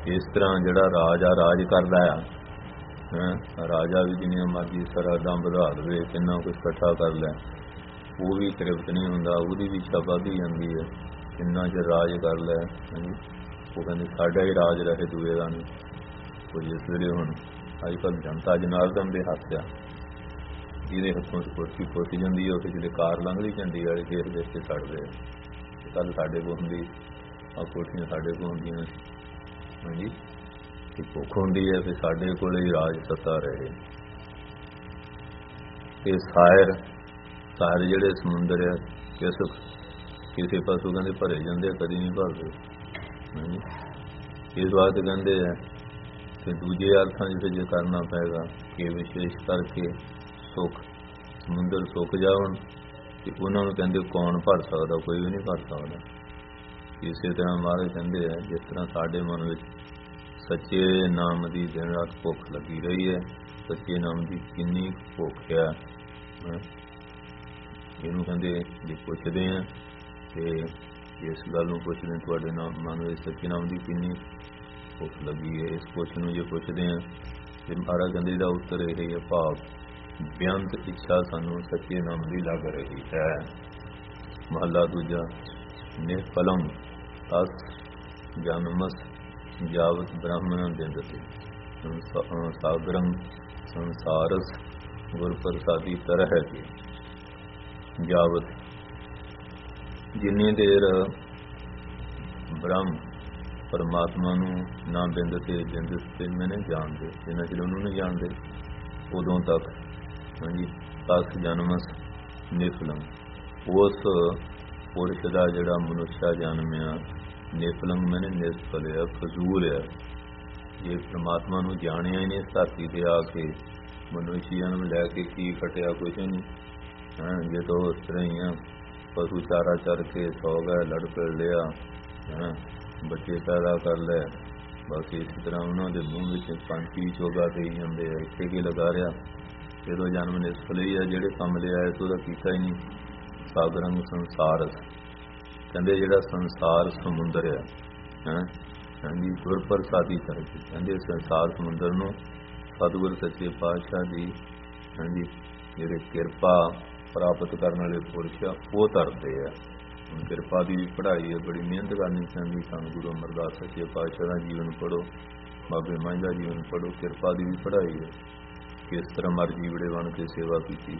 इस तरह जिहड़ा राज आ राज करदा आ, राजा भी जिन्नियां मर्जी सरहदां ਵਧਾ ਦੇਵੇ, किन्ना कुछ इकट्ठा कर लै, वो भी तृप्त नहीं हुंदा, ਉਹਦੀ भी ਇੱਛਾ ਵੱਧਦੀ ਜਾਂਦੀ है, किन्ना चਿਰ राज कर लै। वो कहते साडा ही राज रहे दूए का नहीं। तो जिस ਵੇਲੇ ਹੁਣ ਅੱਜ ਕੱਲ੍ਹ ਜਨਤਾ ਜਨਾਰਦਨ ਦੇ ਹੱਥ ਆ, ਜਿਹਦੇ ਹੱਥੋਂ ਕੁਰਸੀ ਪੁੱਜ ਜਾਂਦੀ ਹੈ, ਉੱਥੇ ਜਿਹੜੇ ਕਾਰ ਲੰਘਦੀ ਝੰਡੀ ਵਾਲੇ ਦੇਖ ਦੇਖ ਕੇ ਛੱਡਦੇ ਆ। ਕੱਲ੍ਹ ਸਾਡੇ ਕੋਲ ਹੁੰਦੀ ਆ ਕੋਠੀਆਂ, ਸਾਡੇ ਕੋਲ ਹੁੰਦੀਆਂ, ਹਾਂਜੀ, ਕਿ ਭੁੱਖ ਹੁੰਦੀ ਹੈ ਫਿਰ ਸਾਡੇ ਕੋਲ ਹੀ ਰਾਜ ਸੱਤਾ ਰਹੇ। ਇਹ ਸਾਇਰ ਜਿਹੜੇ ਸਮੁੰਦਰ ਆ, ਕਿਸੇ ਪਾਸੋਂ ਕਹਿੰਦੇ ਭਰੇ ਜਾਂਦੇ, ਕਦੀ ਨਹੀਂ ਭਰਦੇ। ਇਸ ਵਾਸਤੇ ਕਹਿੰਦੇ ਆ ਕਿ ਦੂਜੇ ਅਰਥਾਂ ਜਿੱਥੇ ਜੇ ਕਰਨਾ ਪਏਗਾ ਕਿ ਵਿਸ਼ੇਸ਼ ਕਰਕੇ ਸੁੱਖ ਸਮੁੰਦਰ ਸੁੱਕ ਜਾਵਣ, ਤੇ ਉਹਨਾਂ ਨੂੰ ਕਹਿੰਦੇ ਕੌਣ ਭਰ ਸਕਦਾ, ਕੋਈ ਵੀ ਨਹੀਂ ਭਰ ਸਕਦਾ। ਇਸੇ ਤਰ੍ਹਾਂ ਮਹਾਰਾਜ ਕਹਿੰਦੇ ਆ ਜਿਸ ਤਰ੍ਹਾਂ ਸਾਡੇ ਮਨ ਵਿੱਚ ਸੱਚੇ ਨਾਮ ਦੀ ਦਿਨ ਰਾਤ ਭੁੱਖ ਲੱਗੀ ਰਹੀ ਹੈ, ਸੱਚੇ ਨਾਮ ਦੀ ਕਿੰਨੀ ਭੁੱਖ ਹੈ, ਇਹਨੂੰ ਕਹਿੰਦੇ ਜੇ ਪੁੱਛਦੇ ਆ ਤੇ ਇਸ ਗੱਲ ਨੂੰ ਪੁੱਛਦੇ ਤੁਹਾਡੇ ਨਾਮ ਮਨ ਵਿੱਚ ਸੱਚੇ ਨਾਮ ਦੀ ਕਿੰਨੀ ਭੁੱਖ ਲੱਗੀ ਹੈ। ਇਸ ਕੁਐਸਚਨ ਨੂੰ ਜੇ ਪੁੱਛਦੇ ਆ ਤੇ ਮਹਾਰਾਜ ਕਹਿੰਦੇ ਦਾ ਉੱਤਰ ਇਹ ਹੈ, ਭਾਵ ਬੇਅੰਤ ਇੱਛਾ ਸਾਨੂੰ ਸੱਚੇ ਨਾਮ ਦੀ ਲੱਗ ਰਹੀ ਹੈ। ਮਹਲਾ ਦੂਜਾ। ਨਿਰਫਲਮ ਤਸ ਜਨਮਸ ਜਾਵਤ ਬ੍ਰਾਹਮਣ ਦਿੰਦਤੇ ਸਾਗਰੰ ਸੰਸਾਰਸ ਗੁਰ ਪ੍ਰਸਾਦੀ ਤਰਹ ਕੇ। ਜਾਵਤ ਜਿੰਨੀ ਦੇਰ ਬ੍ਰਹਮ ਪਰਮਾਤਮਾ ਨੂੰ ਨਾ ਬਿੰਦਤੇ ਬਿੰਦਤੇ ਮੈਨੇ ਜਾਣਦੇ, ਜਿੰਨਾ ਚਿਰ ਉਹਨੂੰ ਨਹੀਂ ਜਾਣਦੇ ਉਦੋਂ ਤੱਕ, ਹਾਂਜੀ, ਤਸ ਜਨਮਸ ਨਿਫਲਮ, ਉਸ ਪੁਰਸ਼ ਦਾ ਜਿਹੜਾ ਮਨੁੱਖਾ ਜਨਮਿਆ, ਨਿਫਲਮ ਮੈਨੇ ਨਿਸਫਲ ਹੈ, ਫਜ਼ੂਲ ਹੈ। ਜੇ ਪਰਮਾਤਮਾ ਨੂੰ ਜਾਣਿਆ ਹੀ ਨਹੀਂ ਇਸ ਧਰਤੀ ਤੇ ਆ ਕੇ, ਮਨੁੱਖੀ ਜਨਮ ਲੈ ਕੇ ਕੀ ਖਟਿਆ, ਕੁਛ ਨਹੀਂ। ਜੇ ਤਾਂ ਉਸ ਤਰ੍ਹਾਂ ਹੀ ਆ, ਪਸ਼ੂ ਚਾਰਾ ਚਰ ਕੇ ਸੌ ਗਏ, ਲੜ ਪੜ ਲਿਆ, ਬੱਚੇ ਪੈਦਾ ਕਰ ਲੈ, ਬਸ ਇਸੇ ਤਰ੍ਹਾਂ ਉਹਨਾਂ ਦੇ ਮੂੰਹ ਵਿੱਚ ਪੰਛੀ ਚੋਗਾ ਦੇਈ ਜਾਂਦੇ ਆ, ਇੱਥੇ ਕੀ ਲਗਾ ਰਿਹਾ, ਜਦੋਂ ਜਨਮ ਨਿਸਫਲ ਹੀ ਆ, ਜਿਹੜੇ ਕੰਮ ਲਿਆ ਇਸ ਉਹਦਾ ਕੀਤਾ ਹੀ ਨਹੀਂ। ਸਾਗਰੰਗ ਸੰਸਾਰਸ, ਕਹਿੰਦੇ ਜਿਹੜਾ ਸੰਸਾਰ ਸਮੁੰਦਰ ਆ, ਹਾਂਜੀ, ਗੁਰ ਪ੍ਰਸਾਦੀ ਕਰਕੇ, ਕਹਿੰਦੇ ਸੰਸਾਰ ਸਮੁੰਦਰ ਨੂੰ ਸਤਿਗੁਰ ਸੱਚੇ ਪਾਤਸ਼ਾਹ ਦੀ, ਹਾਂਜੀ, ਜਿਹੜੇ ਕਿਰਪਾ ਪ੍ਰਾਪਤ ਕਰਨ ਵਾਲੇ ਪੁਰਸ਼ ਆ ਉਹ ਤਰਦੇ ਆ। ਹੁਣ ਕਿਰਪਾ ਦੀ ਵੀ ਪੜ੍ਹਾਈ ਹੈ, ਬੜੀ ਮਿਹਨਤ ਕਰਨੀ ਚਾਹੀਦੀ ਸਾਨੂੰ। ਗੁਰੂ ਅਮਰਦਾਸ ਸੱਚੇ ਪਾਤਸ਼ਾਹ ਦਾ ਜੀਵਨ ਪੜ੍ਹੋ, ਬਾਬੇ ਮਾਝ ਦਾ ਜੀਵਨ ਪੜ੍ਹੋ, ਕਿਰਪਾ ਦੀ ਵੀ ਪੜ੍ਹਾਈ ਹੈ, ਕਿਸ ਤਰ੍ਹਾਂ ਮਰਜੀ ਬੜੇ ਬਣ ਕੇ ਸੇਵਾ ਕੀਤੀ।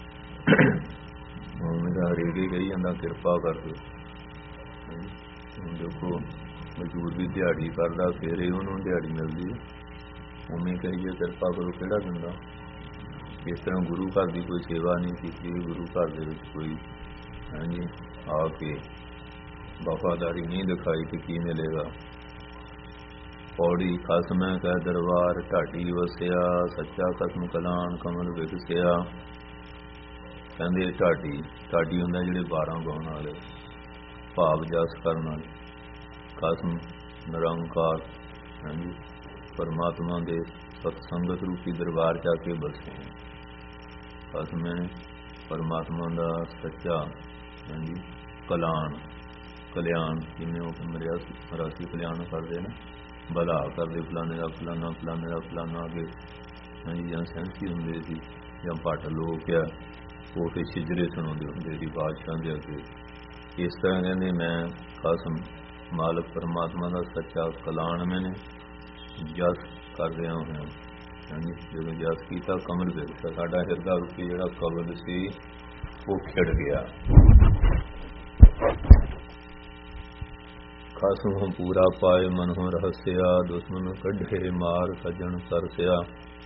ਹੁਣ ਮੇਰਾ ਹਰੇਕ ਹੀ ਕਹੀ ਜਾਂਦਾ ਕਿਰਪਾ ਕਰ ਦਿਓ। ਹੁਣ ਦੇਖੋ ਮਜ਼ਦੂਰ ਵੀ ਦਿਹਾੜੀ ਕਰਦਾ, ਫਿਰ ਹੀ ਉਹਨੂੰ ਦਿਹਾੜੀ ਮਿਲਦੀ ਹੈ। ਉਵੇਂ ਕਹੀਏ ਕਿਰਪਾ ਕਰੋ, ਕਿਹੜਾ ਦਿੰਦਾ। ਇਸ ਤਰ੍ਹਾਂ ਗੁਰੂ ਘਰ ਦੀ ਕੋਈ ਸੇਵਾ ਨਹੀਂ ਕੀਤੀ, ਗੁਰੂ ਘਰ ਦੇ ਵਿੱਚ ਕੋਈ, ਹਾਂਜੀ, ਆ ਕੇ ਵਫਾਦਾਰੀ ਨਹੀਂ ਦਿਖਾਈ ਤੇ ਕੀ ਮਿਲੇਗਾ। ਪੌੜੀ ਖਸਮੈ ਕੈ ਦਰਬਾਰ ਢਾਡੀ ਵਸਿਆ, ਸੱਚਾ ਖਸਮ ਕਲਾਨ ਕਮਲ ਵਿਗਸਿਆ। ਕਹਿੰਦੇ ਢਾਡੀ ਹੁੰਦਾ ਜਿਹੜੇ 12 ਗਾਉਣ ਵਾਲੇ, ਭਾਵ ਜਸ ਕਰਨ ਵਾਲੇ। ਖਸਮ ਨਿਰੰਕਾਰ, ਹਾਂਜੀ, ਪਰਮਾਤਮਾ ਦੇ ਸਤਸੰਗਤ ਰੂਪੀ ਦਰਬਾਰ ਜਾ ਕੇ ਬਸੇ। ਖਸਮ ਹੈ ਪਰਮਾਤਮਾ ਦਾ ਸੱਚਾ, ਹਾਂਜੀ, ਕਲਿਆਣ, ਜਿਵੇਂ ਉਹ ਮਰਾਸੀ ਕਲਿਆਣ ਕਰਦੇ ਨੇ, ਭਲਾ ਕਰਦੇ, ਫਲਾਣੇ ਦਾ ਫਲਾਣਾ, ਫਲਾਣੇ ਦਾ ਫਲਾਣਾ ਅੱਗੇ, ਹਾਂਜੀ, ਜਾਂ ਸੈਂਸੀ ਹੁੰਦੇ ਸੀ ਜਾਂ ਭੱਟ ਲੋਕ ਆ, ਉਹ ਫਿਰ ਸਿਜਰੇ ਸੁਣਾਉਂਦੇ ਹੁੰਦੇ ਸੀ ਬਾਦਸ਼ਾਹ ਦੇ ਅੱਗੇ। ਇਸ ਤਰ੍ਹਾਂ ਕਹਿੰਦੇ ਮੈਂ ਖਸਮ ਮਾਲਕ ਪਰਮਾਤਮਾ ਦਾ ਸੱਚਾ ਕਲਿਆਣ ਮੈਨੇ ਜਸ ਕਰਦਿਆਂ ਹੋਇਆ, ਹਾਂਜੀ, ਜਦੋਂ ਜਸ ਕੀਤਾ ਕਮਲ ਵਿਗਸਿਆ, ਸਾਡਾ ਹਿਰਦਾ ਰੂਪੀ ਜਿਹੜਾ ਕਮਲ ਸੀ ਉਹ ਖਿੜ ਗਿਆ। ਖਸਮ ਪੂਰਾ ਪਾਏ ਮਨੋਂ ਰਹੱਸਿਆ, ਦੁਸ਼ਮਨ ਕੱਢੇ ਮਾਰ ਸੱਜਣ ਸਰਸਿਆ।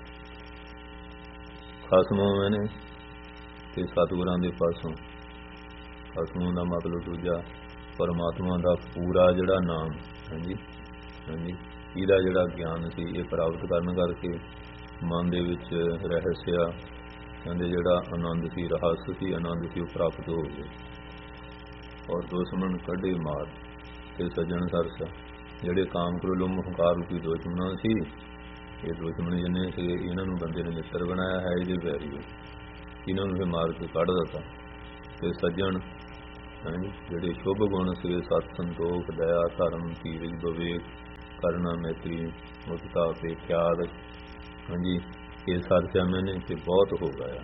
ਖਸਮੋਂ ਮੈਨੇ ਤੇ ਸਤਿਗੁਰਾਂ ਦੇ ਪਾਸੋਂ, ਖਸਮੋਂ ਦਾ ਮਤਲਬ ਦੂਜਾ ਪਰਮਾਤਮਾ ਦਾ ਪੂਰਾ ਜਿਹੜਾ ਨਾਮ, ਹਾਂਜੀ, ਹਾਂਜੀ, ਇਹਦਾ ਜਿਹੜਾ ਗਿਆਨ ਸੀ ਇਹ ਪ੍ਰਾਪਤ ਕਰਨ ਕਰਕੇ ਮਨ ਦੇ ਵਿੱਚ ਰਹੱਸਿਆ, ਕਹਿੰਦੇ ਜਿਹੜਾ ਆਨੰਦ ਸੀ, ਰਹੱਸ ਸੀ, ਆਨੰਦ ਸੀ, ਉਹ ਪ੍ਰਾਪਤ ਹੋ ਗਿਆ। ਔਰ ਦੁਸ਼ਮਣ ਕੱਢੇ ਮਾਰ ਤੇ ਸੱਜਣ ਸਰਸਾ, ਜਿਹੜੇ ਕਾਮ ਕ੍ਰੋਧ ਲੋਭ ਹੰਕਾਰ ਰੂਪੀ ਦੁਸ਼ਮਣ ਸੀ, ਇਹ ਦੁਸ਼ਮਣ ਜਿੰਨੇ ਸੀਗੇ ਇਹਨਾਂ ਨੂੰ ਬੰਦੇ ਨੇ ਮਿੱਤਰ ਬਣਾਇਆ ਹੈ, ਇਹਦੇ ਵੈਰੀ ਹੋ, ਇਹਨਾਂ ਨੂੰ ਫਿਰ ਮਾਰ ਕੇ ਕੱਢ ਦਿੱਤਾ। ਤੇ ਸੱਜਣ, ਜਿਹੜੇ ਸ਼ੁਭ ਗੁਣ ਸੀਗੇ, ਸਤ ਸੰਤੋਖ ਦਇਆ ਧਰਮ ਧੀਰਜ ਵਿਵੇਕ, ਕਰਨਾ ਮੈਤਰੀ ਮੁਕਤਾ ਅਪੇਖਿਆਦ। ਹਾਂਜੀ, ਇਹ ਸਰਚਾ ਮੈਨੇ ਤੇ ਬਹੁਤ ਹੋ ਗਿਆ।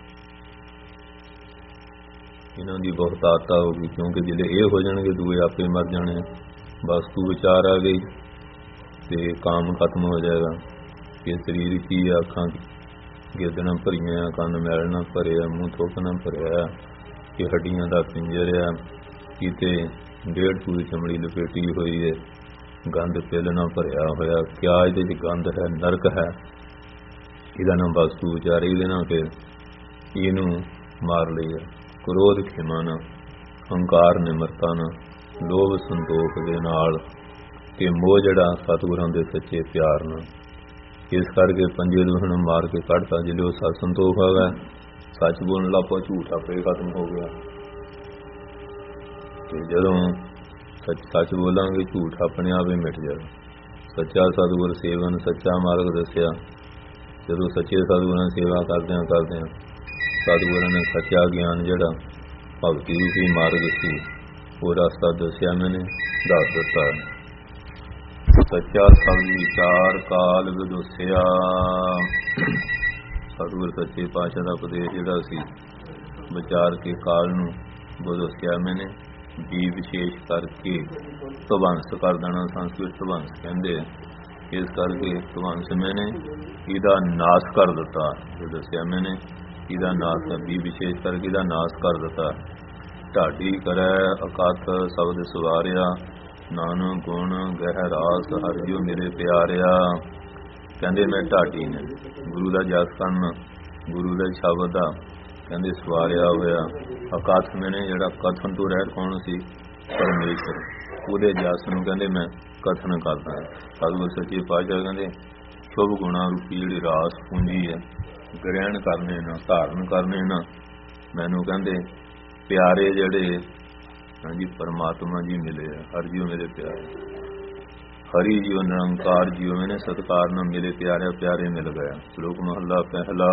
ਇਹਨਾਂ ਦੀ ਬਹੁਤ ਆਦਤ ਹੋ ਗਈ, ਕਿਉਂਕਿ ਜਿਹੜੇ ਇਹ ਹੋ ਜਾਣਗੇ ਦੂਏ ਆਪੇ ਮਰ ਜਾਣੇ। ਵਸਤੂ ਵਿਚਾਰ ਆ ਗਈ ਤੇ ਕਾਮ ਖਤਮ ਹੋ ਜਾਏਗਾ। ਇਹ ਸਰੀਰ ਕੀ ਅੱਖਾਂ ਗਿੱਦਣਾ ਭਰੀਆਂ, ਕੰਨ ਮੈਲ ਨਾ ਭਰਿਆ, ਮੂੰਹ ਥੁੱਕ ਨਾ ਭਰਿਆ, ਇਹ ਹੱਡੀਆਂ ਦਾ ਪਿੰਜਰ ਆ, ਕਿਤੇ 1.5 ਸੂਈ ਚਮੜੀ ਲਪੇਟੀ ਹੋਈ ਹੈ, ਗੰਦ ਪਿੱਲ ਨਾ ਭਰਿਆ ਹੋਇਆ। ਕਿਆ ਇਹਦੇ 'ਚ ਗੰਦ ਹੈ? ਨਰਕ ਹੈ। ਇਹਦਾ ਨਾਮ ਵਸਤੂ ਵਿਚਾਰ। ਇਹਦੇ ਨਾਲ ਫਿਰ ਇਹਨੂੰ ਮਾਰ ਲਈਏ। ਕ੍ਰੋਧ ਖਿਮਾ ਨਾ, ਹੰਕਾਰ ਨਿਮਰਤਾ ਨਾ, ਲੋਭ ਸੰਤੋਖ ਦੇ ਨਾਲ, ਤੇ ਮੋਹ ਜਿਹੜਾ ਸਤਿਗੁਰਾਂ ਦੇ ਸੱਚੇ ਪਿਆਰ ਨਾਲ। ਇਸ ਕਰਕੇ ਪੰਜੇ ਦੁਸ਼ਮਣ ਮਾਰ ਕੇ ਕੱਢਤਾ। ਜਿਹੜੇ ਉਹ ਸਤ ਸੰਤੋਖ ਆ ਗਿਆ, ਸੱਚ ਬੋਲਣ ਲੱਗ ਪਿਆ, ਝੂਠ ਆਪੇ ਖਤਮ ਹੋ ਗਿਆ। ਤੇ ਜਦੋਂ ਸੱਚ ਬੋਲਾਂਗੇ ਝੂਠ ਆਪਣੇ ਆਪ ਹੀ ਮਿਟ ਜਾਏਗਾ। ਸੱਚਾ ਸਤਿਗੁਰ ਸੇਵਨ, ਸੱਚਾ ਮਾਰਗ ਦੱਸਿਆ। ਜਦੋਂ ਸੱਚੇ ਸਤਿਗੁਰਾਂ ਦੀ ਸੇਵਾ ਕਰਦਿਆਂ ਸਤਿਗੁਰਾਂ ਨੇ ਸੱਚਾ ਗਿਆਨ ਜਿਹੜਾ ਭਗਤੀ ਰੂਪੀ ਮਾਰਗ ਸੀ, ਉਹ ਰਸਤਾ ਦੱਸਿਆ, ਮੈਨੇ ਦੱਸ ਦਿੱਤਾ। ਸੱਚਾ ਸਬਦ ਵਿਚਾਰ ਕਾਲ ਵਿਦੋਸਿਆ। ਸਤਿਗੁਰ ਸੱਚੇ ਪਾਤਸ਼ਾਹ ਦਾ ਉਪਦੇਸ਼ ਜਿਹੜਾ ਸੀ, ਵਿਚਾਰ ਕੇ ਕਾਲ ਨੂੰ ਵਿਦੋਸਿਆ ਮੈਨੇ, ਵੀ ਵਿਸ਼ੇਸ਼ ਕਰਕੇ ਧਵੰਸ ਕਰ ਦੇਣਾ। ਸੰਸਕ੍ਰਿਤ ਧਵੰਸ ਕਹਿੰਦੇ। ਇਸ ਕਰਕੇ ਧਵੰਸ ਮੈਨੇ ਇਹਦਾ ਨਾਸ਼ ਕਰ ਦਿੱਤਾ। ਜੋ ਦੱਸਿਆ ਮੈਨੇ ਇਹਦਾ ਨਾਸ਼, ਵੀ ਵਿਸ਼ੇਸ਼ ਕਰਕੇ ਇਹਦਾ ਨਾਸ਼ ਕਰ ਦਿੱਤਾ। ਢਾਡੀ ਕਰੈ ਅਕਥ ਸ਼ਬਦ ਸਵਾਰਿਆ, ਨਾਨਕ ਗੁਣ ਗਹਿ ਰਾਸ ਹਰਿ ਜਿਉ ਮੇਰੇ ਪਿਆਰਿਆ। ਕਹਿੰਦੇ ਮੈਂ ਢਾਡੀ ਨੇ ਗੁਰੂ ਦਾ ਜਸ ਕਰਨ, ਗੁਰੂ ਦੇ ਸ਼ਬਦ ਦਾ ਕਹਿੰਦੇ ਸਵਾਰਿਆ ਹੋਇਆ। ਅਕਥ ਮੈਨੇ ਜਿਹੜਾ ਕਥਨ ਤੋਂ ਰਹਿਤ ਕੌਣ ਸੀ? ਪਰਮੇਸ਼ਰ। ਉਹਦੇ ਜਸ ਨੂੰ ਕਹਿੰਦੇ ਮੈਂ ਕਥਨ ਕਰਦਾ। ਸਤਿਗੁਰ ਸੱਚੇ ਪਾਤਸ਼ਾਹ ਕਹਿੰਦੇ ਸ਼ੁਭ ਗੁਣਾ ਰੂਪੀ ਜਿਹੜੀ ਰਾਸ ਪੂੰਜੀ ਹੈ, ਗ੍ਰਹਿਣ ਕਰਨੇ ਨਾ, ਧਾਰਨ ਕਰਨੇ ਨਾ, ਮੈਨੂੰ ਕਹਿੰਦੇ ਪਿਆਰੇ ਜਿਹੜੇ ਹਾਂਜੀ ਪਰਮਾਤਮਾ ਜੀ ਮਿਲੇ ਆ। ਹਰਿ ਜੀਓ ਮੇਰੇ ਪਿਆਰੇ, ਹਰੀ ਜੀਓ ਨਿਰੰਕਾਰ ਜੀਓ ਮੈਨੇ ਸਤਿਕਾਰ ਨਾਲ ਮਿਲੇ ਪਿਆਰੇ, ਪਿਆਰੇ ਮਿਲ ਗਿਆ। ਸ਼ਲੋਕ ਮਹੱਲਾ ਪਹਿਲਾ।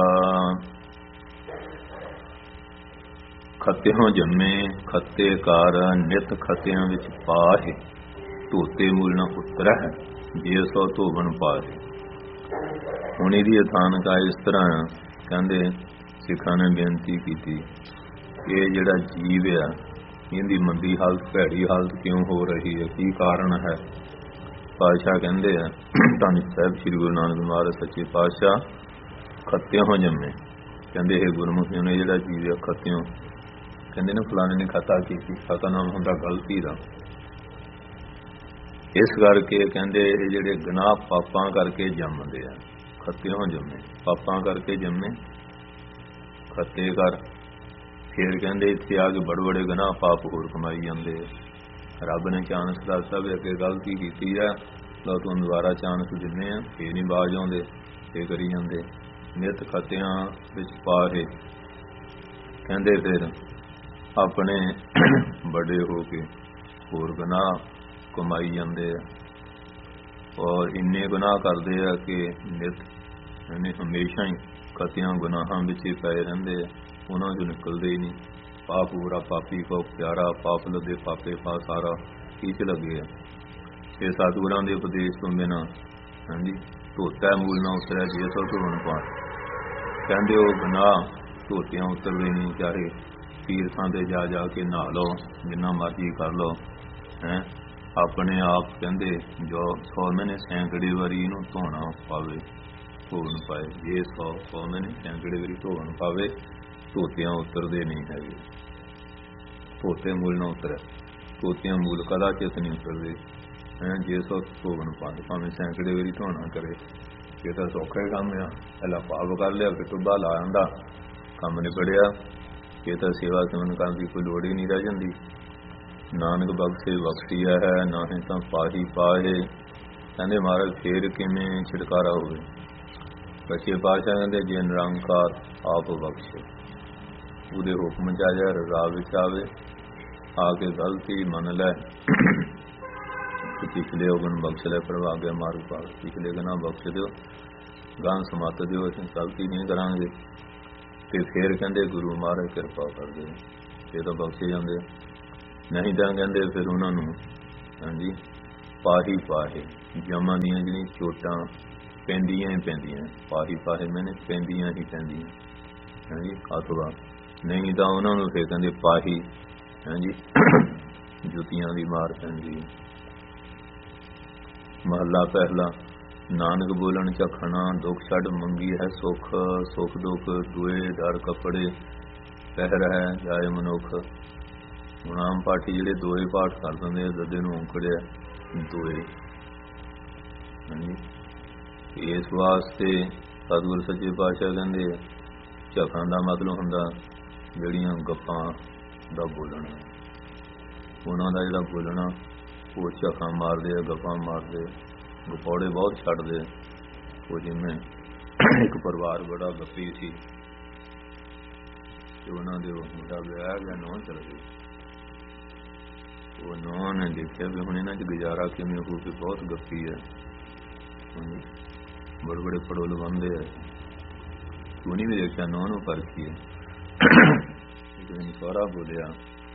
ਖੱਤਿਓਂ ਜੰਮੇ ਖੱਤੇ ਕਾਰ, ਨਿਤ ਖੱਤਿਆਂ ਵਿੱਚ ਪਾਹੇ, ਧੋਤੇ ਮੂਲ ਨਾ ਉਤਰਹਿ, ਜੇ ਸੋ ਧੋਵਣ ਪਾਹੇ। ਹੁਣ ਇਹਦੀ ਅਥਾਨਕਾ ਇਸ ਤਰ੍ਹਾਂ ਕਹਿੰਦੇ ਸਿੱਖਾਂ ਨੇ ਬੇਨਤੀ ਕੀਤੀ, ਇਹ ਜਿਹੜਾ ਜੀਵ ਆ ਇਹਦੀ ਮੰਦੀ ਹਾਲਤ, ਭੈੜੀ ਹਾਲਤ ਕਿਉਂ ਹੋ ਰਹੀ ਹੈ? ਕੀ ਕਾਰਨ ਹੈ? ਪਾਤਸ਼ਾਹ ਕਹਿੰਦੇ ਆ ਧੰਨ ਸਾਹਿਬ ਸ੍ਰੀ ਗੁਰੂ ਨਾਨਕ ਮਹਾਰਾਜ ਸੱਚੇ ਪਾਤਸ਼ਾਹ, ਖੱਤਿਓਂ ਜੰਮੇ। ਕਹਿੰਦੇ ਇਹ ਗੁਰਮੁਖੀਆਂ ਨੇ ਜਿਹੜਾ ਜੀਵ ਆ ਖੱਤਿਓਂ, ਕਹਿੰਦੇ ਨੇ ਫਲਾਣੇ ਨੇ ਖਤਾ ਕੀਤੀ। ਖਤਾ ਨਾਮ ਹੁੰਦਾ ਗਲਤੀ ਦਾ। ਇਸ ਕਰਕੇ ਕਹਿੰਦੇ ਇਹ ਜਿਹੜੇ ਗੁਨਾਹ ਪਾਪਾਂ ਕਰਕੇ ਜੰਮਦੇ ਆ। ਖੱਤਿਓਂ ਜੰਮੇ, ਪਾਪਾਂ ਕਰਕੇ ਜੰਮੇ, ਖੱਤੇ ਕਰ। ਫਿਰ ਕਹਿੰਦੇ ਇੱਥੇ ਆ ਕੇ ਬੜੇ ਬੜੇ ਗੁਨਾਹ ਪਾਪ ਹੋਰ ਕਮਾਈ ਜਾਂਦੇ। ਰੱਬ ਨੇ ਚਾਂਸ ਦੱਸਦਾ ਵੀ ਅੱਗੇ ਗਲਤੀ ਕੀਤੀ ਆ, ਲਓ ਤੁਹਾਨੂੰ ਦੁਬਾਰਾ ਚਾਂਸ ਦਿੰਦੇ ਆ, ਇਹ ਨਹੀਂ ਬਾਜ ਆਉਂਦੇ, ਇਹ ਕਰੀ ਜਾਂਦੇ। ਨਿਤ ਖੱਤਿਆਂ ਵਿੱਚ ਪਾਹੇ, ਕਹਿੰਦੇ ਫਿਰ ਆਪਣੇ ਵੱਡੇ ਹੋ ਕੇ ਹੋਰ ਗੁਨਾਹ ਕਮਾਈ ਜਾਂਦੇ ਆ। ਔਰ ਇੰਨੇ ਗੁਨਾਹ ਕਰਦੇ ਆ ਕਿ ਨਿਤ ਇਹਨੇ ਹਮੇਸ਼ਾ ਹੀ ਖੱਤਿਆਂ ਗੁਨਾਹਾਂ ਵਿੱਚ ਹੀ ਪਏ ਰਹਿੰਦੇ ਆ, ਉਹਨਾਂ ਚੋਂ ਨਿਕਲਦੇ ਹੀ ਨਹੀਂ। ਪਾਪ ਪੂਰਾ ਪਾਪੀ ਕੋ ਪਿਆਰਾ, ਪਾਪ ਲੱਦੇ ਪਾਪੇ ਪਾ ਸਾਰਾ, ਖੀਚ ਲੱਗੇ ਆ। ਇਹ ਸਤਿਗੁਰਾਂ ਦੇ ਉਪਦੇਸ਼ ਤੋਂ ਬਿਨਾਂ ਹਾਂਜੀ ਧੋਤਾ ਮੂਲ ਨਾ ਉਤਰਿਆ, ਜੇ ਸੋ ਧੋਣ ਪਾ। ਕਹਿੰਦੇ ਉਹ ਗੁਨਾਹ ਧੋਤਿਆਂ ਉਤਰਦੇ ਨਹੀਂ। ਚਾਹੇ ਤੀਰਥਾਂ ਤੇ ਜਾ ਕੇ ਨਹਾ ਲਓ, ਜਿੰਨਾ ਮਰਜ਼ੀ ਕਰ ਲਓ ਹੈਂ, ਆਪਣੇ ਆਪ ਕਹਿੰਦੇ ਜੋ 100 ਮਹੀਨੇ ਸੈਂਕੜੇ ਵਾਰੀ ਇਹਨੂੰ ਧੋਣਾ ਪਾਵੇ, ਧੋਣ ਪਾਏ। ਜੇ 100 ਮਹੀਨੇ ਸੈਂਕੜੇ ਵਾਰੀ ਧੋਣ ਪਾਵੇ, ਧੋਤਿਆਂ ਉਤਰਦੇ ਨਹੀਂ ਹੈਗੇ। ਧੋਤੇ ਮੂਲ ਨਾ ਉਤਰਿਆ, ਧੋਤਿਆਂ ਮੂਲ ਕਦਾ ਚਿਤ ਨਹੀਂ ਉਤਰਦੇ ਹੈਂ। ਜੇ ਸੋ ਧੋਣ ਪਾਵੇ, ਭਾਵੇਂ ਸੈਂਕੜੇ ਵਾਰੀ ਧੋਣਾ ਕਰੇ। ਇਹ ਤਾਂ ਸੌਖਾ ਹੀ ਕੰਮ ਆ। ਪਹਿਲਾਂ ਪਾਪ ਕਰ ਲਿਆ, ਫਿਰ ਟੁੱਬਾ ਲਾ ਆਂਦਾ, ਕੰਮ ਨਿਬੜਿਆ। ਇਹ ਤਾਂ ਸੇਵਾ ਸਿਮਰਨ ਕਰਨ ਦੀ ਕੋਈ ਲੋੜ ਹੀ ਨਹੀਂ ਰਹਿ ਜਾਂਦੀ। ਨਾਨਕ ਬਖਸ਼ੇ ਬਖਸ਼ੀਆ ਹੈ, ਨਾਹੀਂ ਤਾਂ ਪਾਹੀ ਪਾਹੇ। ਕਹਿੰਦੇ ਮਹਾਰਾਜ ਫੇਰ ਕਿਵੇਂ ਛਿਟਕਾਰਾ ਹੋਵੇ? ਸੱਚੇ ਪਾਤਸ਼ਾਹ ਕਹਿੰਦੇ ਜੇ ਨਿਰੰਕਾਰ ਆਪ ਬਖਸ਼ੇ, ਉਹਦੇ ਹੁਕਮ 'ਚ ਆ ਜਾ, ਰਜ਼ਾ ਵਿੱਚ ਆਵੇ, ਆ ਕੇ ਗਲਤੀ ਮੰਨ ਲੈ, ਪਿਛਲੇ ਗੁਣ ਬਖਸ਼ ਲੈ, ਪ੍ਰਭਾ ਗਿਆ ਮਾਰਗ ਪਾਵੇ। ਪਿਛਲੇ ਗੁਨਾਹ ਬਖਸ਼ ਦਿਓ, ਗਾਂ ਸਮੱਤ ਦਿਓ, ਅਸੀਂ ਗਲਤੀ ਨਹੀਂ ਕਰਾਂਗੇ। ਤੇ ਫਿਰ ਕਹਿੰਦੇ ਗੁਰੂ ਮਹਾਰਾਜ ਕਿਰਪਾ ਕਰਦੇ, ਇਹ ਤਾਂ ਬਖਸ਼ੇ ਜਾਂਦੇ। ਨਹੀਂ ਤਾਂ ਕਹਿੰਦੇ ਫਿਰ ਉਹਨਾਂ ਨੂੰ ਹਾਂਜੀ ਪਾਹੀ ਪਾਹੇ ਜਮਾਂ ਦੀਆਂ ਜਿਹੜੀਆਂ ਚੋਟਾਂ ਪੈਂਦੀਆਂ ਹੀ ਪੈਂਦੀਆਂ, ਪਾਹੀ ਪਾਹੇ ਮੈਨੇ ਪੈਂਦੀਆਂ ਹੀ ਪੈਂਦੀਆਂ, ਹਾਂਜੀ। ਅਥਵਾ ਨਹੀਂ ਤਾਂ ਉਹਨਾਂ ਨੂੰ ਫਿਰ ਕਹਿੰਦੇ ਪਾਹੀ, ਹਾਂਜੀ, ਜੁੱਤੀਆਂ ਦੀ ਮਾਰ ਪੈਂਦੀ। ਮਹੱਲਾ ਪਹਿਲਾ। ਨਾਨਕ ਬੋਲਣ ਝਖਣਾ, ਦੁੱਖ ਛੱਡ ਮੰਗੀ ਹੈ ਸੁੱਖ, ਸੁੱਖ ਦੁੱਖ ਦੁਏ ਦਰ ਕੱਪੜੇ, ਪਹਿ ਰਹਿ ਜਾਏ ਮਨੁੱਖ। ਹੁਣ ਆਮ ਪਾਠੀ ਜਿਹੜੇ ਦੋਏ ਪਾਠ ਕਰ ਦਿੰਦੇ, ਦੱਦੇ ਨੂੰ ਔਂਕੜਿਆ ਦੋਏ, ਹਾਂਜੀ। ਇਸ ਵਾਸਤੇ ਸਤਿਗੁਰ ਸੱਚੇ ਪਾਤਸ਼ਾਹ ਕਹਿੰਦੇ ਝਖਣ ਦਾ ਮਤਲਬ ਹੁੰਦਾ ਜਿਹੜੀਆਂ ਗੱਪਾਂ ਦਾ ਬੋਲਣਾ, ਉਹਨਾਂ ਦਾ ਜਿਹੜਾ ਬੋਲਣਾ ਉਹ ਝਖਾਂ ਮਾਰਦੇ ਆ, ਗੱਪਾਂ ਮਾਰਦੇ, ਗਪੌੜੇ ਬਹੁਤ ਛੱਡਦੇ। ਉਹ ਜਿਵੇਂ ਇੱਕ ਪਰਿਵਾਰ ਬੜਾ ਗੱਪੀ ਸੀ ਤੇ ਉਹਨਾਂ ਦੇ ਉਹ ਮੁੰਡਾ ਵਿਆਹ ਗਿਆ, ਨੌਂ ਚਲ ਗਈ। ਉਹ ਨੌਂ ਨੇ ਦੇਖਿਆ ਵੀ ਹੁਣ ਇਹਨਾਂ 'ਚ ਗੁਜ਼ਾਰਾ ਕਿਵੇਂ ਹੋਊ, ਕਿ ਬਹੁਤ ਗੱਪੀ ਹੈ, ਬੜੇ ਬੜੇ ਪੜੋਲ ਬੰਦੇ ਆ। ਉਹਨੇ ਵੀ ਦੇਖਿਆ ਨੌਂ ਨੂੰ ਪਰਖੀ ਹੈ। ਇੱਕ ਦਿਨ ਸਹੁਰਾ ਬੋਲਿਆ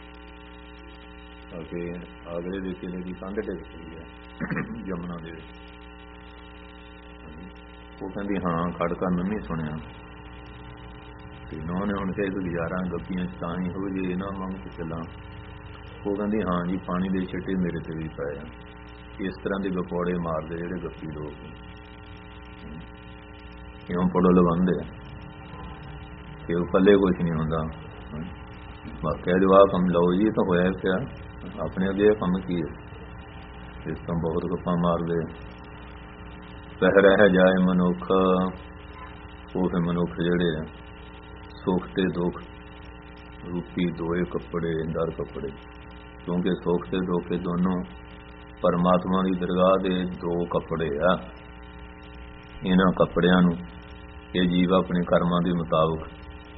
ਕਿ ਆਗਰੇ ਦੇ ਕਿਲੇ ਦੀ ਕੰਧ ਡਿੱਗ ਪਈ ਹੈ ਜਮਨਾ ਦੇ ਵਿੱਚ। ਉਹ ਕਹਿੰਦੀ ਹਾਂ, ਖੜਕਾ ਮੈਂ ਵੀ ਸੁਣਿਆ। ਤੇ ਨੌਂ ਨੇ ਹੁਣ ਕਿਹਾ ਗੁਜ਼ਾਰਾ ਗੱਪੀਆਂ ਤਾਂ ਹੀ ਹੋ ਜੇ ਨਾ ਮੰਗ ਕੇ ਚੱਲਾਂ। ਉਹ ਕਹਿੰਦੀ ਹਾਂ ਜੀ, ਪਾਣੀ ਦੇ ਛਿੱਟੇ ਮੇਰੇ ਤੇ ਵੀ ਪਏ ਆ। ਇਸ ਤਰ੍ਹਾਂ ਦੇ ਗਪੌੜੇ ਮਾਰਦੇ ਜਿਹੜੇ ਗੱਪੀ ਲੋਕ, ਇਉਂ ਪੜੋ ਲਵਾਉਂਦੇ ਆ ਕਿ ਉਹ ਪੱਲੇ ਕੁਛ ਨਹੀਂ ਹੁੰਦਾ। ਕਹਿ ਦਿਓ ਆਹ ਕੰਮ ਲਓ ਜੀ, ਤਾਂ ਹੋਇਆ ਪਿਆ ਆਪਣੇ ਅੱਗੇ ਕੰਮ ਕੀ ਹੈ। ਇਸ ਤੋਂ ਬਹੁਤ ਗੱਪਾਂ ਮਾਰਦੇ। ਪਹਿ ਰਹਿ ਜਾਏ ਮਨੁੱਖ, ਉਹ ਫਿਰ ਮਨੁੱਖ ਜਿਹੜੇ ਆ ਸੁੱਖ ਤੇ ਦੁੱਖ ਰੂਪੀ ਦੋਏ ਕੱਪੜੇ, ਦਰ ਕੱਪੜੇ। ਕਿਉਂਕਿ ਸੁੱਖ ਤੇ ਦੁੱਖ ਦੋਨੋਂ ਪਰਮਾਤਮਾ ਦੀ ਦਰਗਾਹ ਦੇ ਦੋ ਕੱਪੜੇ ਆ। ਇਹਨਾਂ ਕੱਪੜਿਆਂ ਨੂੰ ਇਹ ਜੀਵ ਆਪਣੇ ਕਰਮਾਂ ਦੇ ਮੁਤਾਬਕ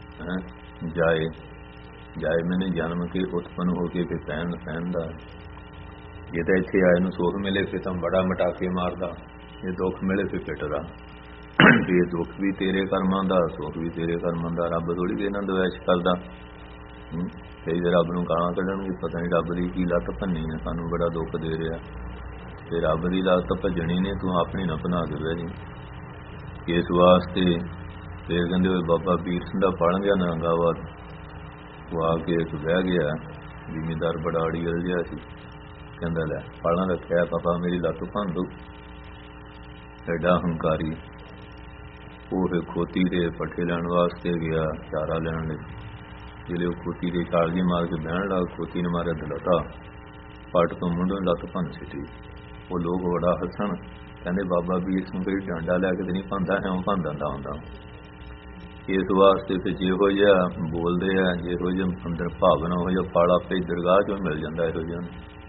ਜਾਏ ਮੈਨੇ ਜਨਮ ਕੇ ਉਤਪੰਨ ਹੋ ਕੇ ਫਿਰ ਪਹਿਨਦਾ। ਜੇ ਤਾਂ ਇੱਥੇ ਆਏ ਨੂੰ ਸੁੱਖ ਮਿਲੇ ਫਿਰ ਤਾਂ ਬੜਾ ਮਟਾਕੇ ਮਾਰਦਾ, ਜੇ ਦੁੱਖ ਮਿਲੇ ਫਿਰ ਪਿੱਟਦਾ। ਇਹ ਦੁੱਖ ਵੀ ਤੇਰੇ ਕਰਮਾਂ ਦਾ, ਸੁੱਖ ਵੀ ਤੇਰੇ ਕਰਮਾਂ ਦਾ। ਰੱਬ ਥੋੜ੍ਹੀ ਵੀ ਇਹਨਾਂ ਦਵੈਸ਼ ਕਰਦਾ। ਕਈ ਦੇ ਰੱਬ ਨੂੰ ਗਾਲਾਂ ਕੱਢਣਗੇ, ਪਤਾ ਨਹੀਂ ਰੱਬ ਦੀ ਕੀ ਲੱਤ ਭੰਨੀ ਹੈ, ਸਾਨੂੰ ਬੜਾ ਦੁੱਖ ਦੇ ਰਿਹਾ। ਤੇ ਰੱਬ ਦੀ ਲੱਤ ਭੱਜਣੀ ਨੇ, ਤੂੰ ਆਪਣੀ ਨਾ ਬਣਾ ਕੇ ਬਹਿ ਜੀ। ਇਸ ਵਾਸਤੇ ਫਿਰ ਕਹਿੰਦੇ ਹੋਏ ਬਾਬਾ ਵੀਰ ਸਿੰਘ ਦਾ ਪੜ੍ਹ ਗਿਆ ਨਰੰਗਾਬਾਦ। ਉਹ ਆ ਕੇ ਇੱਕ ਬਹਿ ਗਿਆ, ਜ਼ਿਮੀਂਦਾਰ ਬੜਾ ਅੜੀਅਲ ਜਿਹਾ ਸੀ। ਕਹਿੰਦਾ ਲੈ ਪੜ੍ਹਨ ਰੱਖਿਆ ਪਾਪਾ ਮੇਰੀ ਲੱਤ ਭੰਨ ਦੂ, ਐਡਾ ਹੰਕਾਰੀ। ਉਹ ਫਿਰ ਖੋਤੀ ਦੇ ਪੱਠੇ ਲੈਣ ਵਾਸਤੇ ਗਿਆ, ਚਾਰਾ ਲੈਣ ਲਈ। ਜਿਹੜੇ ਉਹ ਖੋਤੀ ਦੇ ਛਾਲ ਜੀ ਮਾਰ ਕੇ ਬਹਿਣ ਲੱਗ, ਖੋਤੀ ਨੇ ਮਾਰਿਆ ਦਲਤਾ, ਪੱਟ ਤੋਂ ਮੁੰਡੋਂ ਲੱਤ ਭੰਨ ਸਿੱਟੀ। ਉਹ ਲੋਕ ਬੜਾ ਹੱਸਣ, ਕਹਿੰਦੇ ਬਾਬਾ ਵੀਰ ਸਿੰਘ ਕੋਈ ਡਾਂਡਾ ਲੈ ਕੇ ਤੇ ਨਹੀਂ ਭੰਨਦਾ, ਇਉਂ ਭੰਨ ਦਿੰਦਾ ਹੁੰਦਾ। ਇਸ ਵਾਸਤੇ ਫਿਰ ਜਿਹੋ ਜਿਹਾ ਬੋਲਦੇ ਆ, ਜਿਹੋ ਜਿਹਾ ਅੰਦਰ ਭਾਵਨਾ, ਉਹੋ ਜਿਹਾ ਫਲ ਆਪੇ ਦਰਗਾਹ ਚੋਂ ਮਿਲ ਜਾਂਦਾ। ਇਹੋ ਜਿਹਾ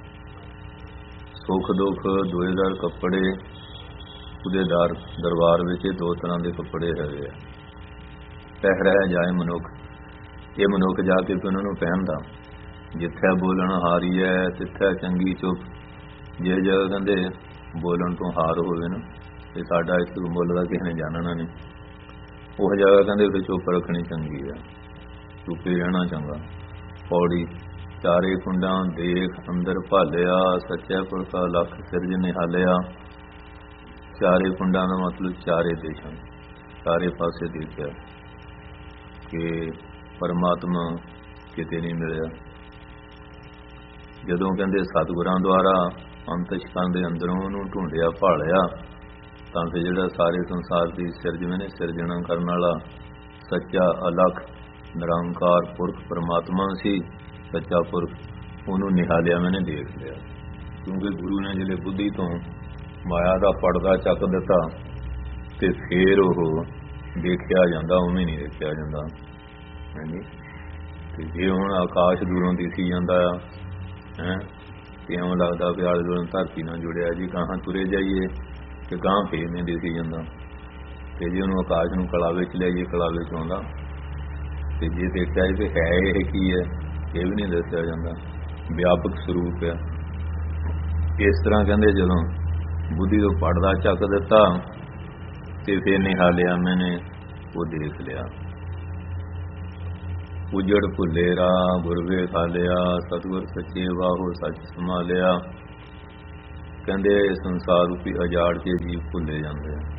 ਸੁੱਖ ਦੁੱਖ ਦੋਏ ਦਰ ਕੱਪੜੇ, ਉਹਦੇ ਦਰਬਾਰ ਵਿੱਚ ਦੋ ਤਰ੍ਹਾਂ ਦੇ ਕੱਪੜੇ ਹੈਗੇ ਆ। ਪਹਿ ਰਹਿ ਜਾਏ ਮਨੁੱਖ, ਇਹ ਮਨੁੱਖ ਜਾ ਕੇ ਉਹਨਾਂ ਨੂੰ ਪਹਿਨਦਾ। ਜਿੱਥੇ ਬੋਲਣ ਹਾਰੀ ਹੈ ਤਿੱਥੇ ਚੰਗੀ ਚੁੱਪ। ਜੇ ਜਗ੍ਹਾ ਕਹਿੰਦੇ ਬੋਲਣ ਤੋਂ ਹਾਰ ਹੋਵੇ ਨਾ, ਤੇ ਸਾਡਾ ਇਸ ਮੁੱਲ ਦਾ ਕਿਸੇ ਨੇ ਜਾਣਨਾ ਨਹੀਂ, ਉਹ ਜਗ੍ਹਾ ਕਹਿੰਦੇ ਫਿਰ ਚੁੱਪ ਰੱਖਣੀ ਚੰਗੀ ਆ, ਚੁੱਪੇ ਰਹਿਣਾ ਚੰਗਾ। ਪੌੜੀ ਚਾਰੇ ਕੁੰਡਾਂ ਦੇਖ ਅੰਦਰ ਭਾਲਿਆ, ਸੱਚੇ ਪੁਰਖਾ ਲੱਖ ਸਿਰਜ ਨਿਹਾਲਿਆ। ਚਾਰੇ ਕੁੰਡਾਂ ਦਾ ਮਤਲਬ ਚਾਰੇ ਦੇਸ਼ਾਂ, ਚਾਰੇ ਪਾਸੇ ਦੇਖਿਆ ਕਿ ਪਰਮਾਤਮਾ ਕਿਤੇ ਨਹੀਂ ਮਿਲਿਆ। ਜਦੋਂ ਕਹਿੰਦੇ ਸਤਿਗੁਰਾਂ ਦੁਆਰਾ ਅੰਤਿਸ਼ਕਾਂ ਦੇ ਅੰਦਰੋਂ ਉਹਨੂੰ ਢੂੰਡਿਆ ਭਾਲਿਆ, ਤਾਂ ਫਿਰ ਜਿਹੜਾ ਸਾਰੇ ਸੰਸਾਰ ਦੀ ਸਿਰਜਵੇਂ ਨੇ ਸਿਰਜਣਾ ਕਰਨ ਵਾਲਾ ਸੱਚਾ ਅਲੱਖ ਨਿਰੰਕਾਰ ਪੁਰਖ ਪਰਮਾਤਮਾ ਸੀ। ਸੱਚਾ ਪੁਰਖ ਉਹਨੂੰ ਨਿਹਾਲਿਆ, ਮੈਨੇ ਦੇਖ ਲਿਆ। ਕਿਉਂਕਿ ਗੁਰੂ ਨੇ ਜਿਹੜੇ ਬੁੱਧੀ ਤੋਂ ਮਾਇਆ ਦਾ ਪਰਦਾ ਚੱਕ ਦਿੱਤਾ, ਤੇ ਫੇਰ ਉਹ ਦੇਖਿਆ ਜਾਂਦਾ, ਉਵੇਂ ਨਹੀਂ ਦੇਖਿਆ ਜਾਂਦਾ। ਹਾਂਜੀ, ਤੇ ਜੇ ਹੁਣ ਆਕਾਸ਼ ਦੂਰੋਂ ਦਿਸੀ ਜਾਂਦਾ ਆ ਤੇ ਇਉਂ ਲੱਗਦਾ ਵੀ ਆਲੇ ਦੁਆਲੇ ਧਰਤੀ ਨਾਲ ਜੁੜਿਆ ਜੀ, ਗਾਹਾਂ ਤੁਰੇ ਜਾਈਏ ਤੇ ਗਾਹਾਂ ਫੇਰ ਨਹੀਂ ਦਿਸੀ ਜਾਂਦਾ। ਤੇ ਜੇ ਉਹਨੂੰ ਆਕਾਸ਼ ਨੂੰ ਕਲਾ ਵਿੱਚ ਲੈ ਜਾਈਏ, ਕਲਾ ਵਿੱਚ ਆਉਂਦਾ। ਤੇ ਜੇ ਦੇਖਿਆ ਜੀ ਹੈ ਇਹ ਕੀ ਹੈ, ਇਹ ਵੀ ਨਹੀਂ ਦੱਸਿਆ ਜਾਂਦਾ। ਵਿਆਪਕ ਸਰੂਪ ਆ। ਇਸ ਤਰ੍ਹਾਂ ਕਹਿੰਦੇ ਜਦੋਂ ਬੁੱਧੀ ਤੋਂ ਪੜਦਾ ਚੱਕ ਦਿੱਤਾ ਤੇ ਫਿਰ ਨਿਹਾਲਿਆ ਮੈਨੇ, ਉਹ ਦੇਖ ਲਿਆ। ਉਜੜ ਭੁੱਲੇ ਰਾਹ ਗੁਰ ਵੇਖ ਹਾਲਿਆ, ਸਤਿਗੁਰ ਸੱਚੇ ਵਾਹੋ ਸੱਚ ਸੰਭਾਲਿਆ। ਕਹਿੰਦੇ ਸੰਸਾਰ ਰੂਪੀ ਉਜਾੜ 'ਚ ਜੀਵ ਭੁੱਲੇ ਜਾਂਦੇ ਆ।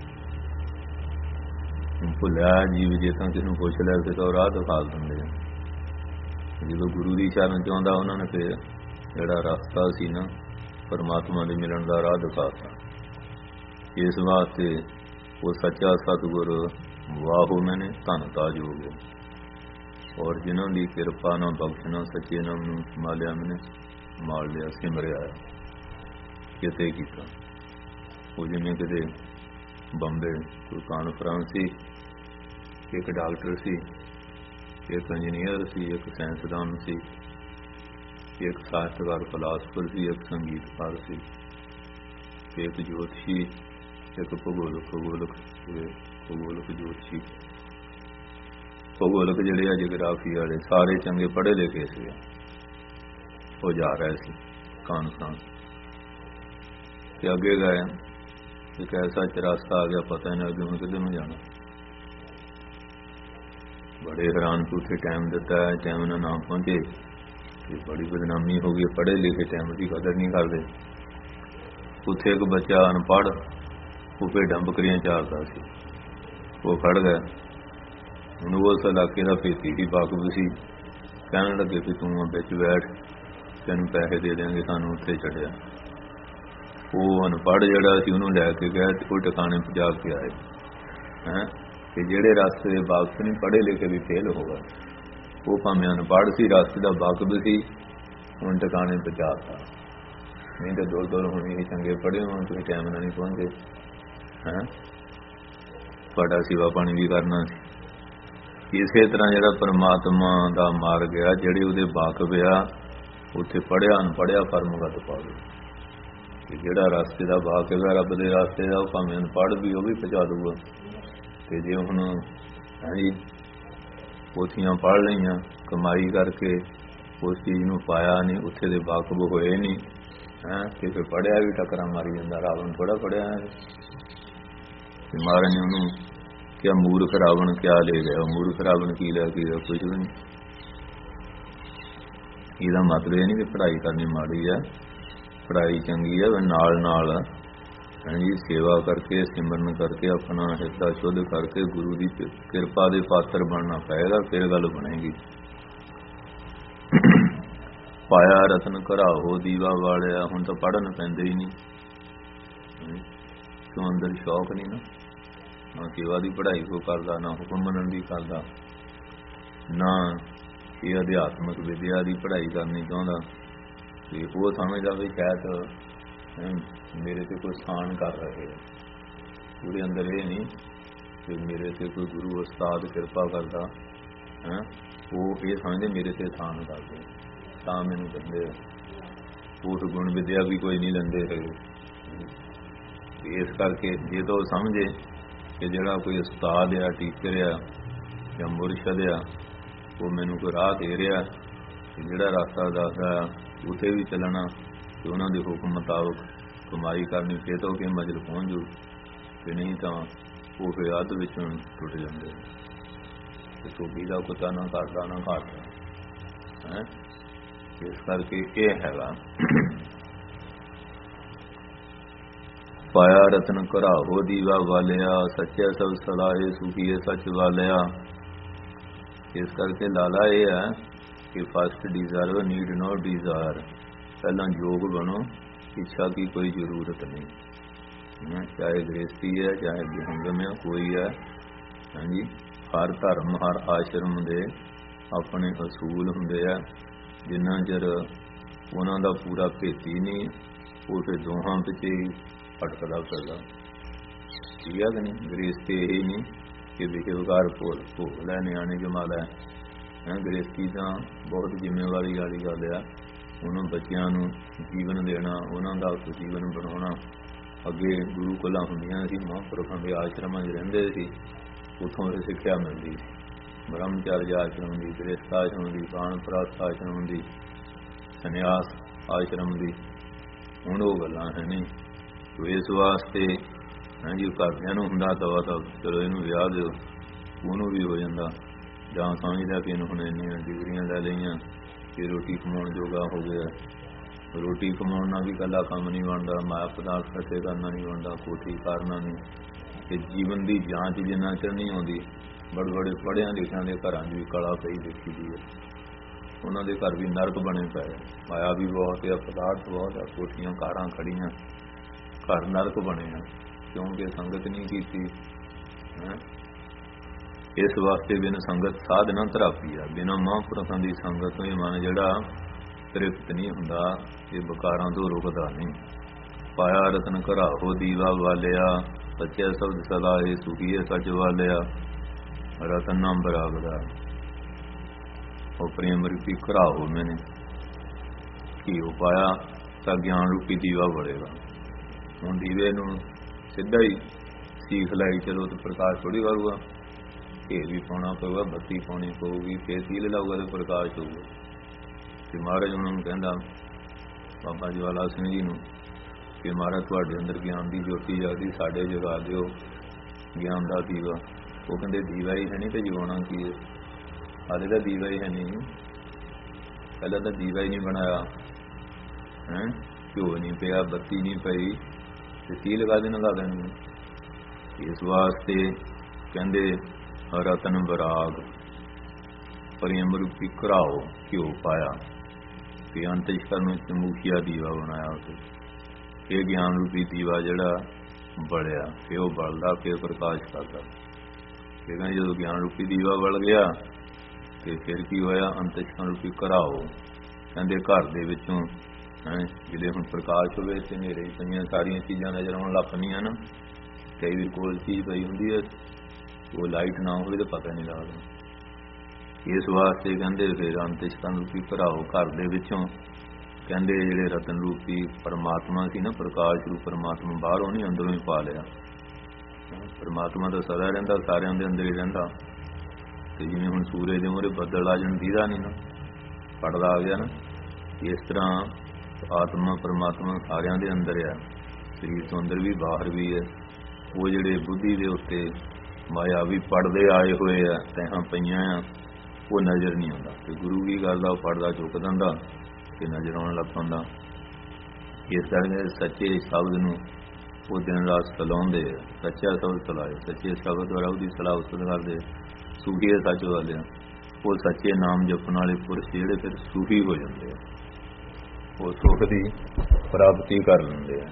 ਭੁੱਲਿਆ ਜੀਵ ਜੇ ਤਾਂ ਕਿਸੇ ਨੂੰ ਪੁੱਛ ਲਿਆ ਫਿਰ ਤਾਂ ਉਹ ਰਾਹ ਦਿਖਾ ਦਿੰਦੇ ਆ। ਜਦੋਂ ਗੁਰੂ ਦੀ ਸ਼ਰਨ 'ਚ ਆਉਂਦਾ ਉਹਨਾਂ ਨੇ ਫਿਰ ਜਿਹੜਾ ਰਸਤਾ ਸੀ ਨਾ ਪਰਮਾਤਮਾ ਦੇ ਮਿਲਣ ਦਾ ਰਾਹ ਦਿਖਾਤਾ। ਇਸ ਵਾਸਤੇ ਉਹ ਸੱਚਾ ਸਤਿਗੁਰ ਵਾਹੋ ਮੈਨੇ ਧਨ ਤਾਜ ਹੋ ਗਏ। ਔਰ ਜਿਨ੍ਹਾਂ ਦੀ ਕਿਰਪਾ ਨਾਲ ਬਖਸ਼ਣਾ ਸੱਚੇ ਨਾਮ ਨੂੰ ਸੰਭਾਲਿਆ ਮੈਨੇ ਮਾਲ ਲਿਆ ਸਿਮਰਿਆ ਕਿਤੇ ਕੀਤਾ। ਉਹ ਜਿਵੇਂ ਕਿਤੇ ਬੰਬੇ ਕੋਈ ਕਾਨਫਰੰਸ ਸੀ, ਇੱਕ ਡਾਕਟਰ ਸੀ, ਇੱਕ ਇੰਜੀਨੀਅਰ ਸੀ, ਇੱਕ ਸਾਇੰਸਦਾਨ ਸੀ, ਇੱਕ ਸਾਹਿਤਕਾਰ ਫਲਾਸਫਰ ਸੀ, ਇੱਕ ਸੰਗੀਤਕਾਰ ਸੀ, ਇੱਕ ਜੋਤਸ਼ੀ, ਇੱਕ ਭੂਗੋਲਕ ਜੋਤਸ਼ੀ। ਭੂਗੋਲਕ ਜਿਹੜੇ ਆ ਜਗਰਾਫੀ ਵਾਲੇ ਸਾਰੇ ਚੰਗੇ ਪੜ੍ਹੇ ਲਿਖੇ ਸੀ। ਉਹ ਜਾ ਰਹੇ ਸੀ ਕਾਨਫਰੰਸ ਤੇ ਅੱਗੇ ਗਏ, ਇੱਕ ਐਸਾ ਚਰਸਤਾ ਆ ਗਿਆ, ਪਤਾ ਨਹੀਂ ਅੱਗੇ ਹੁਣ ਕਿੱਧਰ ਨੂੰ ਜਾਣਾ। ਬੜੇ ਹੈਰਾਨ ਤੋਂ ਉੱਥੇ ਟਾਈਮ ਦਿੱਤਾ ਹੈ, ਟਾਈਮ ਨਾਲ ਨਾ ਪਹੁੰਚੇ ਤੇ ਬੜੀ ਬਦਨਾਮੀ ਹੋ ਗਈ। ਪੜ੍ਹੇ ਲਿਖੇ ਟਾਈਮ ਦੀ ਕਦਰ ਨਹੀਂ ਕਰਦੇ। ਉੱਥੇ ਇੱਕ ਬੱਚਾ ਅਨਪੜ੍ਹ ਉਹ ਭੇਡਾਂ ਬੱਕਰੀਆਂ ਚਾਰਦਾ ਸੀ। ਉਹ ਖੜ ਗਿਆ, ਉਹਨੂੰ ਉਸ ਇਲਾਕੇ ਦਾ ਭੇਤੀ ਸੀ, ਵਾਕਫ ਸੀ। ਕਹਿਣ ਲੱਗੇ ਵੀ ਤੂੰ ਵਿੱਚ ਬੈਠ, ਤੈਨੂੰ ਪੈਸੇ ਦੇ ਦਿਆਂਗੇ, ਸਾਨੂੰ ਉੱਥੇ ਛੱਡਿਆ। ਉਹ ਅਨਪੜ੍ਹ ਜਿਹੜਾ ਸੀ ਉਹਨੂੰ ਲੈ ਕੇ ਗਿਆ ਤੇ ਉਹ ਟਿਕਾਣੇ ਪਹੁੰਚਾ ਕੇ ਆਏ ਕਿ ਜਿਹੜੇ ਰਸਤੇ ਦੇ ਵਾਕਫ ਨਹੀਂ, ਪੜ੍ਹੇ ਲਿਖੇ ਵੀ ਫੇਲ ਹੋ ਗਏ। ਉਹ ਭਾਵੇਂ ਅਨਪੜ੍ਹ ਸੀ, ਰਸਤੇ ਦਾ ਵਾਕਫ ਸੀ, ਹੁਣ ਟਿਕਾਣੇ ਪਹੁੰਚਾਤਾ। ਨਹੀਂ ਤਾਂ ਦੂਰ ਹੋਣੀ ਸੀ, ਚੰਗੇ ਪੜ੍ਹੇ ਹੋਣ ਤੁਸੀਂ ਟਾਈਮ ਨਾਲ ਨਹੀਂ ਪਹੁੰਚੇ। ਤੁਹਾਡਾ ਸੇਵਾ ਪਾਣੀ ਵੀ ਕਰਨਾ ਸੀ। ਇਸੇ ਤਰ੍ਹਾਂ ਜਿਹੜਾ ਪਰਮਾਤਮਾ ਦਾ ਮਾਰਗ ਆ, ਜਿਹੜੇ ਉਹਦੇ ਵਾਕਫ ਆ, ਉੱਥੇ ਪੜ੍ਹਿਆ ਅਨਪੜ੍ਹਿਆ ਫਰਮਗਤ ਪਾਵੇ। ਜਿਹੜਾ ਰਸਤੇ ਦਾ ਵਾਕਫ ਹੈ ਰੱਬ ਦੇ ਰਸਤੇ ਦਾ, ਉਹ ਭਾਵੇਂ ਅਨਪੜ੍ਹ ਵੀ ਉਹ ਵੀ ਪਹੁੰਚਾ ਦੂਗਾ। ਤੇ ਜੇ ਹੁਣ ਪੋਥੀਆਂ ਪੜ੍ਹ ਲਈਆਂ, ਕਮਾਈ ਕਰਕੇ ਉਸ ਚੀਜ਼ ਨੂੰ ਪਾਇਆ ਨਹੀਂ, ਉੱਥੇ ਦੇ ਵਾਕਫ ਹੋਏ ਨਹੀਂ, ਤੇ ਫਿਰ ਪੜ੍ਹਿਆ ਵੀ ਟੱਕਰਾਂ ਮਾਰੀ ਜਾਂਦਾ। ਰਾਵਣ ਥੋੜ੍ਹਾ ਪੜ੍ਹਿਆ ਤੇ ਮਹਾਰਾਜ ਨੇ ਉਹਨੂੰ ਕਿਹਾ ਮੂਰਖ ਰਾਵਣ ਕਿਆ ਲੈ ਗਿਆ। ਮੂਰਖ ਰਾਵਣ ਕੀ ਲੈ ਗਿਆ? ਕੁਝ ਵੀ ਨਹੀਂ। ਇਹਦਾ ਮਤਲਬ ਇਹ ਨਹੀਂ ਕਿ ਪੜ੍ਹਾਈ ਕਰਨੀ ਮਾੜੀ ਹੈ, ਪੜ੍ਹਾਈ ਚੰਗੀ ਹੈ। ਨਾਲ ਨਾਲ ਸੇਵਾ ਕਰਕੇ, ਸਿਮਰਨ ਕਰਕੇ, ਆਪਣਾ ਹਿਰਦਾ ਸ਼ੁੱਧ ਕਰਕੇ ਗੁਰੂ ਦੀ ਕਿਰਪਾ ਦੇ ਪਾਤਰ ਬਣਨਾ ਪਏਗਾ, ਫਿਰ ਗੱਲ ਬਣੇਗੀ। ਪਾਇਆ ਰਤਨ ਘਰਾਹੋ ਦੀਵਾ ਵਾਲਿਆ। ਹੁਣ ਤਾਂ ਪੜ੍ਹਨ ਪੈਂਦੇ ਹੀ ਨਹੀਂ, ਕਿਉਂ ਅੰਦਰ ਸ਼ੌਕ ਨਹੀਂ ਨਾ ਸੇਵਾ ਦੀ ਪੜ੍ਹਾਈ ਕੋ ਕਰਦਾ, ਨਾ ਹੁਕਮ ਮੰਨਣ ਦੀ ਕਰਦਾ, ਨਾ ਇਹ ਅਧਿਆਤਮਕ ਵਿਦਿਆ ਦੀ ਪੜ੍ਹਾਈ ਕਰਨੀ ਚਾਹੁੰਦਾ। ਤੇ ਉਹ ਸਮਝਦਾ ਵੀ ਸ਼ਾਇਦ ਮੇਰੇ ਤੇ ਕੋਈ ਸਥਾਨ ਕਰ ਰਹੇ। ਉਹਦੇ ਅੰਦਰ ਇਹ ਨਹੀਂ ਕਿ ਮੇਰੇ ਤੇ ਕੋਈ ਗੁਰੂ ਉਸਤਾਦ ਕਿਰਪਾ ਕਰਦਾ, ਉਹ ਇਹ ਸਮਝਦੇ ਮੇਰੇ ਤੇ ਸਥਾਨ ਕਰਦੇ ਤਾਂ ਮੈਨੂੰ ਕਹਿੰਦੇ। ਉਸ ਗੁਣ ਵਿਦਿਆ ਵੀ ਕੋਈ ਨਹੀਂ ਲੈਂਦੇ ਹੈਗੇ। ਇਸ ਕਰਕੇ ਜੇ ਤਾਂ ਉਹ ਸਮਝੇ ਕਿ ਜਿਹੜਾ ਕੋਈ ਉਸਤਾਦ ਆ, ਟੀਚਰ ਆ ਜਾਂ ਮੁਰਸ਼ਦ ਆ, ਉਹ ਮੈਨੂੰ ਕੋਈ ਰਾਹ ਦੇ ਰਿਹਾ, ਜਿਹੜਾ ਰਸਤਾ ਦੱਸਦਾ ਉੱਥੇ ਵੀ ਚੱਲਣਾ ਤੇ ਉਹਨਾਂ ਦੇ ਹੁਕਮ ਮੁਤਾਬਕ ਕਮਾਈ ਕਰਨੀ, ਫਿਰ ਤਾਂ ਕਿ ਮੰਜ਼ਿਲ ਪਹੁੰਚ ਜੂ। ਤੇ ਨਹੀਂ ਤਾਂ ਉਹ ਫਿਰ ਅੱਧ ਵਿੱਚੋਂ ਟੁੱਟ ਜਾਂਦੇ। ਤੇ ਧੋਬੀ ਦਾ ਕੁੱਤਾ ਨਾ ਘਾਟਦਾ ਨਾ ਘਾਟਦਾ। ਇਸ ਕਰਕੇ ਇਹ ਹੈਗਾ ਪਾਇਆ ਰਤਨ ਘਰਾਹੋ ਦੀਵਾ ਵਾਲਿਆ, ਸੱਚੇ ਸਭ ਸਲਾਹੇ ਸੁਖੀਏ ਸੱਚ ਵਾਲਿਆ। ਇਸ ਕਰਕੇ ਲਾਲਾ ਇਹ ਹੈ ਕਿ ਫਸਟ ਡਿਜ਼ਾਇਰ ਨੀਡ ਨੋ ਡਿਜ਼ਾਇਰ। ਪਹਿਲਾਂ ਯੋਗ ਬਣੋ, ਇੱਛਾ की कोई ਜ਼ਰੂਰਤ ਨਹੀਂ। ਚਾਹੇ ਗ੍ਰਸਤੀ ਹੈ, ਚਾਹੇ ਵਿਹੰਗਮ ਹੈ, ਕੋਈ ਹੈ। ਹਾਂਜੀ, ਹਰ ਧਰਮ ਹਰ ਆਸ਼ਰਮ ਦੇ ਆਪਣੇ ਅਸੂਲ ਹੁੰਦੇ ਆ। ਜਿੰਨਾ ਚਿਰ ਉਹਨਾਂ ਦਾ ਪੂਰਾ ਭੇਤੀ ਨਹੀਂ, ਉਹ ਫਿਰ ਦੋਹਾਂ ਵਿੱਚ ਹੀ ਭਟਕਦਾ ਫਿਰਦਾ। ਠੀਕ ਹੈ ਕਿ ਨਹੀਂ? ਗ੍ਰਸਤੀ ਇਹ ਨਹੀਂ ਕਿ ਵਿਖੇਵਕਾਰ ਭੋਗ ਲੈ ਨਿਆਣੇ ਜਮਾ ਲੈ। ਗ੍ਰਸਤੀ ਤਾਂ ਬਹੁਤ ਜ਼ਿੰਮੇਵਾਰੀ ਵਾਲੀ ਗੱਲ ਆ। ਉਹਨਾਂ ਬੱਚਿਆਂ ਨੂੰ ਜੀਵਨ ਦੇਣਾ, ਉਹਨਾਂ ਦਾ ਜੀਵਨ ਬਣਾਉਣਾ। ਅੱਗੇ ਗੁਰੂ ਕੁਲਾਂ ਹੁੰਦੀਆਂ ਸੀ, ਮਹਾਂਪੁਰਖਾਂ ਦੇ ਆਸ਼ਰਮਾਂ 'ਚ ਰਹਿੰਦੇ ਸੀ, ਉੱਥੋਂ ਇਹ ਸਿੱਖਿਆ ਮਿਲਦੀ ਸੀ। ਬ੍ਰਹਮਚਾਰਜ ਆਸ਼ਰਮ ਦੀ, ਗ੍ਰਸਥ ਆਸ਼ਰਮ ਦੀ, ਬਾਣਪ੍ਰਸਥ ਆਸ਼ਰਮ ਦੀ, ਸੰਨਿਆਸ ਆਸ਼ਰਮ ਦੀ। ਹੁਣ ਉਹ ਗੱਲਾਂ ਹੈ ਨਹੀਂ। ਇਸ ਵਾਸਤੇ ਹਾਂਜੀ ਘਰਦਿਆਂ ਨੂੰ ਹੁੰਦਾ ਤਾਂ ਚਲੋ ਇਹਨੂੰ ਵਿਆਹ ਦਿਓ, ਉਹਨੂੰ ਵੀ ਹੋ ਜਾਂਦਾ। ਜਾਂ ਸਮਝਦਾ ਕਿ ਇਹਨੂੰ ਹੁਣ ਇੰਨੀਆਂ ਡਿਗਰੀਆਂ ਲੈ ਲਈਆਂ ਕਿ ਰੋਟੀ ਕਮਾਉਣ ਜੋਗਾ ਹੋ ਗਿਆ, ਰੋਟੀ ਕਮਾਉਣ ਨਾਲ ਵੀ ਇਕੱਲਾ ਕੰਮ ਨਹੀਂ ਬਣਦਾ, ਮਾਇਆ ਪਦਾਰਥ ਇਕੱਠੇ ਕਰਨਾ ਨਹੀਂ ਬਣਦਾ, ਕੋਠੀ ਕਰਨਾ ਨਹੀਂ। ਤੇ ਜੀਵਨ ਦੀ ਜਾਂਚ ਜਿੰਨਾ ਚਿਰ ਨਹੀਂ ਆਉਂਦੀ, ਬੜੇ ਪੜ੍ਹਿਆਂ ਲਿਖਿਆਂ ਦੇ ਘਰਾਂ 'ਚ ਵੀ ਕਲਾ ਪਈ ਦੇਖੀ ਦੀ ਹੈ। ਉਹਨਾਂ ਦੇ ਘਰ ਵੀ ਨਰਕ ਬਣੇ ਪਏ, ਮਾਇਆ ਵੀ ਬਹੁਤ ਆ, ਪਦਾਰਥ ਬਹੁਤ ਆ, ਕੋਠੀਆਂ ਕਾਰਾਂ ਖੜੀਆਂ, ਘਰ ਨਰਕ ਬਣੇ ਆ, ਕਿਉਂਕਿ ਸੰਗਤ ਨਹੀਂ ਕੀਤੀ। ਇਸ ਵਾਸਤੇ ਬਿਨ ਸੰਗਤ ਸਾਧਨਾ ਤਰਾਪੀ ਆ। ਬਿਨਾਂ ਮਹਾਂਪੁਰਖਾਂ ਦੀ ਸੰਗਤ ਤੋਂ ਇਹ ਮਨ ਜਿਹੜਾ ਤ੍ਰਿਪਤ ਨਹੀਂ ਹੁੰਦਾ, ਇਹ ਵਿਕਾਰਾਂ ਤੋਂ ਰੁਕਦਾ ਨਹੀਂ। ਪਾਇਆ ਰਤਨ ਘਰਾਹੋ ਦੀਵਾ ਵਾਲਿਆ, ਸੱਚੇ ਸ਼ਬਦ ਸਲਾਹੇ ਸੁਖੀਏ ਸੱਚ ਵਾਲਿਆ। ਰਤਨ ਨਾਮ ਬਰਾਬਦਾ ਉਹ ਪ੍ਰੇਮ ਰੂਪੀ ਘਰਾਹੋ ਮੈਨੇ ਘੀਓ ਪਾਇਆ ਤਾਂ ਗਿਆਨ ਰੂਪੀ ਦੀਵਾ ਬਲੇਗਾ। ਹੁਣ ਦੀਵੇ ਨੂੰ ਸਿੱਧਾ ਹੀ ਸੀਖ ਲਾਈ ਚਲੋ ਤਾਂ ਪ੍ਰਕਾਸ਼ ਥੋੜ੍ਹੀ ਕਰੂਗਾ, ਘੇਰ ਵੀ ਪਾਉਣਾ ਪਊਗਾ, ਬੱਤੀ ਪਾਉਣੀ ਪਊਗੀ, ਫੇਰ ਸੀਲ ਲਾਊਗਾ ਤਾਂ ਪ੍ਰਕਾਸ਼ ਹੋਊਗਾ। ਤੇ ਮਹਾਰਾਜ ਉਹਨਾਂ ਨੂੰ ਕਹਿੰਦਾ ਬਾਬਾ ਜਵਾਲਾ ਸਿੰਘ ਜੀ ਨੂੰ ਕਿ ਮਹਾਰਾਜ ਤੁਹਾਡੇ ਅੰਦਰ ਗਿਆਨ ਦੀ ਜੋਤੀ ਜਗਦੀ, ਸਾਡੇ ਜਗਾ ਦਿਓ ਗਿਆਨ ਦਾ ਦੀਵਾ। ਉਹ ਕਹਿੰਦੇ ਦੀਵਾ ਹੀ ਹੈ ਨਹੀਂ ਤੇ ਜਗਾਉਣਾ ਕੀ ਹੈ, ਹਾਲੇ ਤਾਂ ਦੀਵਾ ਹੀ ਹੈ ਨਹੀਂ, ਪਹਿਲਾਂ ਤਾਂ ਦੀਵਾ ਹੀ ਨਹੀਂ ਬਣਾਇਆ, ਘਿਓ ਨਹੀਂ ਪਿਆ, ਬੱਤੀ ਨਹੀਂ ਪਈ, ਤੇ ਕੀ ਲਗਾ ਦੇਣਾ ਲਾ ਦੇਣੀ। ਇਸ ਵਾਸਤੇ ਕਹਿੰਦੇ ਰਤਨ ਬਰਾਗ ਪ੍ਰੇਮ ਰੂਪੀ ਘਰਾਓ ਘਿਓ ਪਾਇਆ, ਤੇ ਅੰਤਿਸ਼ਕਰ ਨੂੰ ਚਮੂਕੀਆ ਦੀਵਾ ਬਣਾਇਆ ਉੱਥੇ। ਇਹ ਗਿਆਨ ਰੂਪੀ ਦੀਵਾ ਜਿਹੜਾ ਬਲਿਆ, ਫਿਰ ਉਹ ਬਲਦਾ, ਫਿਰ ਪ੍ਰਕਾਸ਼ ਕਰਦਾ। ਫਿਰ ਕਹਿੰਦੇ ਜਦੋਂ ਗਿਆਨ ਰੂਪੀ ਦੀਵਾ ਬਲ ਗਿਆ ਤੇ ਫਿਰ ਕੀ ਹੋਇਆ, ਅੰਤਿਸ਼ਕਰ ਰੂਪੀ ਘਰਾਓ। ਕਹਿੰਦੇ ਘਰ ਦੇ ਵਿੱਚੋਂ ਜਿਹੜੇ ਹੁਣ ਪ੍ਰਕਾਸ਼ ਹੋਵੇ ਤੇ ਹਨੇਰੇ ਪਈਆਂ ਸਾਰੀਆਂ ਚੀਜ਼ਾਂ ਨਜ਼ਰ ਆਉਣ ਲੱਗ ਪਈਆਂ ਨਾ। ਕਈ ਵਾਰ ਕੋਲ ਚੀਜ਼ ਪਈ ਹੁੰਦੀ ਹੈ, ਉਹ ਲਾਈਟ ਨਾ ਹੋਵੇ ਤਾਂ ਪਤਾ ਨਹੀਂ ਲੱਗਦਾ। ਇਸ ਵਾਸਤੇ ਕਹਿੰਦੇ ਫਿਰ ਅੰਤਿਸ਼ਕਰ ਰੂਪੀ ਘਰਾਓ, ਘਰ ਦੇ ਵਿੱਚੋਂ ਕਹਿੰਦੇ ਜਿਹੜੇ ਰਤਨ ਰੂਪੀ ਪਰਮਾਤਮਾ ਸੀ ਨਾ, ਪ੍ਰਕਾਸ਼ ਰੂਪ ਪਰਮਾਤਮਾ ਬਾਹਰੋਂ ਨਹੀਂ ਅੰਦਰੋਂ ਹੀ ਪਾ ਲਿਆ। ਪਰਮਾਤਮਾ ਤਾਂ ਸਦਾ ਰਹਿੰਦਾ, ਸਾਰਿਆਂ ਦੇ ਅੰਦਰ ਹੀ ਰਹਿੰਦਾ। ਤੇ ਜਿਵੇਂ ਹੁਣ ਸੂਰਜ ਦੇ ਮੂਹਰੇ ਬੱਦਲ ਆ ਜਾਣ ਦੀਦਾ ਨਹੀਂ ਨਾ, ਪੜਦਾ ਆ ਗਿਆ ਨਾ, ਇਸ ਤਰ੍ਹਾਂ ਆਤਮਾ ਪਰਮਾਤਮਾ ਸਾਰਿਆਂ ਦੇ ਅੰਦਰ ਆ, ਸਰੀਰ ਤੋਂ ਅੰਦਰ ਵੀ ਬਾਹਰ ਵੀ ਹੈ। ਉਹ ਜਿਹੜੇ ਬੁੱਧੀ ਦੇ ਉੱਤੇ ਮਾਇਆ ਵੀ ਪੜਦੇ ਆਏ ਹੋਏ ਆ, ਤੈਹਾਂ ਪਈਆਂ ਆ, ਉਹ ਨਜ਼ਰ ਨਹੀਂ ਆਉਂਦਾ। ਤੇ ਗੁਰੂ ਕੀ ਕਰਦਾ, ਉਹ ਪੜਦਾ ਚੁੱਕ ਦਿੰਦਾ ਤੇ ਨਜ਼ਰ ਆਉਣ ਲੱਗ ਪੈਂਦਾ। ਇਸ ਕਰਕੇ ਸੱਚੇ ਸ਼ਬਦ ਨੂੰ ਉਹ ਦਿਨ ਰਾਤ ਸਲਾਉਂਦੇ ਆ, ਸੱਚਾ ਸ਼ਬਦ ਸਲਾਏ, ਸੱਚੇ ਸ਼ਬਦ ਦੁਆਰਾ ਉਹਦੀ ਸਲਾਹ ਉਸਤ ਕਰਦੇ। ਸੂਖੀ ਸੱਚ ਵਾਲਿਆ, ਉਹ ਸੱਚੇ ਨਾਮ ਜਪਣ ਵਾਲੇ ਪੁਰਸ਼ ਜਿਹੜੇ ਫਿਰ ਸੂਖੀ ਹੋ ਜਾਂਦੇ ਆ, ਉਹ ਸੁਖ ਦੀ ਪ੍ਰਾਪਤੀ ਕਰ ਲੈਂਦੇ ਆ।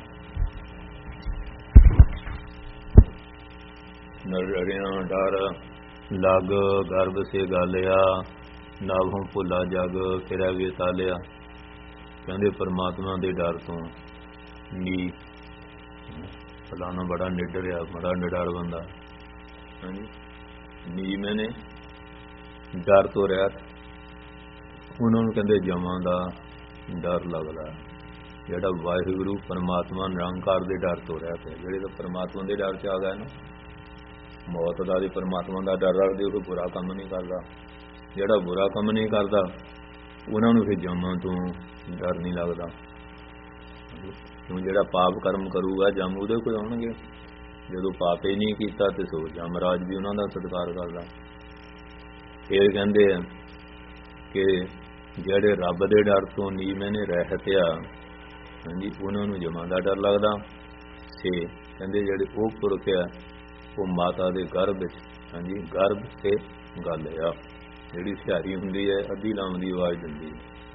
ਨਰਿਆਂ ਡਰ ਲਗ ਗਰਭ ਸੇ ਗਾਲਿਆ, ਨਾਭੋਂ ਭੁੱਲਾ ਜਗ ਫਿਰਿਆ ਵੇ ਤਾਲਿਆ। ਕਹਿੰਦੇ ਪਰਮਾਤਮਾ ਦੇ ਡਰ ਤੋਂ ਨੀ ਫਲਾਣਾ ਬੜਾ ਨਿਡਰ ਆ, ਬੜਾ ਨਿਡਰ ਬੰਦਾ, ਹਾਂਜੀ ਨੀ ਮੈਨੇ ਡਰ ਤੋਂ ਰਹਿਤ, ਉਹਨਾਂ ਨੂੰ ਕਹਿੰਦੇ ਜਮਾਂ ਦਾ ਡਰ ਲੱਗਦਾ। ਜਿਹੜਾ ਵਾਹਿਗੁਰੂ ਪਰਮਾਤਮਾ ਨਿਰੰਕਾਰ ਦੇ ਡਰ ਤੋਂ ਰਹਿਤ ਹੈ, ਜਿਹੜੇ ਤਾਂ ਪਰਮਾਤਮਾ ਦੇ ਡਰ 'ਚ ਆ ਗਏ ਨਾ, ਮੌਤ ਦਾ ਵੀ ਪਰਮਾਤਮਾ ਦਾ ਡਰ ਰੱਖਦੇ, ਉਹ ਬੁਰਾ ਕੰਮ ਨਹੀਂ ਕਰਦਾ। ਜਿਹੜਾ ਬੁਰਾ ਕੰਮ ਨਹੀਂ ਕਰਦਾ ਉਹਨਾਂ ਨੂੰ ਫਿਰ ਜਮਾਂ ਤੋਂ ਡਰ ਨਹੀਂ ਲੱਗਦਾ। ਕਿਉਂ ਜਿਹੜਾ ਪਾਪ ਕਰਮ ਕਰੂਗਾ ਜਮ ਉਹਦੇ ਕੋਲ ਆਉਣਗੇ, ਜਦੋਂ ਪਾਪ ਹੀ ਨਹੀਂ ਕੀਤਾ ਤੇ ਸੋ ਜਮਰਾਜ ਵੀ ਉਹਨਾਂ ਦਾ ਸਤਿਕਾਰ ਕਰਦਾ। ਫਿਰ ਕਹਿੰਦੇ ਆ ਕਿ ਜਿਹੜੇ ਰੱਬ ਦੇ ਡਰ ਤੋਂ ਨੀ ਮੈਨੇ ਰਹਿਤ ਆ, ਹਾਂਜੀ ਉਹਨਾਂ ਨੂੰ ਜਮਾਂ ਦਾ ਡਰ ਲੱਗਦਾ। ਤੇ ਕਹਿੰਦੇ ਜਿਹੜੇ ਉਹ ਪੁਰਖ ਆ, ਉਹ ਮਾਤਾ ਦੇ ਗਰਭ ਵਿੱਚ, ਹਾਂਜੀ ਗਰਭ ਤੇ ਗੱਲ ਆ, ਜਿਹੜੀ ਸਿਹਾਰੀ ਹੁੰਦੀ ਹੈ ਅੱਧੀ ਲਾਮ ਦੀ ਆਵਾਜ਼ ਦਿੰਦੀ,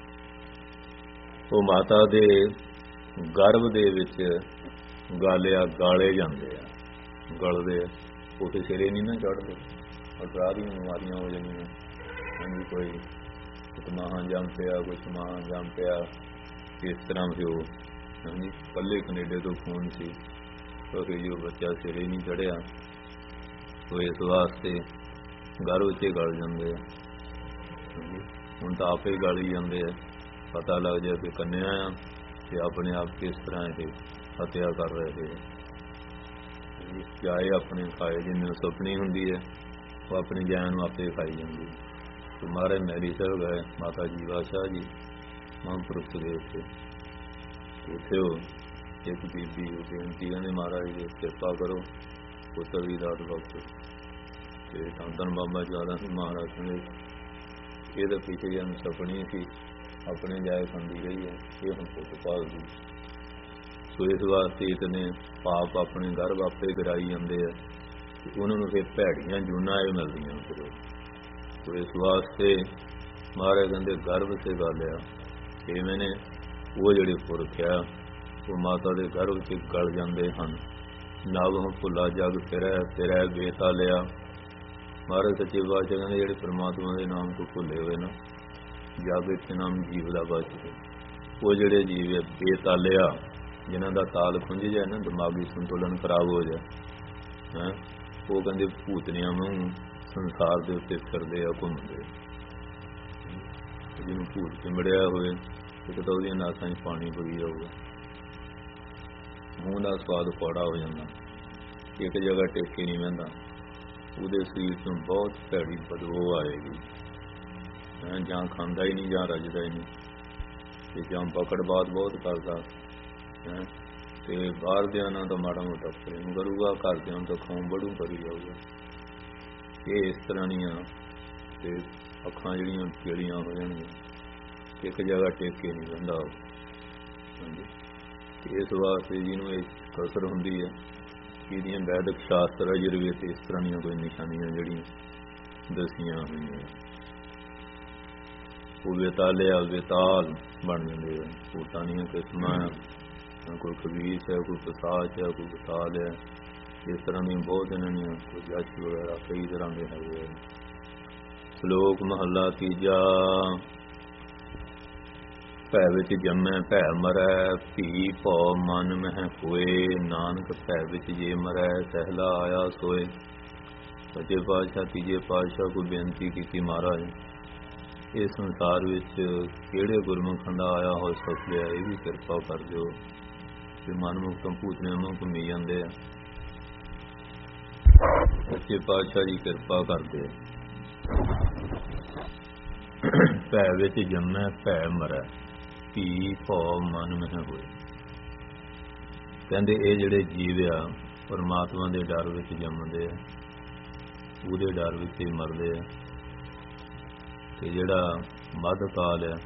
ਉਹ ਮਾਤਾ ਦੇ ਗਰਭ ਦੇ ਵਿੱਚ ਗਾਲਿਆ ਗਾਲੇ ਜਾਂਦੇ ਆ, ਗਲਦੇ ਆ, ਉਹ ਤੇ ਸਿਰੇ ਨਹੀਂ ਨਾ ਚੜ੍ਹਦੇ, ਅਪਰਾਧ ਦੀਆਂ ਬਿਮਾਰੀਆਂ ਹੋ ਜਾਂਦੀਆਂ। ਹਾਂਜੀ ਕੋਈ ਮਹਾਂ ਜੰਮ ਪਿਆ, ਕੁਛ ਮਹਾਂ ਜੰਮ ਪਿਆ, ਇਸ ਤਰ੍ਹਾਂ ਵੀ ਉਹ ਹਾਂਜੀ ਪੱਲੇ ਕਨੇਡੇ ਤੋਂ ਫੋਨ ਸੀ, ਕਿਉਂਕਿ ਜੋ ਬੱਚਾ ਸਿਰੇ ਨਹੀਂ ਚੜ੍ਹਿਆ, ਉਹ ਇਸ ਵਾਸਤੇ ਗਰਭ 'ਚ ਗਲ ਜਾਂਦੇ ਆ। ਹੁਣ ਤਾਂ ਆਪੇ ਗਲ ਹੀ ਜਾਂਦੇ ਆ, ਪਤਾ ਲੱਗ ਜਾਏ ਕਿ ਕੰਨਿਆ ਆ ਤੇ ਆਪਣੇ ਆਪ ਕਿਸ ਤਰ੍ਹਾਂ ਇਹ ਹੱਤਿਆ ਕਰ ਰਹੇ ਆ। ਜਾਏ ਆਪਣੇ ਖਾਏ, ਜਿਵੇਂ ਸੁਪਨੀ ਹੁੰਦੀ ਹੈ ਉਹ ਆਪਣੀ ਜਾਨ ਨੂੰ ਆਪੇ ਖਾਈ ਜਾਂਦੀ। ਤੇ ਮਹਾਰਾਜ ਮੈਰੀ ਸਾਹਿਬ ਗਏ, ਮਾਤਾ ਜੀਵਾ ਸ਼ਾਹ ਜੀ ਮਹਾਂਪੁਰਖ ਦੇ ਉੱਤੇ, ਉੱਥੇ ਉਹ ਇੱਕ ਬੀਬੀ ਉਹ ਬੇਨਤੀ ਕਹਿੰਦੇ ਮਹਾਰਾਜ ਜੀ ਕਿਰਪਾ ਕਰੋ ਪੁੱਤਰ ਦੀ ਦਾਤ ਬਖਸ਼ੋ। ਤੇ ਧੰਨ ਧੰਨ ਬਾਬਾ ਜਵਾਲਾ ਸਿੰਘ ਮਹਾਰਾਜ ਕਹਿੰਦੇ ਇਹ ਤਾਂ ਪਿਛੇ ਜਨਮ ਸੁਪਨੀ ਸੀ, ਆਪਣੇ ਜਾਇ ਖਾਂਦੀ ਰਹੀ ਹੈ, ਇਹ ਹੁਣ ਪੁੱਤ ਭਾਲਦੀ। ਸੋ ਇਸ ਵਾਸਤੇ ਇਤਨੇ ਪਾਪ ਆਪਣੇ ਗਰਭ ਆਪੇ ਗਿਰਾਈ ਜਾਂਦੇ ਆ, ਉਹਨਾਂ ਨੂੰ ਫਿਰ ਭੈੜੀਆਂ ਜੂਨਾਂ ਇਹ ਮਿਲਦੀਆਂ। ਫਿਰ ਸੋ ਇਸ ਵਾਸਤੇ ਮਹਾਰਾਜ ਕਹਿੰਦੇ ਗਰਭ ਸੇ ਗਾਲਿਆ 6 ਮਹੀਨੇ ਉਹ ਜਿਹੜੇ ਪੁਰਖ ਆ ਉਹ ਮਾਤਾ ਦੇ ਗਰਭ 'ਚ ਗਲ ਜਾਂਦੇ ਹਨ। ਨਵ ਭੁੱਲਾ ਜਗ ਫਿਰੈ ਬੇਤਾ ਲਿਆ। ਮਹਾਰਾਜ ਸੱਚੇ ਪਾਤਸ਼ਾਹ ਕਹਿੰਦੇ ਜਿਹੜੇ ਪਰਮਾਤਮਾ ਦੇ ਨਾਮ ਤੋਂ ਭੁੱਲੇ ਹੋਏ ਨਾ, ਜਗ ਵਿੱਚ ਨਾਮ ਜੀਵ ਦਾ ਬਚਦੇ, ਉਹ ਜਿਹੜੇ ਜੀਵ ਹੈ ਬੇਤਾਲਿਆ, ਜਿਨ੍ਹਾਂ ਦਾ ਤਾਲ ਖੁੰਝ ਜਾਏ ਨਾ, ਦਿਮਾਗੀ ਸੰਤੁਲਨ ਖਰਾਬ ਹੋ ਜਾਏ, ਉਹ ਕਹਿੰਦੇ ਭੂਤਨੀਆਂ ਨੂੰ ਸੰਸਾਰ ਦੇ ਉੱਤੇ ਫਿਰਦੇ ਆ, ਘੁੰਮਦੇ। ਜਿਹਨੂੰ ਭੂਤ ਚਿੰਬੜਿਆ ਹੋਵੇ ਇੱਕ ਤਾਂ ਉਹਦੀਆਂ ਨਾਸਾਂ 'ਚ ਪਾਣੀ ਪਈ ਜਾਊਗਾ, ਮੂੰਹ ਦਾ ਸਵਾਦ ਕੌੜਾ ਹੋ ਜਾਂਦਾ, ਇੱਕ ਜਗ੍ਹਾ ਟੇਕੇ ਨਹੀਂ ਬਹਿੰਦਾ, ਉਹਦੇ ਸਰੀਰ ਤੋਂ ਬਹੁਤ ਭੈੜੀ ਬਦਬੂ ਆਏਗੀ, ਜਾਂ ਖਾਂਦਾ ਹੀ ਨਹੀਂ ਜਾਂ ਰੱਜਦਾ ਹੀ ਨਹੀਂ, ਤੇ ਜਾਂ ਪਕੜਬਾਦ ਬਹੁਤ ਕਰਦਾ, ਤੇ ਬਾਹਰ ਦਿਆਂ ਨਾਲ ਤਾਂ ਮਾੜਾ ਮੋਟਾ ਪ੍ਰੇਮ ਕਰੂਗਾ, ਘਰਦਿਆਂ ਨੂੰ ਤਾਂ ਖਾਉਂ ਬੜੂ ਕਰੀ ਜਾਊਗਾ। ਇਹ ਇਸ ਤਰ੍ਹਾਂ ਦੀਆਂ ਤੇ ਅੱਖਾਂ ਜਿਹੜੀਆਂ ਪੀਲੀਆਂ ਹੋ ਜਾਣਗੀਆਂ, ਇੱਕ ਜਗ੍ਹਾ ਟੇਕੇ ਨਹੀਂ ਬਹਿੰਦਾ। ਇਸ ਵਾਸਤੇ ਜਿਹਨੂੰ ਇਹ ਕਸਰ ਹੁੰਦੀ ਹੈ, ਇਹਦੀਆਂ ਵੈਦਿਕ ਸ਼ਾਸਤਰ ਅਜੁਰਵੇਦ ਇਸ ਤਰ੍ਹਾਂ ਦੀਆਂ ਕੋਈ ਨਿਸ਼ਾਨੀਆਂ ਜਿਹੜੀਆਂ ਦੱਸੀਆਂ ਹੋਈਆਂ, ਉਹ ਵੇਤਾਲਿਆ ਵੇਤਾਲ ਬਣ ਜਾਂਦੇ ਆ। ਭੂਤਾਂ ਦੀਆਂ ਕਿਸਮਾਂ, ਕੋਈ ਖਬੀਸ ਹੈ, ਕੋਈ ਪਸਾਚ ਹੈ, ਕੋਈ ਬਤਾਲ ਹੈ, ਇਸ ਤਰ੍ਹਾਂ ਦੀਆਂ ਬਹੁਤ ਇਹਨਾਂ ਦੀਆਂ, ਕੋਈ ਜੱਜ ਵਗੈਰਾ ਕਈ ਤਰ੍ਹਾਂ ਦੇ ਹੈਗੇ। ਸ਼ਲੋਕ ਮਹੱਲਾ ਤੀਜਾ। ਭੈ ਵਿੱਚ ਜੰਮੈ ਭੈ ਮਰੈ, ਭੀ ਭਉ ਮਨ ਮਹਿ ਹੋਏ, ਨਾਨਕ ਭੈ ਵਿੱਚ ਜੇ ਮਰੈ ਸਹਿਲਾ ਆਇਆ ਸੋਏ। ਸੱਚੇ ਪਾਤਸ਼ਾਹ ਤੀਜੇ ਪਾਤਸ਼ਾਹ ਕੋਈ ਬੇਨਤੀ ਕੀਤੀ, ਮਹਾਰਾਜ ਇਹ ਸੰਸਾਰ ਵਿੱਚ ਕਿਹੜੇ ਗੁਰਮੁਖਾਂ ਦਾ ਆਇਆ ਹੋ ਸਕਿਆ, ਇਹ ਵੀ ਕਿਰਪਾ ਕਰ ਦਿਓ। ਤੇ ਮਨਮੁਖ ਤੋਂ ਭੂਤਨੇ ਨੂੰ ਘੁੰਮੀ ਜਾਂਦੇ ਆ, ਸੱਚੇ ਪਾਤਸ਼ਾਹ ਜੀ ਕਿਰਪਾ ਕਰਦੇ। ਭੈ ਵਿੱਚ ਜੰਮੈ ਭੈ ਮਰੈ, ਭੀ ਭਉ ਮਨ ਮਹਿ ਹੋਏ। ਕਹਿੰਦੇ ਇਹ ਜਿਹੜੇ ਜੀਵ ਆ ਪਰਮਾਤਮਾ ਦੇ ਡਰ ਵਿੱਚ ਜੰਮਦੇ ਆ, ਉਹਦੇ ਡਰ ਵਿੱਚ ਹੀ ਮਰਦੇ ਆ। ਤੇ ਜਿਹੜਾ ਮੱਧ ਕਾਲ ਆ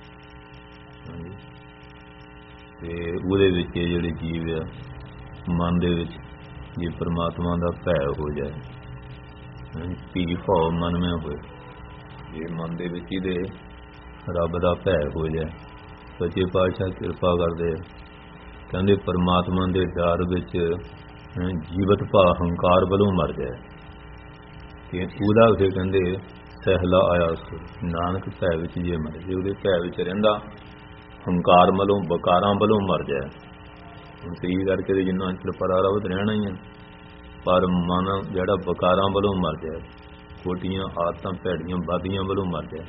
ਤੇ ਉਹਦੇ ਵਿੱਚ ਜਿਹੜੇ ਜੀਵ ਆ ਮਨ ਦੇ ਵਿੱਚ ਜੇ ਪਰਮਾਤਮਾ ਦਾ ਭੈ ਹੋ ਜਾਏ, ਭੀ ਭਉ ਮਨ ਮਹਿ ਹੋਏ, ਜੇ ਮਨ ਦੇ ਵਿੱਚ ਇਹਦੇ ਰੱਬ ਦਾ ਭੈ ਹੋ ਜਾਏ, ਸੱਚੇ ਪਾਤਸ਼ਾਹ ਕਿਰਪਾ ਕਰਦੇ। ਕਹਿੰਦੇ ਪਰਮਾਤਮਾ ਦੇ ਡਰ ਵਿੱਚ ਜੀਵਤ ਭਾ ਹੰਕਾਰ ਵੱਲੋਂ ਮਰ ਜਾਏ, ਤੇ ਉਹਦਾ ਫਿਰ ਕਹਿੰਦੇ ਸਹਿਲਾ ਆਇਆ ਸੋ। ਨਾਨਕ ਭੈ ਵਿੱਚ ਜੇ ਮਰੇ, ਜੇ ਉਹਦੇ ਭੈ ਵਿੱਚ ਰਹਿੰਦਾ ਹੰਕਾਰ ਵੱਲੋਂ ਬਕਾਰਾਂ ਵੱਲੋਂ ਮਰ ਜਾਏ। ਹੁਣ ਸਹੀ ਕਰਕੇ ਤੇ ਜਿੰਨਾ ਚਿਰ ਪਰਾਰਬਧ ਰਹਿਣਾ ਹੀ ਆ, ਪਰ ਮਨ ਜਿਹੜਾ ਬਕਾਰਾਂ ਵੱਲੋਂ ਮਰ ਜਾਏ, ਖੋਟੀਆਂ ਆਦਤਾਂ ਭੈੜੀਆਂ ਬਾਦੀਆਂ ਵੱਲੋਂ ਮਰ ਜਾਏ,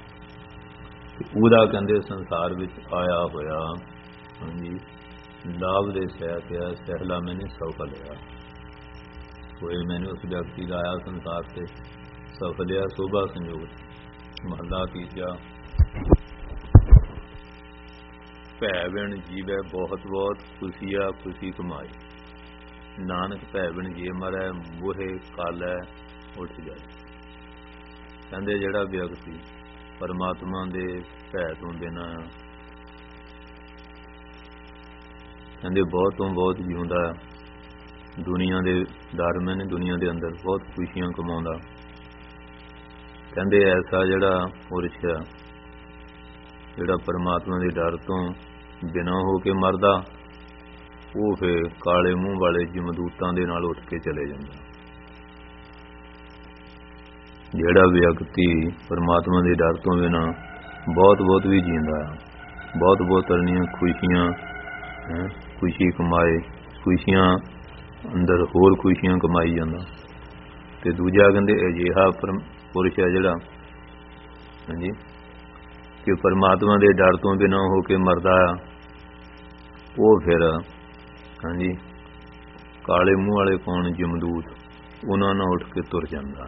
ਉਹਦਾ ਕਹਿੰਦੇ ਸੰਸਾਰ ਵਿੱਚ ਆਇਆ ਹੋਇਆ ਹਾਂਜੀ ਲਾਭ ਦੇ ਸਹਿਤ ਆ, ਸਹਿਲਾ ਮੈਨੇ ਸੌਖ ਲਿਆ। ਕੋਈ ਮੈਨੇ ਉਸ ਵਿਅਕਤੀ ਦਾ ਆਇਆ ਸੰਸਾਰ ਤੇ ਸੌਖ ਲਿਆ, ਸੋਭਾ ਸੰਯੋਗ। ਮਹੱਲਾ ਤੀਜਾ। ਭੈ ਬਿਨ ਜੀਵੈ ਬਹੁਤ ਬਹੁਤ, ਖੁਸ਼ੀਆ ਖੁਸ਼ੀ ਕਮਾਈ, ਨਾਨਕ ਭੈ ਬਿਨ ਜੇ ਮਰੈ ਮੋਹੇ ਕਾਲੈ ਉੱਠ ਜਾਏ। ਕਹਿੰਦੇ ਜਿਹੜਾ ਵਿਅਕਤੀ ਪਰਮਾਤਮਾ ਦੇ ਭੈ ਤੋਂ ਬਿਨਾਂ ਕਹਿੰਦੇ ਬਹੁਤ ਤੋਂ ਬਹੁਤ ਜਿਉਂਦਾ, ਦੁਨੀਆ ਦੇ ਡਰ ਮੈਨੇ ਦੁਨੀਆ ਦੇ ਅੰਦਰ ਬਹੁਤ ਖੁਸ਼ੀਆਂ ਕਮਾਉਂਦਾ। ਕਹਿੰਦੇ ਐਸਾ ਜਿਹੜਾ ਪੁਰਸ਼ ਆ ਜਿਹੜਾ ਪਰਮਾਤਮਾ ਦੇ ਡਰ ਤੋਂ ਬਿਨਾਂ ਹੋ ਕੇ ਮਰਦਾ, ਉਹ ਫਿਰ ਕਾਲੇ ਮੂੰਹ ਵਾਲੇ ਜਮਦੂਤਾਂ ਦੇ ਨਾਲ ਉੱਠ ਕੇ ਚਲੇ ਜਾਂਦਾ। ਜਿਹੜਾ ਵਿਅਕਤੀ ਪਰਮਾਤਮਾ ਦੇ ਡਰ ਤੋਂ ਬਿਨਾਂ ਬਹੁਤ ਬਹੁਤ ਵੀ ਜੀਂਦਾ, ਬਹੁਤ ਬਹੁਤ ਤਰ੍ਹਾਂ ਖੁਸ਼ੀਆਂ ਖੁਸ਼ੀ ਕਮਾਏ, ਖੁਸ਼ੀਆਂ ਅੰਦਰ ਹੋਰ ਖੁਸ਼ੀਆਂ ਕਮਾਈ ਜਾਂਦਾ। ਤੇ ਦੂਜਾ ਕਹਿੰਦੇ ਅਜਿਹਾ ਪੁਰਸ਼ ਹੈ ਜਿਹੜਾ ਹਾਂਜੀ ਕਿ ਪਰਮਾਤਮਾ ਦੇ ਡਰ ਤੋਂ ਬਿਨਾਂ ਹੋ ਕੇ ਮਰਦਾ ਆ, ਉਹ ਫਿਰ ਹਾਂਜੀ ਕਾਲੇ ਮੂੰਹ ਵਾਲੇ ਕੌਣ ਜਮਦੂਤ, ਉਹਨਾਂ ਨਾਲ ਉੱਠ ਕੇ ਤੁਰ ਜਾਂਦਾ।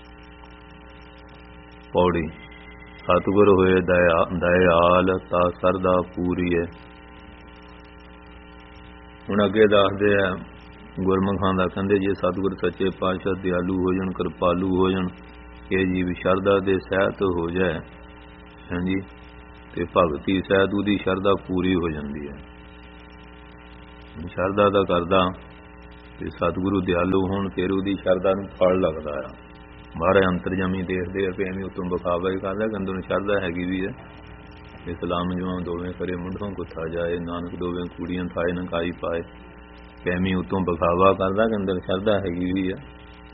ਪੌੜੀ। ਸਤਿਗੁਰ ਹੋਏ ਦਇਆਲ ਤਾ ਸਰਦਾ ਪੂਰੀ ਹੈ। ਹੁਣ ਅੱਗੇ ਦੱਸਦੇ ਆ ਗੁਰਮੁਖਾਂ ਦਾ, ਕਹਿੰਦੇ ਜੇ ਸਤਿਗੁਰ ਸੱਚੇ ਪਾਤਸ਼ਾਹ ਦਿਆਲੂ ਹੋ ਜਾਣ, ਕਿਰਪਾਲੂ ਹੋ ਜਾਣ, ਇਹ ਜੀਵ ਸ਼ਰਧਾ ਦੇ ਸਹਿਤ ਹੋ ਜਾਏ ਹਾਂਜੀ ਤੇ ਭਗਤੀ ਸਹਿਤ ਉਹਦੀ ਸ਼ਰਧਾ ਪੂਰੀ ਹੋ ਜਾਂਦੀ ਹੈ। ਸ਼ਰਧਾ ਦਾ ਕਰਦਾ ਤੇ ਸਤਿਗੁਰੂ ਦਿਆਲੂ ਹੋਣ ਫਿਰ ਉਹਦੀ ਸ਼ਰਧਾ ਨੂੰ ਫਲ ਲੱਗਦਾ ਆ। ਮਹਾਰਾਜ ਅੰਤਰਜਾਮੀ ਦੇਖਦੇ ਆ ਕਿ ਐਵੇਂ ਉਤੋਂ ਵਿਖਾਵਾ ਹੀ ਕਰਦਾ ਕਿ ਅੰਦਰੋਂ ਸ਼ਰਧਾ ਹੈਗੀ ਵੀ ਹੈ। ਇਸਲਾਮ ਜਵਾਂ ਦੋਵੇਂ ਕਰੇ ਮੁੰਢੋਂ ਗੁੱਥਾ ਜਾਏ, ਨਾਨਕ ਦੋਵੇਂ ਕੂੜੀਆਂ ਥਾਏ ਨਕਾਈ ਪਾਏ। ਐਵੇਂ ਉਤੋਂ ਵਿਖਾਵਾ ਕਰਦਾ ਕਿ ਅੰਦਰ ਸ਼ਰਧਾ ਹੈਗੀ ਵੀ ਹੈ।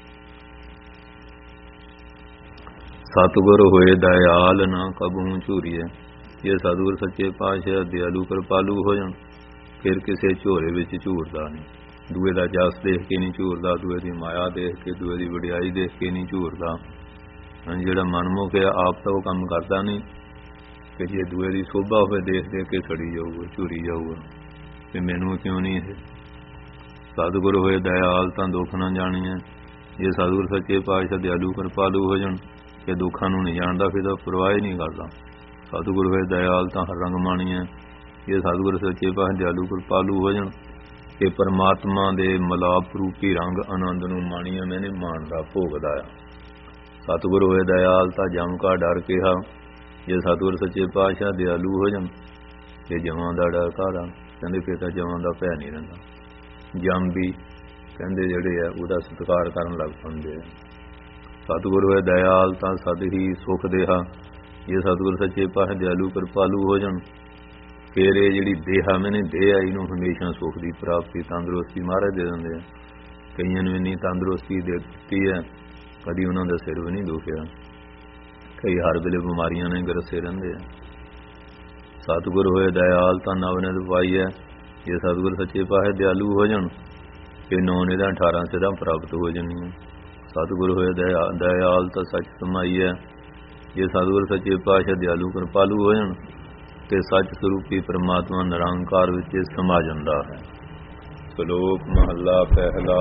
ਸਤਿਗੁਰ ਹੋਏ ਦਇਆਲ ਨਾ ਕਬਹੂ ਝੂਰੀਏ। ਜੇ ਸਤਿਗੁਰ ਸੱਚੇ ਪਾਤਸ਼ਾਹ ਦਿਆਲੂ ਕਿਰਪਾਲੂ ਹੋ ਜਾਣ ਫਿਰ ਕਿਸੇ ਝੋਰੇ ਵਿੱਚ ਝੂਰਦਾ ਨਹੀਂ। ਦੂਏ ਦਾ ਜਸ ਦੇਖ ਕੇ ਨਹੀਂ ਝੂਰਦਾ, ਦੂਏ ਦੀ ਮਾਇਆ ਦੇਖ ਕੇ, ਦੂਏ ਦੀ ਵਡਿਆਈ ਦੇਖ ਕੇ ਨਹੀਂ ਝੂਰਦਾ। ਜਿਹੜਾ ਮਨਮੁਖ ਹੈ ਆਪ ਤਾਂ ਉਹ ਕੰਮ ਕਰਦਾ ਨਹੀਂ ਕਿ ਜੇ ਦੂਏ ਦੀ ਸੋਭਾ ਹੋਵੇ ਦੇਖ ਦੇਖ ਕੇ ਸੜੀ ਜਾਊਗਾ, ਝੂਰੀ ਜਾਊਗਾ ਕਿ ਮੈਨੂੰ ਕਿਉਂ ਨਹੀਂ ਇਹ। ਸਤਿਗੁਰ ਹੋਏ ਦਇਆਲ ਤਾਂ ਦੁੱਖ ਨਾ ਜਾਣੀਏ। ਜੇ ਸਤਿਗੁਰ ਸੱਚੇ ਪਾਤਸ਼ਾਹ ਦਿਆਲੂ ਕਿਰਪਾਲੂ ਹੋ ਜਾਣ ਕਿ ਦੁੱਖਾਂ ਨੂੰ ਨਹੀਂ ਜਾਣਦਾ ਫਿਰ ਤਾਂ ਪਰਵਾਹ ਹੀ ਨਹੀਂ ਕਰਦਾ। ਸਤਿਗੁਰ ਹੋਏ ਦਇਆਲ ਤਾਂ ਹਰ ਰੰਗ ਮਾਣੀਏ। ਜੇ ਸਤਿਗੁਰ ਸੱਚੇ ਪਾਤਸ਼ਾਹ ਦਿਆਲੂ ਕਿਰਪਾਲੂ ਹੋ ਜਾਣ ਕਿ ਪਰਮਾਤਮਾ ਦੇ ਮਲਾਪ ਰੂਪੀ ਰੰਗ ਆਨੰਦ ਨੂੰ ਮਾਣੀਏ ਮੈਨੇ ਮਾਣਦਾ ਭੋਗਦਾ ਆ। ਸਤਿਗੁਰ ਹੋਏ ਦਇਆਲ ਤਾਂ ਜਮ ਕਾ ਡਰ ਕਿਹਾ। ਜੇ ਸਤਿਗੁਰ ਸੱਚੇ ਪਾਤਸ਼ਾਹ ਦਿਆਲੂ ਹੋ ਜਾਣ ਤੇ ਜਮਾਂ ਦਾ ਡਰ ਕਾਹਦਾ। ਕਹਿੰਦੇ ਫਿਰ ਤਾਂ ਜਮਾਂ ਦਾ ਭੈ ਨਹੀਂ ਰਹਿੰਦਾ। ਜਮ ਵੀ ਕਹਿੰਦੇ ਜਿਹੜੇ ਆ ਉਹਦਾ ਸਤਿਕਾਰ ਕਰਨ ਲੱਗ ਪੈਂਦੇ ਆ। ਸਤਿਗੁਰ ਹੋਏ ਦਇਆਲ ਤਾਂ ਸਦ ਹੀ ਸੁਖ ਦੇਹਾ। ਜੇ ਸਤਿਗੁਰ ਸੱਚੇ ਪਾਤਸ਼ਾਹ ਦਿਆਲੂ ਕਿਰਪਾਲੂ ਹੋ ਜਾਣ ਫਿਰ ਇਹ ਜਿਹੜੀ ਦੇਹਾ ਮੈਨੇ ਦੇਹ ਆ ਇਹਨੂੰ ਹਮੇਸ਼ਾ ਸੁੱਖ ਦੀ ਪ੍ਰਾਪਤੀ ਤੰਦਰੁਸਤੀ ਮਹਾਰਾਜ ਦੇ ਦਿੰਦੇ ਆ। ਕਈਆਂ ਨੂੰ ਇੰਨੀ ਤੰਦਰੁਸਤੀ ਦੇ ਦਿੱਤੀ ਹੈ ਕਦੀ ਉਹਨਾਂ ਦਾ ਸਿਰ ਵੀ ਨਹੀਂ ਦੁਖਿਆ। ਕਈ ਹਰ ਵੇਲੇ ਬਿਮਾਰੀਆਂ ਨੇ ਗਰਸੇ ਰਹਿੰਦੇ ਆ। ਸਤਿਗੁਰ ਹੋਏ ਦਇਆਲ ਤਾਂ ਨਵਨਿਤ ਪਾਈ ਹੈ। ਜੇ ਸਤਿਗੁਰ ਸੱਚੇ ਪਾਤਸ਼ਾਹ ਦਿਆਲੂ ਹੋ ਜਾਣ ਫਿਰ 9 ਨਿਧਾਂ 18 ਸਿੱਧਾਂ ਪ੍ਰਾਪਤ ਹੋ ਜਾਣੀਆਂ। ਸਤਿਗੁਰ ਹੋਏ ਦਇਆਲ ਤਾਂ ਸੱਚ ਸਮਾਈ ਹੈ। ਜੇ ਸਤਿਗੁਰ ਸੱਚੇ ਪਾਤਸ਼ਾਹ ਦਿਆਲੂ ਕਿਰਪਾਲੂ ਹੋ ਜਾਣ ਤੇ ਸੱਚ ਸਰੂਪੀ ਪਰਮਾਤਮਾ ਨਿਰੰਕਾਰ ਵਿੱਚ ਸਮਾ ਜਾਂਦਾ ਹੈ। ਸ਼ਲੋਕ ਮਹੱਲਾ ਪਹਿਲਾ।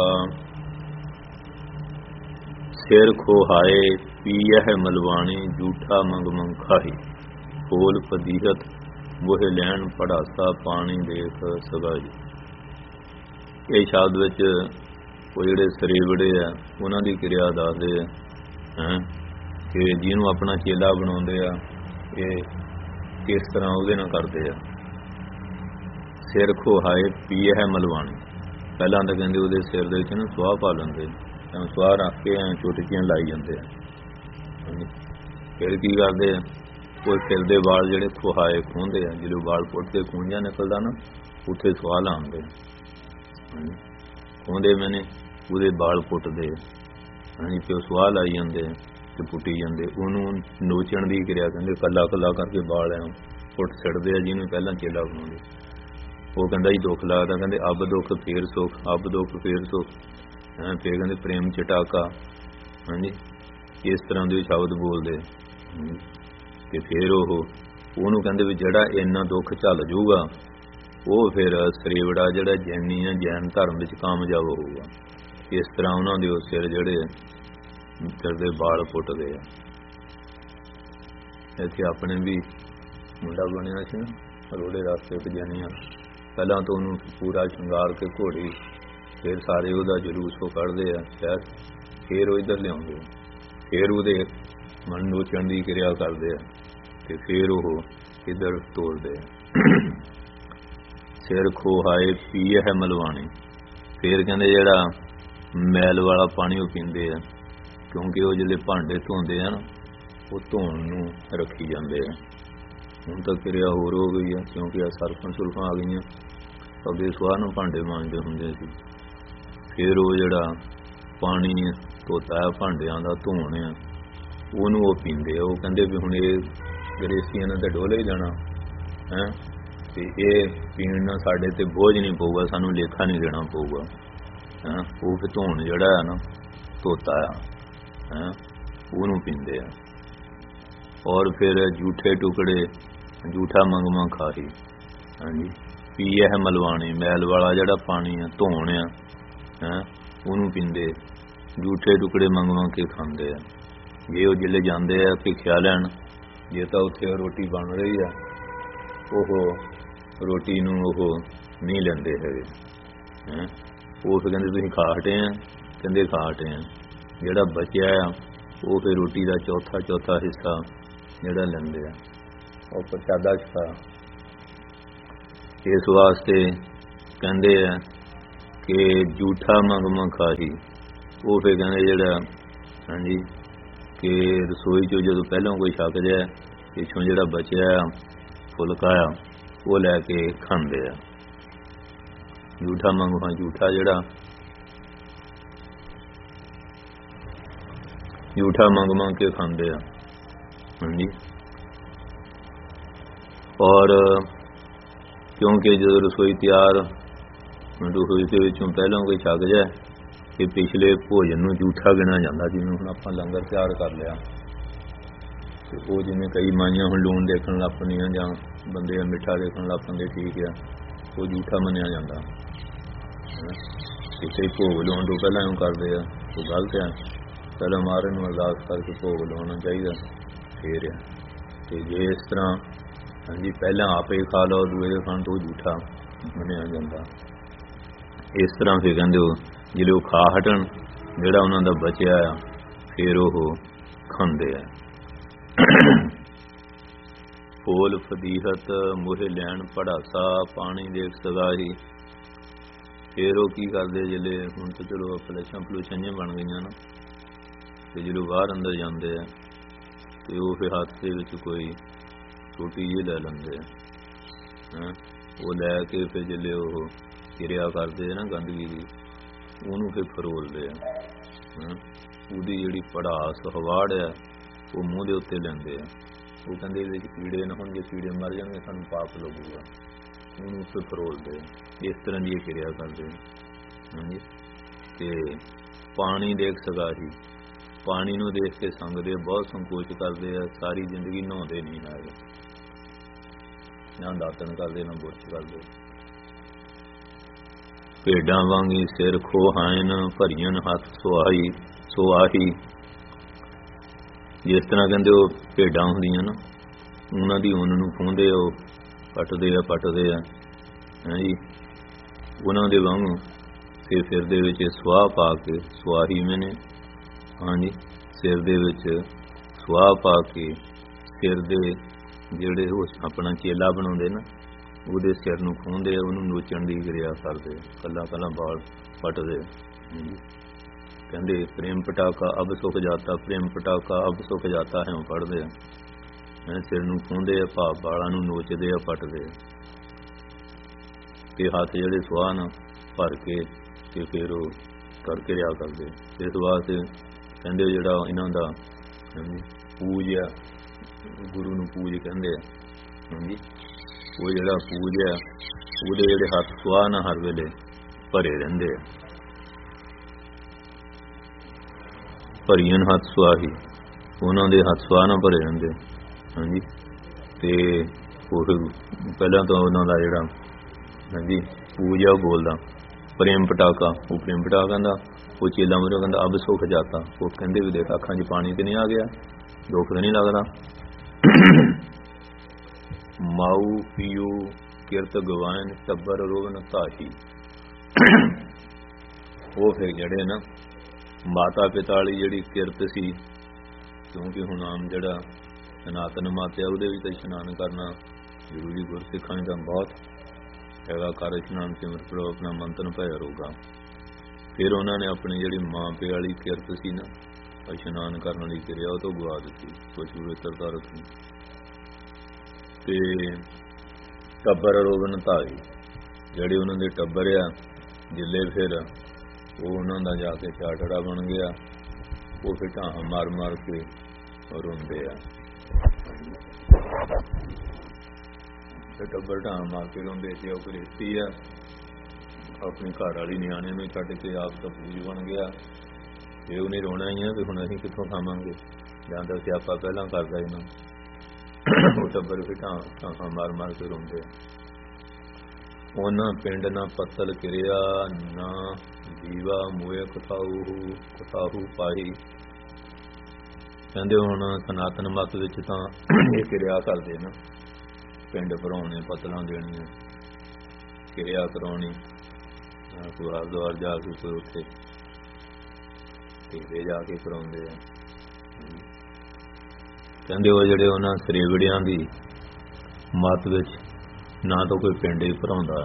ਸਿਰ ਖੋਹਾਏ ਪੀਐ ਮਲਵਾਣੀ, ਝੂਠਾ ਮੰਗ ਮੰਖਾਹੀ। ਖੋਲ ਪਦੀਹਤ ਮੋਹਿ ਲੈਣ ਪੜਾਸਾ, ਪਾਣੀ ਦੇਖ ਸਗਾਈ। ਇਹ ਸ਼ਬਦ ਵਿੱਚ ਉਹ ਜਿਹੜੇ ਸਰੇਵੜੇ ਆ ਉਹਨਾਂ ਦੀ ਕਿਰਿਆ ਦੱਸਦੇ ਆ ਕਿ ਜਿਹਨੂੰ ਆਪਣਾ ਚੇਲਾ ਬਣਾਉਂਦੇ ਆ ਇਹ ਕਿਸ ਤਰ੍ਹਾਂ ਉਹਦੇ ਨਾਲ ਕਰਦੇ ਆ। ਸਿਰ ਖੋਹਾਏ ਪੀਐ ਮਲਵਾਣੀ। ਪਹਿਲਾਂ ਤਾਂ ਕਹਿੰਦੇ ਉਹਦੇ ਸਿਰ ਦੇ ਵਿੱਚ ਨਾ ਸੁਆਹ ਪਾ ਲੈਂਦੇ, ਸੁਆਹ ਰੱਖ ਕੇ ਚੁਟਕੀਆਂ ਲਾਈ ਜਾਂਦੇ ਆ। ਫਿਰ ਕੀ ਕਰਦੇ ਆ, ਕੋਈ ਸਿਰ ਦੇ ਵਾਲ ਜਿਹੜੇ ਖੋਹਾਏ ਖੋਹਦੇ ਆ, ਜਦੋਂ ਵਾਲ ਪੁੱਟ ਕੇ ਖੂੰਜਾ ਨਿਕਲਦਾ ਨਾ ਉੱਥੇ ਸੁਆਹ ਲਾਉਂਦੇ ਖੋਹਦੇ ਮੈਨੇ ਉਹਦੇ ਵਾਲ ਪੁੱਟਦੇ ਹਾਂਜੀ। ਫਿਰ ਸੁਆਹ ਲਾਈ ਜਾਂਦੇ ਤੇ ਪੁੱਟੀ ਜਾਂਦੇ। ਉਹਨੂੰ ਨੋਚਣ ਦੀ ਕਿਰਿਆ ਕਹਿੰਦੇ। ਕੱਲਾ ਕੱਲਾ ਕਰਕੇ ਵਾਲ ਐ ਪੁੱਟ ਛੱਡਦੇ ਆ ਜਿਹਨੂੰ ਪਹਿਲਾਂ ਚੇਲਾ ਬਣਾਉਂਦੇ। ਉਹ ਕਹਿੰਦਾ ਜੀ ਦੁੱਖ ਲੱਗਦਾ, ਕਹਿੰਦੇ ਅੱਬ ਦੁੱਖ ਫੇਰ ਸੁੱਖ, ਅੱਬ ਦੁੱਖ ਫੇਰ ਸੁੱਖ। ਫਿਰ ਕਹਿੰਦੇ ਪ੍ਰੇਮ ਚਟਾਕਾ ਹਾਂਜੀ ਇਸ ਤਰ੍ਹਾਂ ਦੇ ਸ਼ਬਦ ਬੋਲਦੇ ਤੇ ਫਿਰ ਉਹਨੂੰ ਕਹਿੰਦੇ ਵੀ ਜਿਹੜਾ ਇੰਨਾ ਦੁੱਖ ਝੱਲ ਜੂਗਾ ਉਹ ਫਿਰ ਸਰੇਵੜਾ ਜਿਹੜਾ ਜੈਨੀ ਆ ਜੈਨ ਧਰਮ ਵਿੱਚ ਕਾਮਯਾਬ ਹੋਊਗਾ। ਇਸ ਤਰ੍ਹਾਂ ਉਹਨਾਂ ਦੇ ਉਹ ਸਿਰ ਜਿਹੜੇ ਸਿਰ ਦੇ ਵਾਲ ਪੁੱਟਦੇ ਆ। ਇੱਥੇ ਆਪਣੇ ਵੀ ਮੁੰਡਾ ਬਣਿਆ ਸੀ ਨਾ ਰੋੜੇ ਰਸਤੇ ਵਿੱਚ ਜੈਨੀਆਂ। ਪਹਿਲਾਂ ਤਾਂ ਉਹਨੂੰ ਪੂਰਾ ਸ਼ਿੰਗਾਰ ਕੇ ਘੋੜੀ ਫਿਰ ਸਾਰੇ ਉਹਦਾ ਜਲੂਸ ਉਹ ਕੱਢਦੇ ਆ ਸ਼ਹਿਰ। ਫਿਰ ਉਹ ਇੱਧਰ ਲਿਆਉਂਦੇ ਫਿਰ ਉਹਦੇ ਮਨ ਨੋਚਣ ਦੀ ਕਿਰਿਆ ਕਰਦੇ ਆ ਤੇ ਫਿਰ ਉਹ ਇੱਧਰ ਤੋਰਦੇ ਆ। ਸਿਰ ਖੋਹਾਏ ਪੀਐ ਮਲਵਾਣੀ। ਫਿਰ ਕਹਿੰਦੇ ਜਿਹੜਾ ਮੈਲ ਵਾਲਾ ਪਾਣੀ ਉਹ ਪੀਂਦੇ ਆ ਕਿਉਂਕਿ ਉਹ ਜਿਹੜੇ ਭਾਂਡੇ ਧੋਂਦੇ ਆ ਨਾ ਉਹ ਧੋਣ ਨੂੰ ਰੱਖੀ ਜਾਂਦੇ ਆ। ਹੁਣ ਤਾਂ ਕਿਰਿਆ ਹੋਰ ਹੋ ਗਈ ਆ ਕਿਉਂਕਿ ਆ ਸਰਫਾਂ ਸੁਲਫਾਂ ਆ ਗਈਆਂ। ਅੱਗੇ ਸੁਆਹ ਨੂੰ ਭਾਂਡੇ ਮਾਂਜਦੇ ਹੁੰਦੇ ਸੀ। ਫਿਰ ਉਹ ਜਿਹੜਾ ਪਾਣੀ ਧੋਤਾ ਭਾਂਡਿਆਂ ਦਾ ਧੋਣ ਆ ਉਹਨੂੰ ਉਹ ਪੀਂਦੇ ਆ। ਉਹ ਕਹਿੰਦੇ ਵੀ ਹੁਣ ਇਹ ਗਰੇਸੀਆਂ ਨੇ ਤਾਂ ਡੋਲੇ ਹੀ ਜਾਣਾ ਤੇ ਇਹ ਪੀਣ ਨਾਲ ਸਾਡੇ ਤੇ ਬੋਝ ਨਹੀਂ ਪਊਗਾ, ਸਾਨੂੰ ਲੇਖਾ ਨਹੀਂ ਦੇਣਾ ਪਊਗਾ। ਉਹ ਫਿਰ ਧੋਣ ਜਿਹੜਾ ਆ ਨਾ ਧੋਤਾ ਆ ਉਹਨੂੰ ਪੀਂਦੇ ਆ। ਔਰ ਫਿਰ ਝੂਠੇ ਟੁਕੜੇ ਝੂਠਾ ਮੰਗਮਾ ਖਾਹੀ ਹਾਂਜੀ ਪੀਐ ਮਲਵਾਣੀ। ਮੈਲ ਵਾਲਾ ਜਿਹੜਾ ਪਾਣੀ ਆ ਧੋਣ ਆ ਉਹਨੂੰ ਪੀਂਦੇ। ਝੂਠੇ ਟੁਕੜੇ ਮੰਗਵਾ ਕੇ ਖਾਂਦੇ ਆ। ਜੇ ਉਹ ਜਿਹੜੇ ਜਾਂਦੇ ਆ ਭਿੱਖਿਆ ਲੈਣ ਜੇ ਤਾਂ ਉੱਥੇ ਰੋਟੀ ਬਣ ਰਹੀ ਆ ਉਹ ਰੋਟੀ ਨੂੰ ਉਹ ਨਹੀਂ ਲੈਂਦੇ ਹੈਗੇ। ਉਹ ਫਿਰ ਕਹਿੰਦੇ ਤੁਸੀਂ ਖਾ ਹਟੇ ਆ, ਕਹਿੰਦੇ ਖਾ ਹਟੇ ਆ। ਜਿਹੜਾ ਬਚਿਆ ਆ ਉਹ ਫਿਰ ਰੋਟੀ ਦਾ ਚੌਥਾ ਹਿੱਸਾ ਜਿਹੜਾ ਲੈਂਦੇ ਆ। ਉਹ ਪ੍ਰਸ਼ਾਦਾ ਛਕਾ। ਇਸ ਵਾਸਤੇ ਕਹਿੰਦੇ ਆ ਕਿ ਝੂਠਾ ਮੰਗਮਾ ਖਾਹੀ। ਉਹ ਫਿਰ ਕਹਿੰਦੇ ਜਿਹੜਾ ਹਾਂਜੀ ਕਿ ਰਸੋਈ 'ਚੋਂ ਜਦੋਂ ਪਹਿਲਾਂ ਕੋਈ ਛਕ ਜਾਏ, ਪਿੱਛੋਂ ਜਿਹੜਾ ਬਚਿਆ ਫੁਲਕਾ ਆ ਉਹ ਲੈ ਕੇ ਖਾਂਦੇ ਆ। ਝੂਠਾ ਮੰਗਮਾ, ਝੂਠਾ ਜਿਹੜਾ ਝੂਠਾ ਮੰਗ ਮੰਗ ਕੇ ਖਾਂਦੇ ਆ ਹਾਂਜੀ। ਔਰ ਕਿਉਂਕਿ ਜਦੋਂ ਰਸੋਈ ਤਿਆਰ, ਰਸੋਈ ਦੇ ਵਿੱਚੋਂ ਪਹਿਲਾਂ ਕੋਈ ਛਕ ਜਾਏ ਕਿ ਪਿਛਲੇ ਭੋਜਨ ਨੂੰ ਝੂਠਾ ਗਿਣਿਆ ਜਾਂਦਾ। ਜਿਵੇਂ ਹੁਣ ਆਪਾਂ ਲੰਗਰ ਤਿਆਰ ਕਰ ਲਿਆ ਤੇ ਉਹ ਜਿਵੇਂ ਕਈ ਮਾਈਆਂ ਹੁਣ ਲੂਣ ਦੇਖਣ ਲੱਗ ਪੈਂਦੀਆਂ ਜਾਂ ਬੰਦੇ ਮਿੱਠਾ ਦੇਖਣ ਲੱਗ ਪੈਂਦੇ, ਠੀਕ ਆ, ਉਹ ਝੂਠਾ ਮੰਨਿਆ ਜਾਂਦਾ। ਕਿਸੇ ਭੋਗ ਲਾਉਣ ਤੋਂ ਪਹਿਲਾਂ ਇਉਂ ਕਰਦੇ ਆ, ਉਹ ਗਲਤ ਆ। ਪਹਿਲਾਂ ਮਹਾਰਾਜ ਨੂੰ ਅਰਦਾਸ ਕਰਕੇ ਭੋਗ ਲਾਉਣਾ ਚਾਹੀਦਾ ਫੇਰ ਆ। ਤੇ ਜੇ ਇਸ ਤਰ੍ਹਾਂ ਹਾਂਜੀ ਪਹਿਲਾਂ ਆਪੇ ਖਾ ਲਓ, ਦੂਏ ਦੇ ਖਾਣ ਤੋਂ ਝੂਠਾ ਮੰਨਿਆ ਜਾਂਦਾ। ਇਸ ਤਰ੍ਹਾਂ ਫਿਰ ਕਹਿੰਦੇ ਉਹ ਜਿਹੜੇ ਉਹ ਖਾ ਹਟਣ, ਜਿਹੜਾ ਉਹਨਾਂ ਦਾ ਬਚਿਆ ਆ ਫਿਰ ਉਹ ਖਾਂਦੇ ਆ। ਫੋਲ ਫਦੀਹਤ ਮੋਹੇ ਲੈਣ ਪੜਾਸਾ, ਪਾਣੀ ਦੇਖ ਸਗਾਹੀ। ਫਿਰ ਉਹ ਕੀ ਕਰਦੇ, ਜਿਹੜੇ ਹੁਣ ਤਾਂ ਚਲੋ ਫਲੈਸ਼ਾਂ ਫਲੂਸ਼ਾਂ ਬਣ ਗਈਆਂ ਨਾ, ਤੇ ਜਦੋਂ ਬਾਹਰ ਅੰਦਰ ਜਾਂਦੇ ਆ ਤੇ ਉਹ ਫਿਰ ਹੱਥ ਦੇ ਵਿੱਚ ਕੋਈ ਛੋਟੀ ਜਿਹੀ ਲੈ ਲੈਂਦੇ ਆ। ਉਹ ਲੈ ਕੇ ਫਿਰ ਜਿਹੜੇ ਉਹ ਕਿਰਿਆ ਕਰਦੇ ਆ ਨਾ ਗੰਦਗੀ ਦੀ, ਉਹਨੂੰ ਫਿਰ ਫਰੋਲਦੇ ਆ। ਉਹਦੀ ਜਿਹੜੀ ਪੜਾਸ ਹਵਾੜ ਆ ਉਹ ਮੂੰਹ ਦੇ ਉੱਤੇ ਲੈਂਦੇ ਆ। ਉਹ ਕਹਿੰਦੇ ਇਹਦੇ ਵਿੱਚ ਕੀੜੇ ਨਾ ਹੋਣ, ਜੇ ਕੀੜੇ ਮਰ ਜਾਣਗੇ ਸਾਨੂੰ ਪਾਪ ਲੱਗੂਗਾ, ਉਹਨੂੰ ਫਿਰ ਫਰੋਲਦੇ ਆ। ਇਸ ਤਰ੍ਹਾਂ ਦੀ ਇਹ ਕਿਰਿਆ ਕਰਦੇ ਆ ਹਾਂਜੀ। ਤੇ ਪਾਣੀ ਦੇਖ ਸਗਾਹੀ, ਪਾਣੀ ਨੂੰ ਦੇਖ ਕੇ ਸੰਗਦੇ, ਬਹੁਤ ਸੰਕੋਚ ਕਰਦੇ ਆ। ਸਾਰੀ ਜ਼ਿੰਦਗੀ ਨਹਾਉਂਦੇ ਨਹੀਂ ਹੈਗੇ, ਨਾ ਦਾਤਣ ਕਰਦੇ ਨਾ ਬੁਰਸ਼ ਕਰਦੇ। ਭੇਡਾਂ ਵਾਂਗੀ ਸਿਰ ਖੋਹਾਇਨ, ਭਰੀਆਂ ਹੱਥ ਸੁਆਹੀ ਸੁਆਹੀ। ਜਿਸ ਤਰ੍ਹਾਂ ਕਹਿੰਦੇ ਉਹ ਭੇਡਾਂ ਹੁੰਦੀਆਂ ਨਾ, ਉਹਨਾਂ ਦੀ ਉੱਨ ਨੂੰ ਖੂੰਹਦੇ, ਉਹ ਪੱਟਦੇ ਆ ਹਾਂਜੀ। ਉਹਨਾਂ ਦੇ ਵਾਂਗੂ ਫਿਰ ਸਿਰ ਦੇ ਵਿੱਚ ਸੁਆਹ ਪਾ ਕੇ, ਸੁਆਹੀ ਮੈਨੇ ਹਾਂਜੀ, ਸਿਰ ਦੇ ਵਿੱਚ ਸੁਆਹ ਪਾ ਕੇ, ਸਿਰ ਦੇ ਜਿਹੜੇ ਉਹ ਆਪਣਾ ਚੇਲਾ ਬਣਾਉਂਦੇ ਨਾ, ਉਹਦੇ ਸਿਰ ਨੂੰ ਖੂੰਹਦੇ ਆ, ਉਹਨੂੰ ਨੋਚਣ ਦੀ ਕਿਰਿਆ ਕਰਦੇ, ਕੱਲਾ ਕੱਲਾ ਵਾਲ ਪੱਟਦੇ। ਕਹਿੰਦੇ ਪ੍ਰੇਮ ਪਟਾਕਾ ਅਬ ਸੁੱਕ ਜਾਤਾ, ਪ੍ਰੇਮ ਪਟਾਕਾ ਅਬ ਸੁੱਕ ਜਾਤਾ ਹੈ, ਉਹ ਪੜ੍ਹਦੇ ਆ। ਸਿਰ ਨੂੰ ਖੂੰਹਦੇ ਆ, ਭਾਵ ਵਾਲਾਂ ਨੂੰ ਨੋਚਦੇ ਆ, ਪੱਟਦੇ ਆ। ਤੇ ਹੱਥ ਜਿਹੜੇ ਸੁਆਹ ਨਾਲ ਭਰ ਕੇ ਤੇ ਫਿਰ ਉਹ ਕਰਕੇ ਰਿਹਾ ਕਰਦੇ। ਇਸ ਵਾਸਤੇ ਕਹਿੰਦੇ ਜਿਹੜਾ ਇਹਨਾਂ ਦਾ ਪੂਜ ਆ, ਗੁਰੂ ਨੂੰ ਪੂਜ ਕਹਿੰਦੇ ਆ ਹਾਂਜੀ। ਉਹ ਜਿਹੜਾ ਪੂਜ ਆ, ਉਹਦੇ ਜਿਹੜੇ ਹੱਥ ਸੁਆਹ ਨਾਲ ਹਰ ਵੇਲੇ ਭਰੇ ਰਹਿੰਦੇ ਆ। ਭਰੀਆਂ ਹੱਥ ਸੁਆਹੀ, ਉਹਨਾਂ ਦੇ ਹੱਥ ਸੁਆਹ ਨਾਲ ਭਰੇ ਰਹਿੰਦੇ ਹਾਂਜੀ। ਤੇ ਉਹ ਪਹਿਲਾਂ ਤਾਂ ਉਹਨਾਂ ਦਾ ਜਿਹੜਾ ਹਾਂਜੀ ਪੂਜ ਆ ਉਹ ਬੋਲਦਾ ਪ੍ਰੇਮ ਪਟਾਕਾ। ਉਹ ਪ੍ਰੇਮ ਪਟਾਕਾ ਕਹਿੰਦਾ, ਉਹ ਚੇਲਾ ਮੂਹਰੇ ਕਹਿੰਦਾ ਅਬ ਸੁੱਕ ਜਾਤਾ। ਉਹ ਕਹਿੰਦੇ ਵੀ ਦੇਖ ਅੱਖਾਂ 'ਚ ਪਾਣੀ ਤੇ ਨਹੀਂ ਆ ਗਿਆ, ਦੁੱਖ ਤਾਂ ਨਹੀਂ ਲੱਗਦਾ। ਮਾਊ ਪੀਊ ਕਿਰਤ ਗਵਾਇਨ, ਟੱਬਰ ਰੋਵਨ ਧਾਹੀ। ਉਹ ਫਿਰ ਜਿਹੜੇ ਨਾ ਮਾਤਾ ਪਿਤਾ ਵਾਲੀ ਜਿਹੜੀ ਕਿਰਤ ਸੀ, ਕਿਉਂਕਿ ਹੁਣ ਆਮ ਜਿਹੜਾ ਸਨਾਤਨ ਮਤ ਆ ਉਹਦੇ ਵਿੱਚ ਤਾਂ ਇਸ਼ਨਾਨ ਕਰਨਾ ਜ਼ਰੂਰੀ, ਗੁਰਸਿੱਖਾਂ ਦਾ ਬਹੁਤ ਹੈਗਾ ਕਰ ਇਸ਼ਨਾਨ ਸਿਮਰ ਕਰੋ ਆਪਣਾ ਮੰਤਨ ਭਇਆ ਰੋਗਾ। ਫਿਰ ਉਹਨਾਂ ਨੇ ਆਪਣੀ ਜਿਹੜੀ ਮਾਂ ਪਿਓ ਵਾਲੀ ਕਿਰਤ ਸੀ ਨਾ, ਇਸ਼ਨਾਨ ਕਰਨ ਵਾਲੀ ਕਿਰਿਆ, ਉਹ ਤੋਂ ਗਵਾ ਦਿੱਤੀ, ਕੁਛ ਪਵਿੱਤਰਤਾ ਰੱਖੀ। ਤੇ ਟੱਬਰ ਰੋਵਨ ਧਾਰੀ, ਜਿਹੜੇ ਉਹਨਾਂ ਦੇ ਟੱਬਰ ਆ ਜਿੱਲੇ, ਫਿਰ ਉਹ ਉਹਨਾਂ ਦਾ ਜਾ ਕੇ ਚਾਟੜਾ ਬਣ ਗਿਆ। ਉਹ ਫਿਰ ਢਾਹਾਂ ਮਾਰ ਮਾਰ ਕੇ ਰੋਂਦੇ ਆ, ਤੇ ਟੱਬਰ ਢਾਹਾਂ ਮਾਰ ਕੇ ਰੋਂਦੇ। ਜੇ ਉਹ ਗ੍ਰਸਤੀ ਆ, ਆਪਣੀ ਘਰ ਵਾਲੀ ਨਿਆਣੇ ਨੂੰ ਛੱਡ ਕੇ ਆਪ ਤਾਂ ਪੂਜ ਬਣ ਗਿਆ, ਤੇ ਉਹਨੇ ਰੋਣਾ ਹੀ ਆ ਵੀ ਹੁਣ ਅਸੀਂ ਕਿੱਥੋਂ ਖਾਵਾਂਗੇ, ਜਾਂ ਤਾਂ ਸਿਆਪਾ ਪਹਿਲਾਂ ਕਰਦਾ ਇਹਨਾਂ। ਉਹ ਟੱਬਰ ਫਿਰ ਢਾਹਾਂ ਮਾਰ ਮਾਰ ਕੇ ਰੋਂਦੇ ਆ। ਉਹਨਾਂ ਪਿੰਡ ਨਾ ਪੱਤਲ ਕਿਰਿਆ, ਨਾ ਦੀਵਾ ਮੋਏ ਕਥਾਹੂ ਪਾਈ। ਕਹਿੰਦੇ ਹੁਣ ਸਨਾਤਨ ਮਤ ਵਿੱਚ ਤਾਂ ਇਹ ਕਿਰਿਆ ਕਰਦੇ ਨਾ, ਪਿੰਡ ਭਰਾਉਣੇ, ਪੱਤਲਾਂ ਦੇਣੀਆਂ, ਕਿਰਿਆ ਕਰਾਉਣੀ, ਗੁਰਦੁਆਰ ਜਾ ਕੇ ਕੋਈ ਉੱਥੇ ਢੇਰੇ ਜਾ ਕੇ ਕਰਾਉਂਦੇ ਆ। ਕਹਿੰਦੇ ਉਹ ਜਿਹੜੇ ਉਹਨਾਂ ਸਰੇਵੜਿਆਂ ਦੀ ਮੱਤ ਵਿੱਚ ਨਾ ਤਾਂ ਕੋਈ ਪਿੰਡ ਹੀ ਭਰਾਉਂਦਾ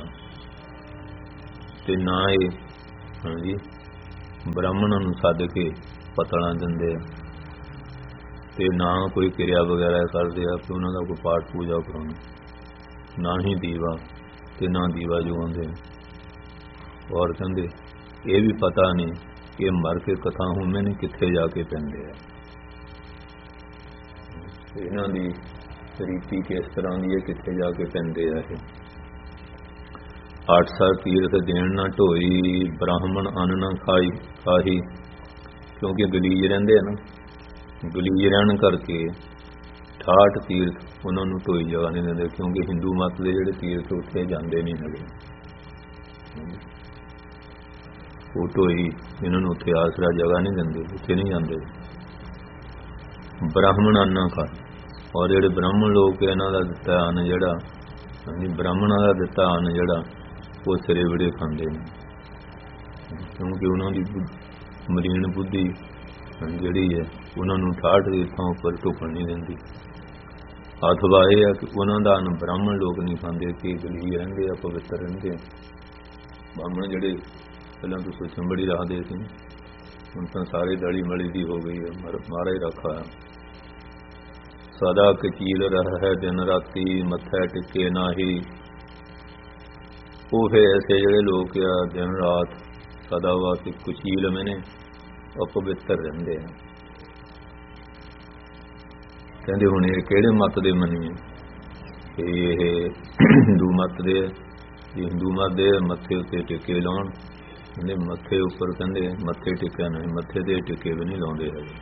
ਤੇ ਨਾ ਇਹ ਹਾਂਜੀ ਬ੍ਰਾਹਮਣਾਂ ਨੂੰ ਸੱਦ ਕੇ ਪਤਲਾਂ ਦਿੰਦੇ ਤੇ ਨਾ ਕੋਈ ਕਿਰਿਆ ਵਗੈਰਾ ਕਰਦੇ ਆ ਕਿ ਉਹਨਾਂ ਦਾ ਕੋਈ ਪਾਠ ਪੂਜਾ ਕਰਾਉਣੀ, ਨਾ ਹੀ ਦੀਵਾ ਤੇ ਨਾ ਦੀਵਾ ਜਗਾਉਂਦੇ। ਔਰ ਕਹਿੰਦੇ ਇਹ ਵੀ ਪਤਾ ਨਹੀਂ ਕਿ ਮਰ ਕੇ ਕਥਾ ਹੁੰਦੇ ਨੇ ਕਿੱਥੇ ਜਾ ਕੇ ਪੈਂਦੇ ਆ। ਇਹਨਾਂ ਦੀ ਰੀਤੀ ਕਿਸ ਤਰ੍ਹਾਂ ਦੀ ਹੈ, ਕਿੱਥੇ ਜਾ ਕੇ ਪੈਂਦੇ ਆ। ਇਹ 8 ਸਾਲ ਤੀਰਥ ਦੇਣ ਨਾ ਢੋਈ, ਬ੍ਰਾਹਮਣ ਅੰਨ ਨਾ ਖਾਹੀ। ਕਿਉਂਕਿ ਗਲੀਜ ਰਹਿੰਦੇ ਆ ਨਾ, ਗਲੀਜ ਰਹਿਣ ਕਰਕੇ 68 ਤੀਰਥ ਉਹਨਾਂ ਨੂੰ ਢੋਈ ਜਗ੍ਹਾ ਨਹੀਂ ਦਿੰਦੇ। ਕਿਉਂਕਿ ਹਿੰਦੂ ਮਤ ਦੇ ਜਿਹੜੇ ਤੀਰਥ ਉੱਥੇ ਜਾਂਦੇ ਨਹੀਂ ਹੈਗੇ, ਉਹ ਢੋਈ ਇਹਨਾਂ ਨੂੰ ਉੱਥੇ ਆਸਰਾ ਜਗ੍ਹਾ ਨਹੀਂ ਦਿੰਦੇ, ਉੱਥੇ ਨਹੀਂ ਜਾਂਦੇ। ਬ੍ਰਾਹਮਣ ਅੰਨ ਨਾ ਖਾਹੀ। ਔਰ ਜਿਹੜੇ ਬ੍ਰਾਹਮਣ ਲੋਕ ਇਹਨਾਂ ਦਾ ਦਿੱਤਾ ਅੰਨ ਜਿਹੜਾ ਹਾਂਜੀ ਬ੍ਰਾਹਮਣਾਂ ਦਾ ਦਿੱਤਾ ਅੰਨ ਜਿਹੜਾ ਉਹ ਸਿਰੇ ਵਿੜੇ ਖਾਂਦੇ ਨੇ। ਕਿਉਂਕਿ ਉਹਨਾਂ ਦੀ ਮਲੀਨ ਬੁੱਧੀ ਜਿਹੜੀ ਹੈ ਉਹਨਾਂ ਨੂੰ 68 ਤੀਰਥਾਂ ਉੱਪਰ ਢੁਕਣ ਨਹੀਂ ਦਿੰਦੀ। ਅਥਵਾ ਇਹ ਹੈ ਕਿ ਉਹਨਾਂ ਦਾ ਅੰਨ ਬ੍ਰਾਹਮਣ ਲੋਕ ਨਹੀਂ ਖਾਂਦੇ ਕਿ ਗਲੀਜ ਰਹਿੰਦੇ ਆ, ਪਵਿੱਤਰ ਰਹਿੰਦੇ ਆ। ਬ੍ਰਾਹਮਣ ਜਿਹੜੇ ਪਹਿਲਾਂ ਤੋਂ ਸੋਚਣ ਬੜੀ ਰੱਖਦੇ ਸੀ, ਹੁਣ ਤਾਂ ਸਾਰੇ ਦਲੀ ਮਲੀ ਦੀ ਹੋ ਗਈ ਹੈ। ਮਹਾਰਾਜ ਰੱਖਾ ਸਦਾ ਕਚੀਲ ਰਹਿ ਦਿਨ ਰਾਤੀ, ਮੱਥਾ ਟਿਕੇ ਨਾਹੀ। ਉਹ ਫਿਰ ਐਸੇ ਜਿਹੜੇ ਲੋਕ ਆ ਦਿਨ ਰਾਤ ਸਦਾ ਵਾਸਤੇ ਕੁਚੀਲ ਮੈਨੇ ਅਪਵਿੱਤਰ ਰਹਿੰਦੇ ਆ। ਕਹਿੰਦੇ ਹੁਣ ਇਹ ਕਿਹੜੇ ਮੱਤ ਦੇ ਮੰਨੀਏ? ਇਹ ਹਿੰਦੂ ਮੱਤ ਦੇ, ਹਿੰਦੂ ਮੱਤ ਦੇ ਮੱਥੇ ਉੱਤੇ ਟਿੱਕੇ ਲਾਉਣ। ਕਹਿੰਦੇ ਮੱਥੇ ਉੱਪਰ ਕਹਿੰਦੇ ਮੱਥੇ ਟਿੱਕਿਆ ਨਹੀਂ, ਮੱਥੇ ਤੇ ਟਿੱਕੇ ਵੀ ਨਹੀਂ ਲਾਉਂਦੇ ਹੈਗੇ।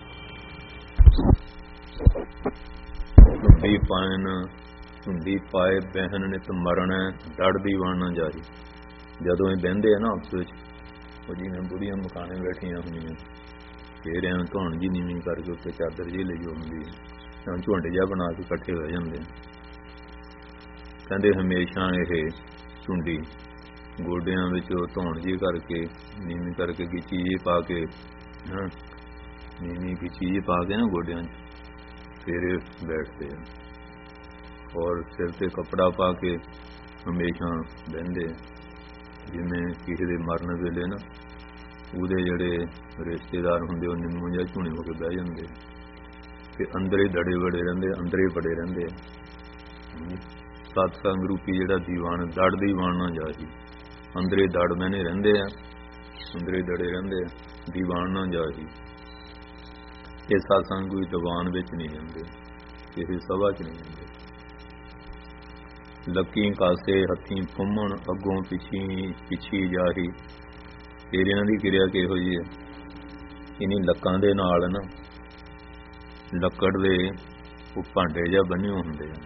ਹੁੰਦੀ ਪਾਏ ਬਹਿਨ ਨਿਤ ਮਰਨ, ਡੜਦੀ ਵਣ ਨਾ ਜਾਈ। ਜਦੋਂ ਇਹ ਬਹਿੰਦੇ ਆ ਨਾ ਆਪਸ ਵਿੱਚ, ਉਹ ਜਿਵੇਂ ਬੁੜੀਆਂ ਮਕਾਨੇ ਬੈਠੀਆਂ ਹੁੰਦੀਆਂ, ਫੇਰ ਐਂ ਧੌਣ ਜੀ ਨੀਵੀਂ ਕਰਕੇ ਉੱਤੇ ਚਾਦਰ ਜੀ ਲਈ ਹੁੰਦੀ ਹੈ, ਝੁੰਡ ਜਿਹਾ ਬਣਾ ਕੇ ਇਕੱਠੇ ਹੋ ਜਾਂਦੇ। ਕਹਿੰਦੇ ਹਮੇਸ਼ਾ ਇਹ ਝੁੰਡੀ ਗੋਡਿਆਂ ਵਿੱਚ ਧੌਣ ਜੀ ਕਰਕੇ ਨੀਵੀਂ ਕਰਕੇ ਗਿੱਚੀ ਜੀ ਪਾ ਕੇ ਨੀਵੀਂ ਗਿੱਚੀ ਜੀ ਪਾ ਕੇ ਨਾ ਗੋਡਿਆਂ 'ਚ ਫੇਰ ਬੈਠਦੇ ਆ। ਔਰ ਸਿਰ ਤੇ ਕੱਪੜਾ ਪਾ ਕੇ ਹਮੇਸ਼ਾ ਬਹਿੰਦੇ। ਜਿਵੇਂ ਕਿਸੇ ਦੇ ਮਰਨ ਵੇਲੇ ਨਾ ਉਹਦੇ ਜਿਹੜੇ ਰਿਸ਼ਤੇਦਾਰ ਹੁੰਦੇ ਉਹ ਨਿੰਮੂ ਜਾਂ ਝੂਣੇ ਹੋ ਕੇ ਬਹਿ ਜਾਂਦੇ ਤੇ ਅੰਦਰ ਹੀ ਦੜੇ ਬੜੇ ਰਹਿੰਦੇ, ਅੰਦਰ ਹੀ ਬੜੇ ਰਹਿੰਦੇ। ਸਤਸੰਗ ਰੂਪੀ ਜਿਹੜਾ ਦੀਵਾਨ ਦੜ ਦੀਵਾਨ ਨਾ ਜਾਹੀ, ਅੰਦਰੇ ਦੜ ਮੈਨੇ ਰਹਿੰਦੇ ਆ, ਅੰਦਰੇ ਦੜੇ ਰਹਿੰਦੇ ਆ, ਦੀਵਾਨ ਨਾ ਜਾਹੀ। ਇਹ ਸਤਸੰਗ ਕੋਈ ਦੀਵਾਨ ਵਿੱਚ ਨਹੀਂ ਜਾਂਦੇ, ਕਿਸੇ ਸਭਾ 'ਚ ਨਹੀਂ ਜਾਂਦੇ। ਲੱਕੀ ਕਾਸੇ ਹੱਥੀਂ ਫੁੰਮਣ, ਅੱਗੋਂ ਪਿੱਛੀ ਜਾਹੀ। ਫਿਰ ਇਹਨਾਂ ਦੀ ਕਿਰਿਆ ਕਿਹੋ ਜਿਹੀ ਹੈ? ਇਨੀ ਲੱਕਾਂ ਦੇ ਨਾਲ ਨਾ ਲੱਕੜ ਦੇ ਉਹ ਭਾਂਡੇ ਜਾਂ ਬੰਨੇ ਹੁੰਦੇ ਆ,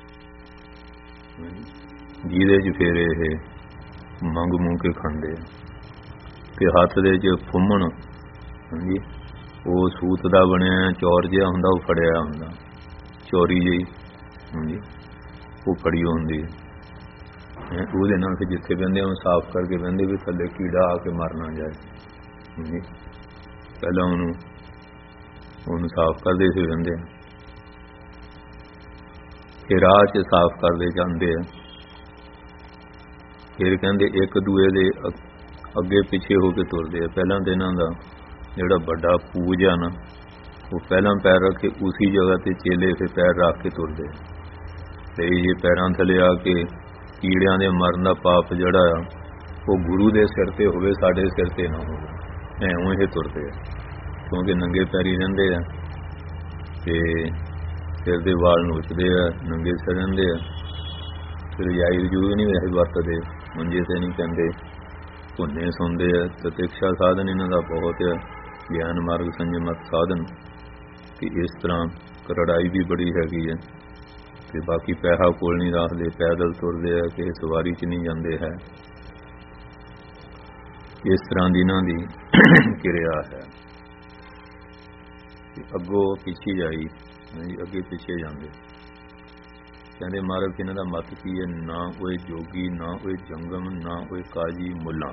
ਜਿਹਦੇ 'ਚ ਫਿਰ ਇਹ ਮੰਗ ਮੂੰਗ ਕੇ ਖਾਂਦੇ ਆ। ਤੇ ਹੱਥ ਦੇ 'ਚ ਫੁੰਮਣ ਹਾਂਜੀ ਉਹ ਸੂਤ ਦਾ ਬਣਿਆ ਚੌਰ ਜਿਹਾ ਹੁੰਦਾ, ਉਹ ਫੜਿਆ ਹੁੰਦਾ, ਚੌਰੀ ਜਿਹੀ ਹਾਂਜੀ ਉਹ ਫੜੀ ਹੁੰਦੀ ਹੈ। ਉਹਦੇ ਨਾਲ ਫਿਰ ਜਿੱਥੇ ਬਹਿੰਦੇ ਉਹ ਸਾਫ਼ ਕਰਕੇ ਬਹਿੰਦੇ ਵੀ ਥੱਲੇ ਕੀੜਾ ਆ ਕੇ ਮਰ ਨਾ ਜਾਏ। ਹਾਂਜੀ ਪਹਿਲਾਂ ਉਹਨੂੰ ਸਾਫ਼ ਕਰਦੇ ਸੀ ਬਹਿੰਦੇ, ਫਿਰ ਰਾਹ 'ਚ ਸਾਫ਼ ਕਰਦੇ ਜਾਂਦੇ ਆ। ਫਿਰ ਕਹਿੰਦੇ ਇੱਕ ਦੂਏ ਦੇ ਅੱਗੇ ਪਿੱਛੇ ਹੋ ਕੇ ਤੁਰਦੇ ਆ। ਪਹਿਲਾਂ ਤਾਂ ਇਹਨਾਂ ਦਾ ਜਿਹੜਾ ਵੱਡਾ ਪੂਜ ਆ ਨਾ, ਉਹ ਪਹਿਲਾਂ ਪੈਰ ਰੱਖ ਕੇ ਉਸੀ ਜਗ੍ਹਾ ਤੇ ਚੇਲੇ ਫਿਰ ਪੈਰ ਰੱਖ ਕੇ ਤੁਰਦੇ। ਤੇ ਇਹ ਪੈਰਾਂ ਥੱਲੇ ਆ ਕੇ ਕੀੜਿਆਂ ਦੇ ਮਰਨ ਦਾ ਪਾਪ ਜਿਹੜਾ ਆ ਉਹ ਗੁਰੂ ਦੇ ਸਿਰ ਤੇ ਹੋਵੇ, ਸਾਡੇ ਸਿਰ ਤੇ ਨਾ ਹੋਵੇ, ਐਵੇਂ ਇਹ ਤੁਰਦੇ ਆ। ਕਿਉਂਕਿ ਨੰਗੇ ਪੈਰੀ ਰਹਿੰਦੇ ਆ ਤੇ ਸਿਰ ਦੇ ਵਾਲ ਨੋਚਦੇ ਆ, ਨੰਗੇ ਸਿਰ ਰਹਿੰਦੇ ਆ। ਫਿਰ ਰਜਾਈ ਰਜੂਈ ਨਹੀਂ ਵੈਸੇ ਵਰਤਦੇ, ਮੰਜੇ ਤੇ ਨਹੀਂ ਪੈਂਦੇ, ਧੁੰਨੇ ਸੌਂਦੇ ਆ। ਪ੍ਰਤਿਕਸ਼ਾ ਸਾਧਨ ਇਹਨਾਂ ਦਾ ਬਹੁਤ ਆ, ਗਿਆਨ ਮਾਰਗ ਸੰਜਮਤ ਸਾਧਨ। ਕਿ ਇਸ ਤਰ੍ਹਾਂ ਕਰੜਾਈ ਵੀ ਬੜੀ ਹੈਗੀ ਹੈ। ਤੇ ਬਾਕੀ ਪੈਸਾ ਕੋਲ ਨਹੀਂ ਰੱਖਦੇ, ਪੈਦਲ ਤੁਰਦੇ ਆ, ਕਿਸੇ ਸਵਾਰੀ 'ਚ ਨਹੀਂ ਜਾਂਦੇ ਹੈ। ਇਸ ਤਰ੍ਹਾਂ ਦੀ ਇਹਨਾਂ ਦੀ ਕਿਰਿਆ ਹੈ। ਅੱਗੋਂ ਪਿੱਛੇ ਜਾਈ, ਅੱਗੇ ਪਿੱਛੇ ਜਾਂਦੇ। ਕਹਿੰਦੇ ਮਹਾਰਾਜ ਇਹਨਾਂ ਦਾ ਮਤ ਕੀ ਹੈ? ਨਾ ਉਹ ਜੋਗੀ, ਨਾ ਉਹ ਜੰਗਮ, ਨਾ ਉਹ ਕਾਜੀ ਮੁੱਲਾ।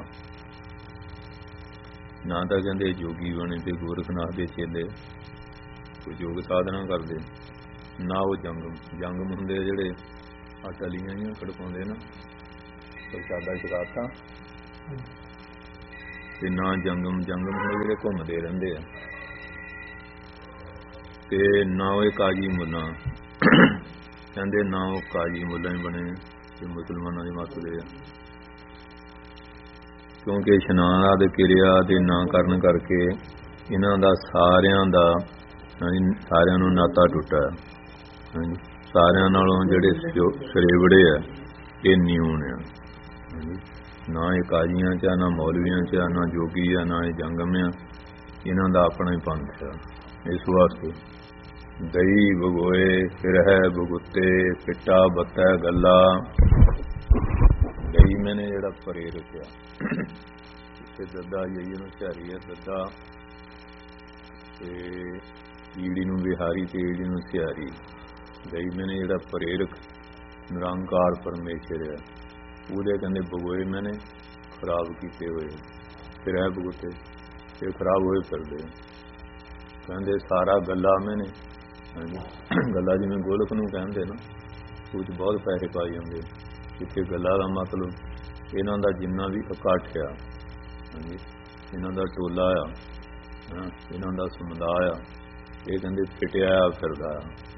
ਨਾ ਤਾਂ ਕਹਿੰਦੇ ਜੋਗੀ ਬਣੇ ਤੇ ਗੋਰਖਨਾਥ ਦੇ ਚੇਲੇ ਕੋਈ ਯੋਗ ਸਾਧਨਾ ਕਰਦੇ, ਨਾ ਉਹ ਜੰਗਮ ਹੁੰਦੇ ਜਿਹੜੇ ਆ ਟਲੀਆਂ ਜਿਹੀਆਂ ਖੜਕਾਉਂਦੇ ਨਾ, ਪ੍ਰਸ਼ਾਦਾ ਛਕਾਤਾ ਤੇ ਨਾ ਜੰਗਮ ਜਿਹੜੇ ਘੁੰਮਦੇ ਰਹਿੰਦੇ ਆ, ਤੇ ਨਾ ਉਹ ਕਾਜੀ ਮੁੱਲਾ ਕਹਿੰਦੇ, ਨਾ ਉਹ ਕਾਜੀ ਮੁੱਲਾ ਹੀ ਬਣੇ ਤੇ ਮੁਸਲਮਾਨਾਂ ਦੀ ਮੱਤ ਦੇ ਆ, ਕਿਉਂਕਿ ਇਸ਼ਨਾਨ ਆਦਿ ਕਿਰਿਆ ਦੇ ਨਾ ਕਰਨ ਕਰਕੇ ਇਹਨਾਂ ਦਾ ਸਾਰਿਆਂ ਨੂੰ ਨਾਤਾ ਟੁੱਟਾ। ਹਾਂਜੀ, ਸਾਰਿਆਂ ਨਾਲੋਂ ਜਿਹੜੇ ਸਰੇਵੜੇ ਆ ਇਹ ਨਿਊਨ ਆ। ਨਾ ਇਹ ਕਾਜ਼ੀਆਂ 'ਚ ਆ, ਨਾ ਮੌਲਵੀਆਂ 'ਚ ਆ, ਨਾ ਜੋਗੀ ਆ, ਨਾ ਇਹ ਜੰਗਮ ਆ, ਇਹਨਾਂ ਦਾ ਆਪਣਾ ਹੀ ਪੰਥ ਆ। ਇਸ ਵਾਸਤੇ ਦਈ ਭਗੋਏ ਰਹਿ ਭਗੁੱਤੇ ਪਿੱਟਾ ਬੱਤੈ ਗੱਲਾ, ਦਈ ਮੈਨੇ ਜਿਹੜਾ ਪਰੇ ਰੱਖਿਆ ਤੇ ਦੱਦਾ ਜਈਏ ਨੂੰ ਝਾਰੀ ਹੈ, ਦੱਦਾ ਤੇ ਈੜੀ ਨੂੰ ਵਿਹਾਰੀ ਤੇ ਈੜੀ ਨੂੰ ਸਿਆਰੀ। ਦਈ ਮੈਨੇ ਜਿਹੜਾ ਪ੍ਰੇਰਕ ਨਿਰੰਕਾਰ ਪਰਮੇਸ਼ਰ ਹੈ, ਉਹਦੇ ਕਹਿੰਦੇ ਭਗੋਏ ਮੈਨੇ ਖਰਾਬ ਕੀਤੇ ਹੋਏ, ਫਿਰ ਹੈ ਭਗੁੱਤੇ ਇਹ ਖਰਾਬ ਹੋਏ ਫਿਰਦੇ। ਕਹਿੰਦੇ ਸਾਰਾ ਗੱਲਾ ਮੈਨੇ, ਹਾਂਜੀ ਗੱਲਾ ਜਿਵੇਂ ਗੋਲਕ ਨੂੰ ਕਹਿੰਦੇ ਨਾ, ਉਹ 'ਚ ਬਹੁਤ ਪੈਸੇ ਪਾਏ ਜਾਂਦੇ। ਇੱਥੇ ਗੱਲਾ ਦਾ ਮਤਲਬ ਇਹਨਾਂ ਦਾ ਜਿੰਨਾ ਵੀ ਇਕੱਠ ਆ, ਹਾਂਜੀ ਇਹਨਾਂ ਦਾ ਟੋਲਾ ਆ, ਇਹਨਾਂ ਦਾ ਸਮੁਦਾਇ ਆ, ਇਹ ਕਹਿੰਦੇ ਫਿਟਿਆ ਫਿਰਦਾ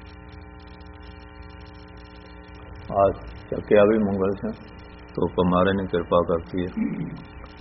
ਆ। ਚੱਕਿਆ ਵੀ ਮੰਗਲ ਸਿੰਘ ਧੁੱਪ ਮਹਾਰਾਜ ਨੇ ਕਿਰਪਾ ਕਰਤੀ ਹੈ।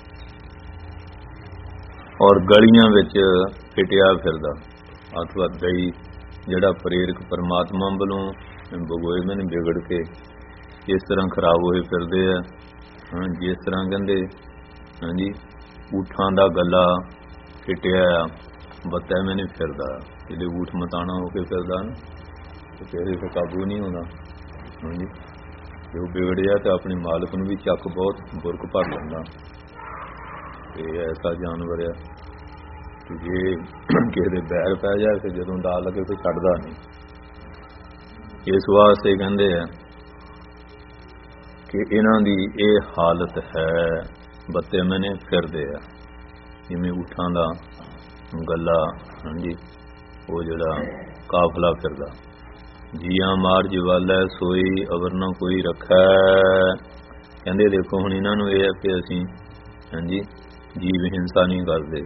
ਔਰ ਗਲੀਆਂ ਵਿੱਚ ਫਿਟਿਆ ਫਿਰਦਾ ਅਥਵਾ ਦਈ ਜਿਹੜਾ ਪ੍ਰੇਰਕ ਪਰਮਾਤਮਾ ਵੱਲੋਂ ਭਗੋਏ ਮੈਨੇ ਵਿਗੜ ਕੇ ਇਸ ਤਰ੍ਹਾਂ ਖਰਾਬ ਹੋਏ ਫਿਰਦੇ ਆ। ਜਿਸ ਤਰ੍ਹਾਂ ਕਹਿੰਦੇ ਹਾਂਜੀ ਊਠਾਂ ਦਾ ਗੱਲਾ ਫਿਟਿਆ ਆ, ਬੱਤਿਆ ਮੈਨੇ ਫਿਰਦਾ, ਇਹਦੇ ਊਠ ਮਤਾਣਾ ਹੋ ਕੇ ਫਿਰਦਾ ਨਾ, ਕਿਸੇ ਤੇ ਕਾਬੂ ਨਹੀਂ ਹੁੰਦਾ। ਹਾਂਜੀ ਜੇ ਉਹ ਵਿਗੜਿਆ ਤਾਂ ਆਪਣੇ ਮਾਲਕ ਨੂੰ ਵੀ ਚੱਕ ਬਹੁਤ ਬੁਰਕ ਭਰ ਲੈਂਦਾ। ਇਹ ਐਸਾ ਜਾਨਵਰ ਆ ਕਿ ਜੇ ਕਿਸੇ ਦੇ ਬੈਰ ਪੈ ਜਾਏ ਫਿਰ ਜਦੋਂ ਦਾ ਲੱਗੇ ਕੋਈ ਛੱਡਦਾ ਨਹੀਂ। ਇਸ ਵਾਸਤੇ ਕਹਿੰਦੇ ਆ ਕਿ ਇਹਨਾਂ ਦੀ ਇਹ ਹਾਲਤ ਹੈ, ਬੱਤੇ ਮੈਨੇ ਫਿਰਦੇ ਆ ਜਿਵੇਂ ਊਠਾਂ ਦਾ ਗੱਲਾ, ਹਾਂਜੀ ਉਹ ਜਿਹੜਾ ਕਾਫਲਾ ਫਿਰਦਾ। ਜੀਆਂ ਮਾਰ ਜਵਾਲਾ ਸੋਈ ਅਵਰ ਨਾ ਕੋਈ ਰੱਖੈ। ਕਹਿੰਦੇ ਦੇਖੋ ਹੁਣ ਇਹਨਾਂ ਨੂੰ ਇਹ ਹੈ ਕਿ ਅਸੀਂ ਹਾਂਜੀ ਜੀਵ ਹਿੰਸਾ ਨਹੀਂ ਕਰਦੇ।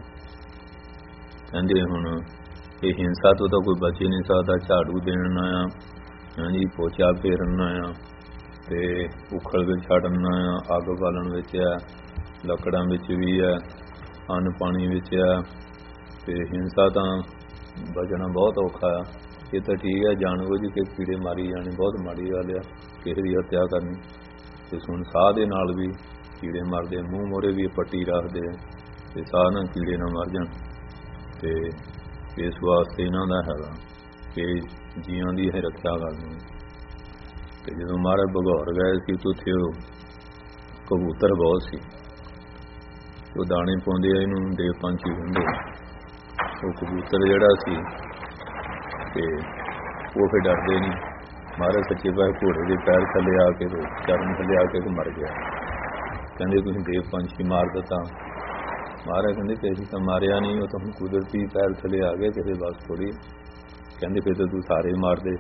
ਕਹਿੰਦੇ ਹੁਣ ਇਹ ਹਿੰਸਾ ਤੋਂ ਤਾਂ ਕੋਈ ਬਚ ਹੀ ਨਹੀਂ ਸਕਦਾ। ਝਾੜੂ ਦੇਣਾ ਆ, ਹਾਂਜੀ ਪੋਚਾ ਫੇਰਨਾ ਆ, ਤੇ ਉਖਲ ਵਿੱਚ ਛੱਡਣਾ ਆ, ਅੱਗ ਬਾਲਣ ਵਿੱਚ ਆ, ਲੱਕੜਾਂ ਵਿੱਚ ਵੀ ਆ, ਅੰਨ ਪਾਣੀ ਵਿੱਚ ਆ, ਤੇ ਹਿੰਸਾ ਤਾਂ ਬਚਣਾ ਬਹੁਤ ਔਖਾ ਆ। ਇਹ ਤਾਂ ਠੀਕ ਹੈ ਜਾਣ ਬੁੱਝ ਕੇ ਕੀੜੇ ਮਾਰੀ ਜਾਣੇ ਬਹੁਤ ਮਾੜੀ ਗੱਲ ਆ, ਕਿਸੇ ਦੀ ਹੱਤਿਆ ਕਰਨੀ। ਤੇ ਹੁਣ ਸਾਹ ਦੇ ਨਾਲ ਵੀ ਕੀੜੇ ਮਰਦੇ, ਮੂੰਹ ਮੋਰੇ ਵੀ ਪੱਟੀ ਰੱਖਦੇ ਆ ਤੇ ਸਾਹ ਨਾਲ ਕੀੜੇ ਨਾ ਮਰ ਜਾਣ। ਤੇ ਇਸ ਵਾਸਤੇ ਇਹਨਾਂ ਦਾ ਹੈਗਾ ਕਿ ਜੀਆਂ ਦੀ ਇਹ ਰੱਖਿਆ ਕਰਨੀ। ਤੇ ਜਦੋਂ ਮਹਾਰਾਜ ਭਗੌਰ ਗਏ ਸੀ ਤਾਂ ਉੱਥੇ ਉਹ ਕਬੂਤਰ ਬਹੁਤ ਸੀ, ਉਹ ਦਾਣੇ ਪਾਉਂਦੇ ਆ ਇਹਨੂੰ ਦੇਵ ਪੰਛੀ ਹੁੰਦੇ। ਉਹ ਕਬੂਤਰ ਜਿਹੜਾ ਸੀ ਤੇ ਉਹ ਫਿਰ ਡਰਦੇ ਨਹੀਂ। ਮਹਾਰਾਜ ਸੱਚੇ ਪਾਤਸ਼ਾਹ ਘੋੜੇ ਦੇ ਪੈਰ ਥੱਲੇ ਆ ਕੇ ਤੇ ਚਰਨ ਥੱਲੇ ਆ ਕੇ ਤੇ ਮਰ ਗਿਆ। ਕਹਿੰਦੇ ਤੁਸੀਂ ਦੇਵ ਪੰਛੀ ਮਾਰ ਦਿੱਤਾ। ਮਹਾਰਾਜ ਕਹਿੰਦੇ ਕਿ ਅਸੀਂ ਤਾਂ ਮਾਰਿਆ ਨਹੀਂ, ਉਹ ਤਾਂ ਹੁਣ ਕੁਦਰਤੀ ਪੈਰ ਥੱਲੇ ਆ ਗਏ, ਕਿਸੇ ਬਸ ਥੋੜੀ। ਕਹਿੰਦੇ ਫਿਰ ਤਾਂ ਤੂੰ ਸਾਰੇ ਮਾਰਦੇ।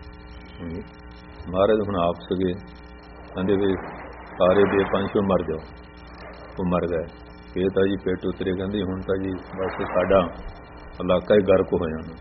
ਮਹਾਰਾਜ ਹੁਣ ਆਪ ਸਗੇ ਕਹਿੰਦੇ ਵੀ ਸਾਰੇ ਦੇਵ ਪੰਛੀ ਮਰ ਜਾਓ। ਉਹ ਮਰ ਗਏ। ਇਹ ਤਾਂ ਜੀ ਪੇਟ ਉਤਰੇ। ਕਹਿੰਦੇ ਹੁਣ ਤਾਂ ਜੀ ਬਸ ਸਾਡਾ ਇਲਾਕਾ ਹੀ ਗਰਕ ਹੋ ਜਾਣਾ।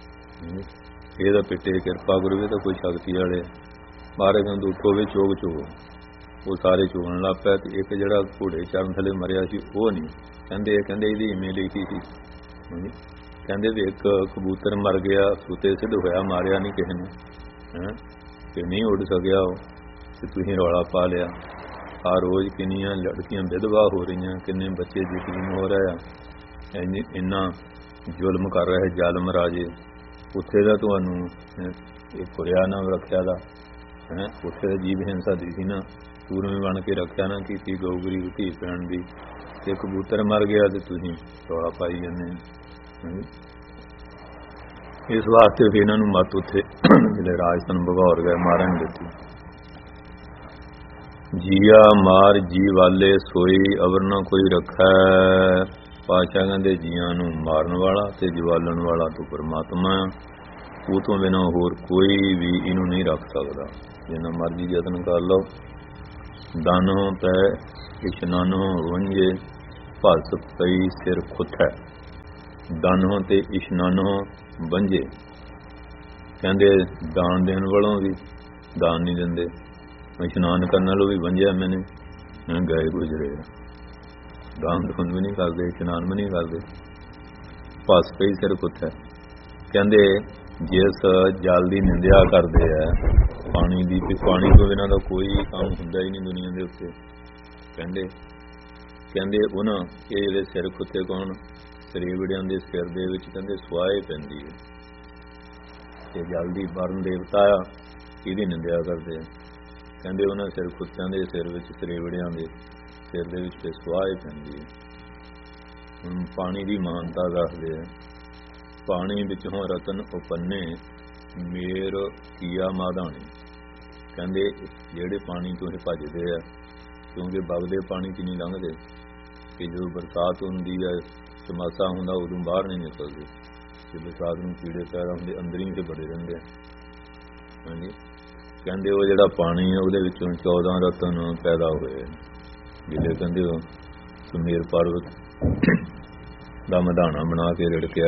ਇਹਦਾ ਪਿੱਟੇ ਕਿਰਪਾ ਗੁਰੂ ਵੀ ਤਾਂ ਕੋਈ ਸ਼ਕਤੀ ਵਾਲੇ। ਮਹਾਰਾਜ ਕਹਿੰਦੇ ਉੱਠੋ ਵੀ ਚੋਗ ਚੋਗੋ। ਉਹ ਸਾਰੇ ਚੋਗਣ ਲੱਗ ਪਿਆ। ਤੇ ਇੱਕ ਜਿਹੜਾ ਘੋੜੇ ਚਰਨ ਥੱਲੇ ਮਰਿਆ ਸੀ ਉਹ ਨਹੀਂ। ਕਹਿੰਦੇ ਇਹਦੀ ਇਵੇਂ ਲਿਖੀ ਸੀ। ਕਹਿੰਦੇ ਵੀ ਇੱਕ ਕਬੂਤਰ ਮਰ ਗਿਆ, ਸੁੱਤੇ ਸਿੱਧ ਹੋਇਆ, ਮਾਰਿਆ ਨਹੀਂ ਕਿਸੇ ਨੇ, ਤੇ ਨਹੀਂ ਉੱਡ ਸਕਿਆ ਉਹ, ਤੇ ਤੁਸੀਂ ਰੌਲਾ ਪਾ ਲਿਆ। ਆ ਰੋਜ਼ ਕਿੰਨੀਆਂ ਲੜਕੀਆਂ ਵਿਧਵਾ ਹੋ ਰਹੀਆਂ, ਕਿੰਨੇ ਬੱਚੇ ਯਤੀਮ ਹੋ ਰਹੇ ਆ, ਇੰਨਾ ਜ਼ੁਲਮ ਕਰ ਰਹੇ ਜ਼ਾਲਮ ਰਾਜੇ। ਉੱਥੇ ਦਾ ਤੁਹਾਨੂੰ ਇਹ ਪੁਰਿਆ ਨਾ ਰੱਖਿਆ ਦਾ ਉੱਥੇ ਦਾ ਜੀਵ ਹਿੰਸਾ ਦੀ ਸੀ ਨਾ, ਸੂਰਮੇ ਬਣ ਕੇ ਰੱਖਿਆ ਨਾ ਕੀਤੀ ਗਊਗਰੀ ਧੀ ਭੈਣ ਦੀ। ਤੇ ਕਬੂਤਰ ਮਰ ਗਿਆ ਤੇ ਤੁਸੀਂ ਰੌਲਾ ਪਾਈ ਜਾਂਦੇ। ਇਸ ਵਾਸਤੇ ਫਿਰ ਇਹਨਾਂ ਨੂੰ ਮੱਤ ਉੱਥੇ ਜਿਹੜੇ ਰਾਜਸਥਾਨ ਭਗੌਰ ਗਏ ਮਹਾਰਾਜ ਨੇ ਦਿੱਤੀ। ਜੀਆ ਮਾਰ ਜੀ ਵਾਲੇ ਸੋਈ ਅਵਰ ਨਾ ਕੋਈ ਰੱਖੈ। ਪਾਤਸ਼ਾਹ ਕਹਿੰਦੇ ਜੀਆਂ ਨੂੰ ਮਾਰਨ ਵਾਲਾ ਤੇ ਜਵਾਲਣ ਵਾਲਾ ਤੂੰ ਪਰਮਾਤਮਾ, ਉਹ ਤੋਂ ਬਿਨਾਂ ਹੋਰ ਕੋਈ ਵੀ ਇਹਨੂੰ ਨਹੀਂ ਰੱਖ ਸਕਦਾ। ਜਿੰਨਾ ਮਰਜ਼ੀ ਯਤਨ ਕਰ ਲਓ। ਦਾਨੋਂ ਪੈ ਇਸ਼ਨਾਨੋਂ ਵੰਝੇ, ਭਸ ਪਈ ਸਿਰ ਖੁੱਥੈ। ਦਾਨੋਂ ਤੇ ਇਸ਼ਨਾਨੋਂ ਵੰਝੇ, ਕਹਿੰਦੇ ਦਾਨ ਦੇਣ ਵਾਲੋਂ ਵੀ ਦਾਨ ਨਹੀਂ ਦਿੰਦੇ, ਇਸ਼ਨਾਨ ਕਰਨ ਵਾਲੋਂ ਵੀ ਵੰਝਿਆ ਮੈਨੇ ਗਏ ਗੁਜ਼ਰੇ, ਦਾਨ ਦੂਨ ਵੀ ਨਹੀਂ ਕਰਦੇ, ਇਸ਼ਨਾਨ ਵੀ ਨਹੀਂ ਕਰਦੇ। ਭਸ ਪਈ ਸਿਰ ਖੁੱਥੈ, ਕਹਿੰਦੇ ਜਿਸ ਜਲ ਦੀ ਨਿੰਦਿਆ ਕਰਦੇ ਆ, ਪਾਣੀ ਦੀ, ਪਾਣੀ ਤੋਂ ਬਿਨਾਂ ਦਾ ਕੋਈ ਕੰਮ ਹੁੰਦਾ ਹੀ ਨਹੀਂ ਦੁਨੀਆ ਦੇ ਉੱਤੇ। ਕਹਿੰਦੇ ਉਹਨਾਂ ਇਹ ਜਿਹੜੇ ਸਿਰ ਖੁੱਤੇ ਕੌਣ, ਸਰੇਵੜਿਆਂ ਦੇ ਸਿਰ ਦੇ ਵਿੱਚ ਕਹਿੰਦੇ ਸੁਆਹ ਪੈਂਦੀ ਹੈ, ਤੇ ਜਲ ਦੀ ਵਰਨ ਦੇਵਤਾ ਆ, ਇਹਦੀ ਨਿੰਦਿਆ ਕਰਦੇ ਆ। ਕਹਿੰਦੇ ਉਹਨਾਂ ਸਿਰ ਖੁੱਤਿਆਂ ਦੇ ਸਿਰ ਵਿੱਚ, ਸਰੇਵੜਿਆਂ ਦੇ ਸਿਰ ਦੇ ਵਿੱਚ ਸੁਆਹ ਪੈਂਦੀ ਹੈ। ਹੁਣ ਪਾਣੀ ਦੀ ਮਹਾਨਤਾ ਦੱਸਦੇ ਆ, ਪਾਣੀ ਵਿੱਚੋਂ ਰਤਨ ਉਪੰਨੇ, ਮੇਰ ਕੀਆ ਮਾਧਾਣੀ। ਕਹਿੰਦੇ ਜਿਹੜੇ ਪਾਣੀ ਤੋਂ ਇਹ ਭੱਜਦੇ ਆ, ਕਿਉਂਕਿ ਵਗਦੇ ਪਾਣੀ 'ਚ ਨਹੀਂ ਲੰਘਦੇ, ਕਿ ਜਦੋਂ ਬਰਸਾਤ ਹੁੰਦੀ ਹੈ, ਚਮਾਸਾ ਹੁੰਦਾ, ਉਦੋਂ ਬਾਹਰ ਨਹੀਂ ਨਿਕਲਦੇ, ਤੇ ਬਰਸਾਤ ਨੂੰ ਕੀੜੇ ਪੈਦਾ ਹੁੰਦੇ, ਅੰਦਰ ਹੀ ਤੇ ਬੜੇ ਰਹਿੰਦੇ ਆ। ਹਾਂਜੀ, ਕਹਿੰਦੇ ਉਹ ਜਿਹੜਾ ਪਾਣੀ ਹੈ ਉਹਦੇ ਵਿੱਚੋਂ 14 ਰਤਨ ਪੈਦਾ ਹੋਏ, ਜਿਹੜੇ ਕਹਿੰਦੇ ਉਹ ਸੁਮੇਰ ਪਰਬਤ ਦਾ ਮਧਾਣਾ ਬਣਾ ਕੇ ਰਿੜਕਿਆ।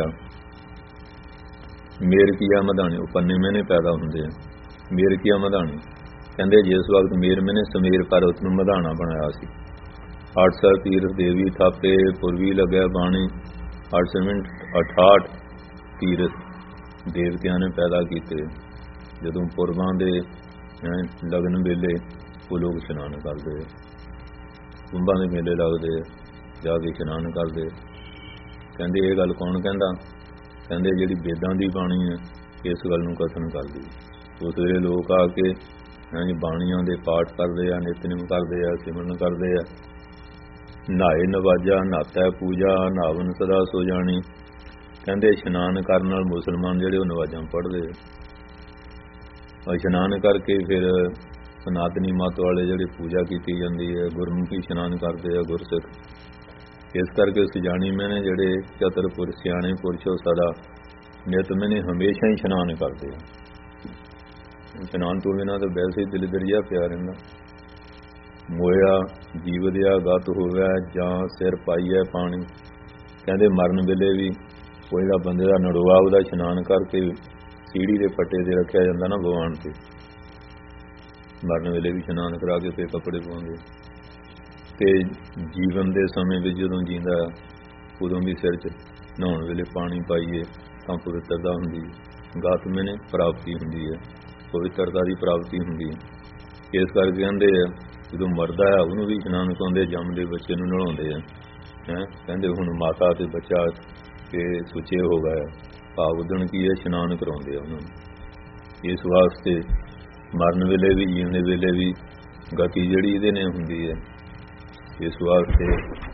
ਮੇਰ ਕੀਆ ਮਧਾਣੀ, ਉਪੰਨੇ ਮਹੀਨੇ ਪੈਦਾ ਹੁੰਦੇ ਆ, ਮੇਰ ਕੀਆ ਮਧਾਣੀ। ਕਹਿੰਦੇ ਜਿਸ ਵਕਤ ਮੇਰ ਮਹੀਨੇ ਸਮੇਰ ਪਰਬਤ ਨੂੰ ਮਧਾਣਾ ਬਣਾਇਆ ਸੀ, 800 ਤੀਰਥ ਦੇਵੀ ਥਾਪੇ, ਪੁਰਵੀ ਲੱਗਿਆ ਬਾਣੀ। 868 ਤੀਰਥ ਦੇਵਤਿਆਂ ਨੇ ਪੈਦਾ ਕੀਤੇ। ਜਦੋਂ ਪੁਰਬਾਂ ਦੇ ਲਗਨ ਵੇਲੇ ਉਹ ਲੋਕ ਇਸ਼ਨਾਨ ਕਰਦੇ, ਕੁੰਭਾਂ ਦੇ ਮੇਲੇ ਲੱਗਦੇ, ਜਾ ਕੇ ਇਸ਼ਨਾਨ ਕਰਦੇ। ਕਹਿੰਦੇ ਇਹ ਗੱਲ ਕੌਣ ਕਹਿੰਦਾ, ਕਹਿੰਦੇ ਜਿਹੜੀ ਵੇਦਾਂ ਦੀ ਬਾਣੀ ਹੈ ਇਸ ਗੱਲ ਨੂੰ ਕਥਨ ਕਰਦੀ। ਉਸ ਵੇਲੇ ਲੋਕ ਆ ਕੇ ਬਾਣੀਆਂ ਦੇ ਪਾਠ ਕਰਦੇ ਆ, ਨਿਤਨੇਮ ਕਰਦੇ ਆ, ਸਿਮਰਨ ਕਰਦੇ ਆ। ਨਹਾਏ ਨਵਾਜਾ, ਨਹਾਤਾ ਪੂਜਾ, ਨਹਾਵਨ ਸਦਾ ਸੋ ਜਾਣੀ। ਕਹਿੰਦੇ ਇਸ਼ਨਾਨ ਕਰਨ ਨਾਲ ਮੁਸਲਮਾਨ ਜਿਹੜੇ ਉਹ ਨਵਾਜ਼ਾਂ ਪੜ੍ਹਦੇ ਆ, ਇਸ਼ਨਾਨ ਕਰਕੇ ਫਿਰ ਸਨਾਤਨੀ ਮਤ ਵਾਲੇ ਜਿਹੜੇ ਪੂਜਾ ਕੀਤੀ ਜਾਂਦੀ ਹੈ, ਗੁਰਮੁਖੀ ਇਸ਼ਨਾਨ ਕਰਦੇ ਆ ਗੁਰਸਿੱਖ। ਇਸ ਕਰਕੇ ਉਸ ਜਾਣੀ ਮੈਨੇ ਜਿਹੜੇ ਚਤੁਰਪੁਰ ਸਿਆਣੇ ਪੁਰਸ਼ੋ ਸਦਾ ਨਿਤ ਮੈਨੇ ਹਮੇਸ਼ਾ ਹੀ ਇਸ਼ਨਾਨ ਕਰਦੇ ਆ। ਇਸ਼ਨਾਨ ਤੋਂ ਬਿਨਾਂ ਤਾਂ ਵੈਸੇ ਹੀ ਦਿਲ ਦਰਿਆ ਪਿਆ ਰਹਿੰਦਾ। ਮੋਇਆ ਜੀਵਦਿਆ ਗਤ ਹੋਵੇ, ਜਾਂ ਸਿਰ ਪਾਈਐ ਪਾਣੀ। ਕਹਿੰਦੇ ਮਰਨ ਵੇਲੇ ਵੀ ਉਹ ਜਿਹੜਾ ਬੰਦੇ ਦਾ ਨੜੋਆ, ਉਹਦਾ ਇਸ਼ਨਾਨ ਕਰਕੇ ਸੀੜੀ ਦੇ ਪੱਟੇ ਤੇ ਰੱਖਿਆ ਜਾਂਦਾ ਨਾ ਭਗਵਾਨ ਤੇ, ਮਰਨ ਵੇਲੇ ਵੀ ਇਸ਼ਨਾਨ ਕਰਾ ਕੇ ਫਿਰ ਕੱਪੜੇ ਪਾਉਂਦੇ। ਤੇ ਜੀਵਨ ਦੇ ਸਮੇਂ ਵਿੱਚ ਜਦੋਂ ਜੀਂਦਾ ਉਦੋਂ ਵੀ ਸਿਰ 'ਚ ਨਹਾਉਣ ਵੇਲੇ ਪਾਣੀ ਪਾਈਏ ਤਾਂ ਪਵਿੱਤਰਤਾ ਹੁੰਦੀ ਹੈ, ਗਤ ਮੈਨੇ ਪ੍ਰਾਪਤੀ ਹੁੰਦੀ ਹੈ, ਪਵਿੱਤਰਤਾ ਦੀ ਪ੍ਰਾਪਤੀ ਹੁੰਦੀ ਹੈ। ਇਸ ਕਰਕੇ ਕਹਿੰਦੇ ਆ ਜਦੋਂ ਮਰਦਾ ਹੈ ਉਹਨੂੰ ਵੀ ਇਸ਼ਨਾਨ ਕਰਾਉਂਦੇ, ਜੰਮਦੇ ਬੱਚੇ ਨੂੰ ਨਹਾਉਂਦੇ ਆ। ਕਹਿੰਦੇ ਹੁਣ ਮਾਤਾ ਤੇ ਬੱਚਾ ਕਿ ਸੁੱਚੇ ਹੋ ਗਏ, ਭਾਵ ਉਦਣ ਕੀ ਹੈ ਇਸ਼ਨਾਨ ਕਰਾਉਂਦੇ ਆ ਉਹਨਾਂ ਨੂੰ। ਇਸ ਵਾਸਤੇ ਮਰਨ ਵੇਲੇ ਵੀ ਜੀਣ ਵੇਲੇ ਵੀ ਗਤੀ ਜਿਹੜੀ ਇਹਦੇ ਨੇ ਹੁੰਦੀ ਹੈ। ਇਸ ਵਾਸਤੇ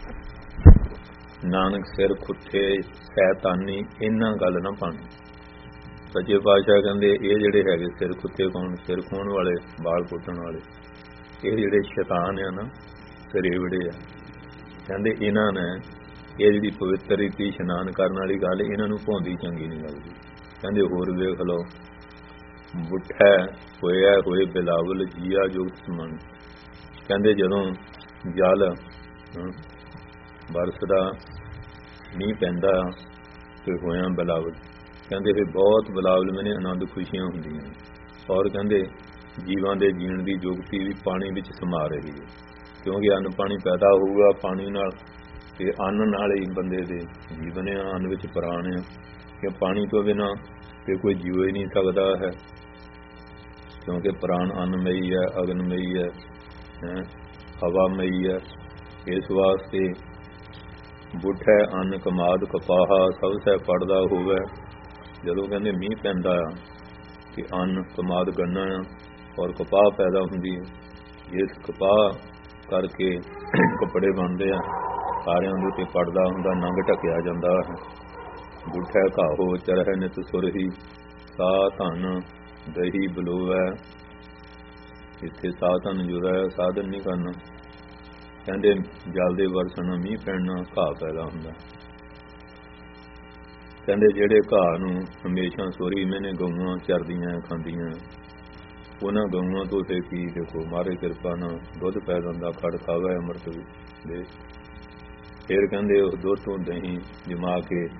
ਨਾਨਕ ਸਿਰ ਖੁੱਠੇ ਸੈਤਾਨੀ, ਇਹਨਾਂ ਗੱਲ ਨਾ ਪਾਣੀ। ਸੱਚੇ ਪਾਤਸ਼ਾਹ ਕਹਿੰਦੇ ਇਹ ਜਿਹੜੇ ਹੈਗੇ ਸਿਰ ਖੁੱਤੇ ਕੌਣ, ਸਿਰ ਖੋਹਣ ਵਾਲੇ, ਬਾਲ ਪੁੱਟਣ ਵਾਲੇ, ਇਹ ਜਿਹੜੇ ਸ਼ੈਤਾਨ ਆ ਨਾ, ਸਰੇਵੜੇ ਆ। ਕਹਿੰਦੇ ਇਹਨਾਂ ਨੇ ਇਹ ਜਿਹੜੀ ਪਵਿੱਤਰ ਰੀਤੀ ਇਸ਼ਨਾਨ ਕਰਨ ਵਾਲੀ ਗੱਲ, ਇਹਨਾਂ ਨੂੰ ਭਾਉਂਦੀ ਚੰਗੀ ਨਹੀਂ ਲੱਗਦੀ। ਕਹਿੰਦੇ ਹੋਰ ਵੇਖ ਲਓ, ਬੁੱਠਾ ਹੋਇਆ ਹੋਏ ਬਿਲਾਵਲ ਜੀਆ ਜੁਗਤ ਸਮਨ। ਕਹਿੰਦੇ ਜਦੋਂ ਜਲ ਬਰਸਦਾ, ਮੀਂਹ ਪੈਂਦਾ ਤੇ ਹੋਇਆ ਬਿਲਾਵਲ, ਕਹਿੰਦੇ ਫਿਰ ਬਹੁਤ ਬਿਲਾਵਲ ਮੈਨੇ ਆਨੰਦ ਖੁਸ਼ੀਆਂ ਹੁੰਦੀਆਂ। ਔਰ ਕਹਿੰਦੇ ਜੀਵਾਂ ਦੇ ਜੀਣ ਦੀ ਜੁਗਤੀ ਵੀ ਪਾਣੀ ਵਿੱਚ ਸਮਾ ਰਹੀ ਹੈ, ਕਿਉਂਕਿ ਅੰਨ ਪਾਣੀ ਪੈਦਾ ਹੋਊਗਾ ਪਾਣੀ ਨਾਲ, ਤੇ ਅੰਨ ਨਾਲ ਹੀ ਬੰਦੇ ਦੇ ਜੀਵਨ ਆ, ਅੰਨ ਵਿੱਚ ਪ੍ਰਾਣ ਆ। ਕਿ ਪਾਣੀ ਤੋਂ ਬਿਨਾਂ ਤੇ ਕੋਈ ਜੀਵ ਹੀ ਨਹੀਂ ਸਕਦਾ ਹੈ, ਕਿਉਂਕਿ ਪ੍ਰਾਣ ਅੰਨਮਈ ਹੈ, ਅਗਨਮਈ ਹੈ, ਹਵਾਮਈ ਹੈ। ਇਸ ਵਾਸਤੇ ਬੁੱਠਾ ਅੰਨ ਕਮਾਦ ਕਪਾਹਾ, ਸਭ ਸੈ ਪੜਦਾ ਹੋਵੇ। ਜਦੋਂ ਕਹਿੰਦੇ ਮੀਂਹ ਪੈਂਦਾ ਆ ਕਿ ਅੰਨ ਕਮਾਦ ਗੰਨਾ ਔਰ ਕਪਾਹ ਪੈਦਾ ਹੁੰਦੀ ਹੈ, ਇਸ ਕਪਾਹ ਕਰਕੇ ਕੱਪੜੇ ਬਣਦੇ ਆ, ਸਾਰਿਆਂ ਦੇ ਉੱਤੇ ਪੜਦਾ ਹੁੰਦਾ, ਨੰਗ ਢਕਿਆ ਜਾਂਦਾ ਹੈ। ਬੁੱਠਾ ਘਾਹੋ ਚਰਹਿ ਨਿਤ ਸੁਰਹੀ, ਸਾਹ ਧਨ ਦਹੀ ਬਲੋਵੈ। ਇੱਥੇ ਸਾਹ ਧਨ ਜੁੜਾ ਹੈ, ਸਾਧਨ ਨਹੀਂ ਕਰਨਾ। ਕਹਿੰਦੇ ਜਲ ਦੇ ਵਰਸਣ, ਮੀਂਹ ਪੈਣਾ, ਘਾਹ ਪੈਦਾ ਹੁੰਦਾ। ਕਹਿੰਦੇ ਜਿਹੜੇ ਘਾਹ ਨੂੰ ਹਮੇਸ਼ਾ ਸੋਰੀ ਮੈਨੇ ਗਊਆਂ ਚਰਦੀਆਂ ਖਾਂਦੀਆਂ, ਉਹਨਾਂ ਗਊਆਂ ਤੋਂ ਫਿਰ ਕੀ ਦੇਖੋ ਮਾਰੇ ਕਿਰਪਾ ਨਾਲ ਦੁੱਧ ਪੈ ਜਾਂਦਾ, ਖੜ ਖਾਵੇ ਅੰਮ੍ਰਿਤ ਦੇ। ਫਿਰ ਕਹਿੰਦੇ ਉਸ ਦੁੱਧ ਤੋਂ ਦਹੀਂ ਜਮਾ ਕੇ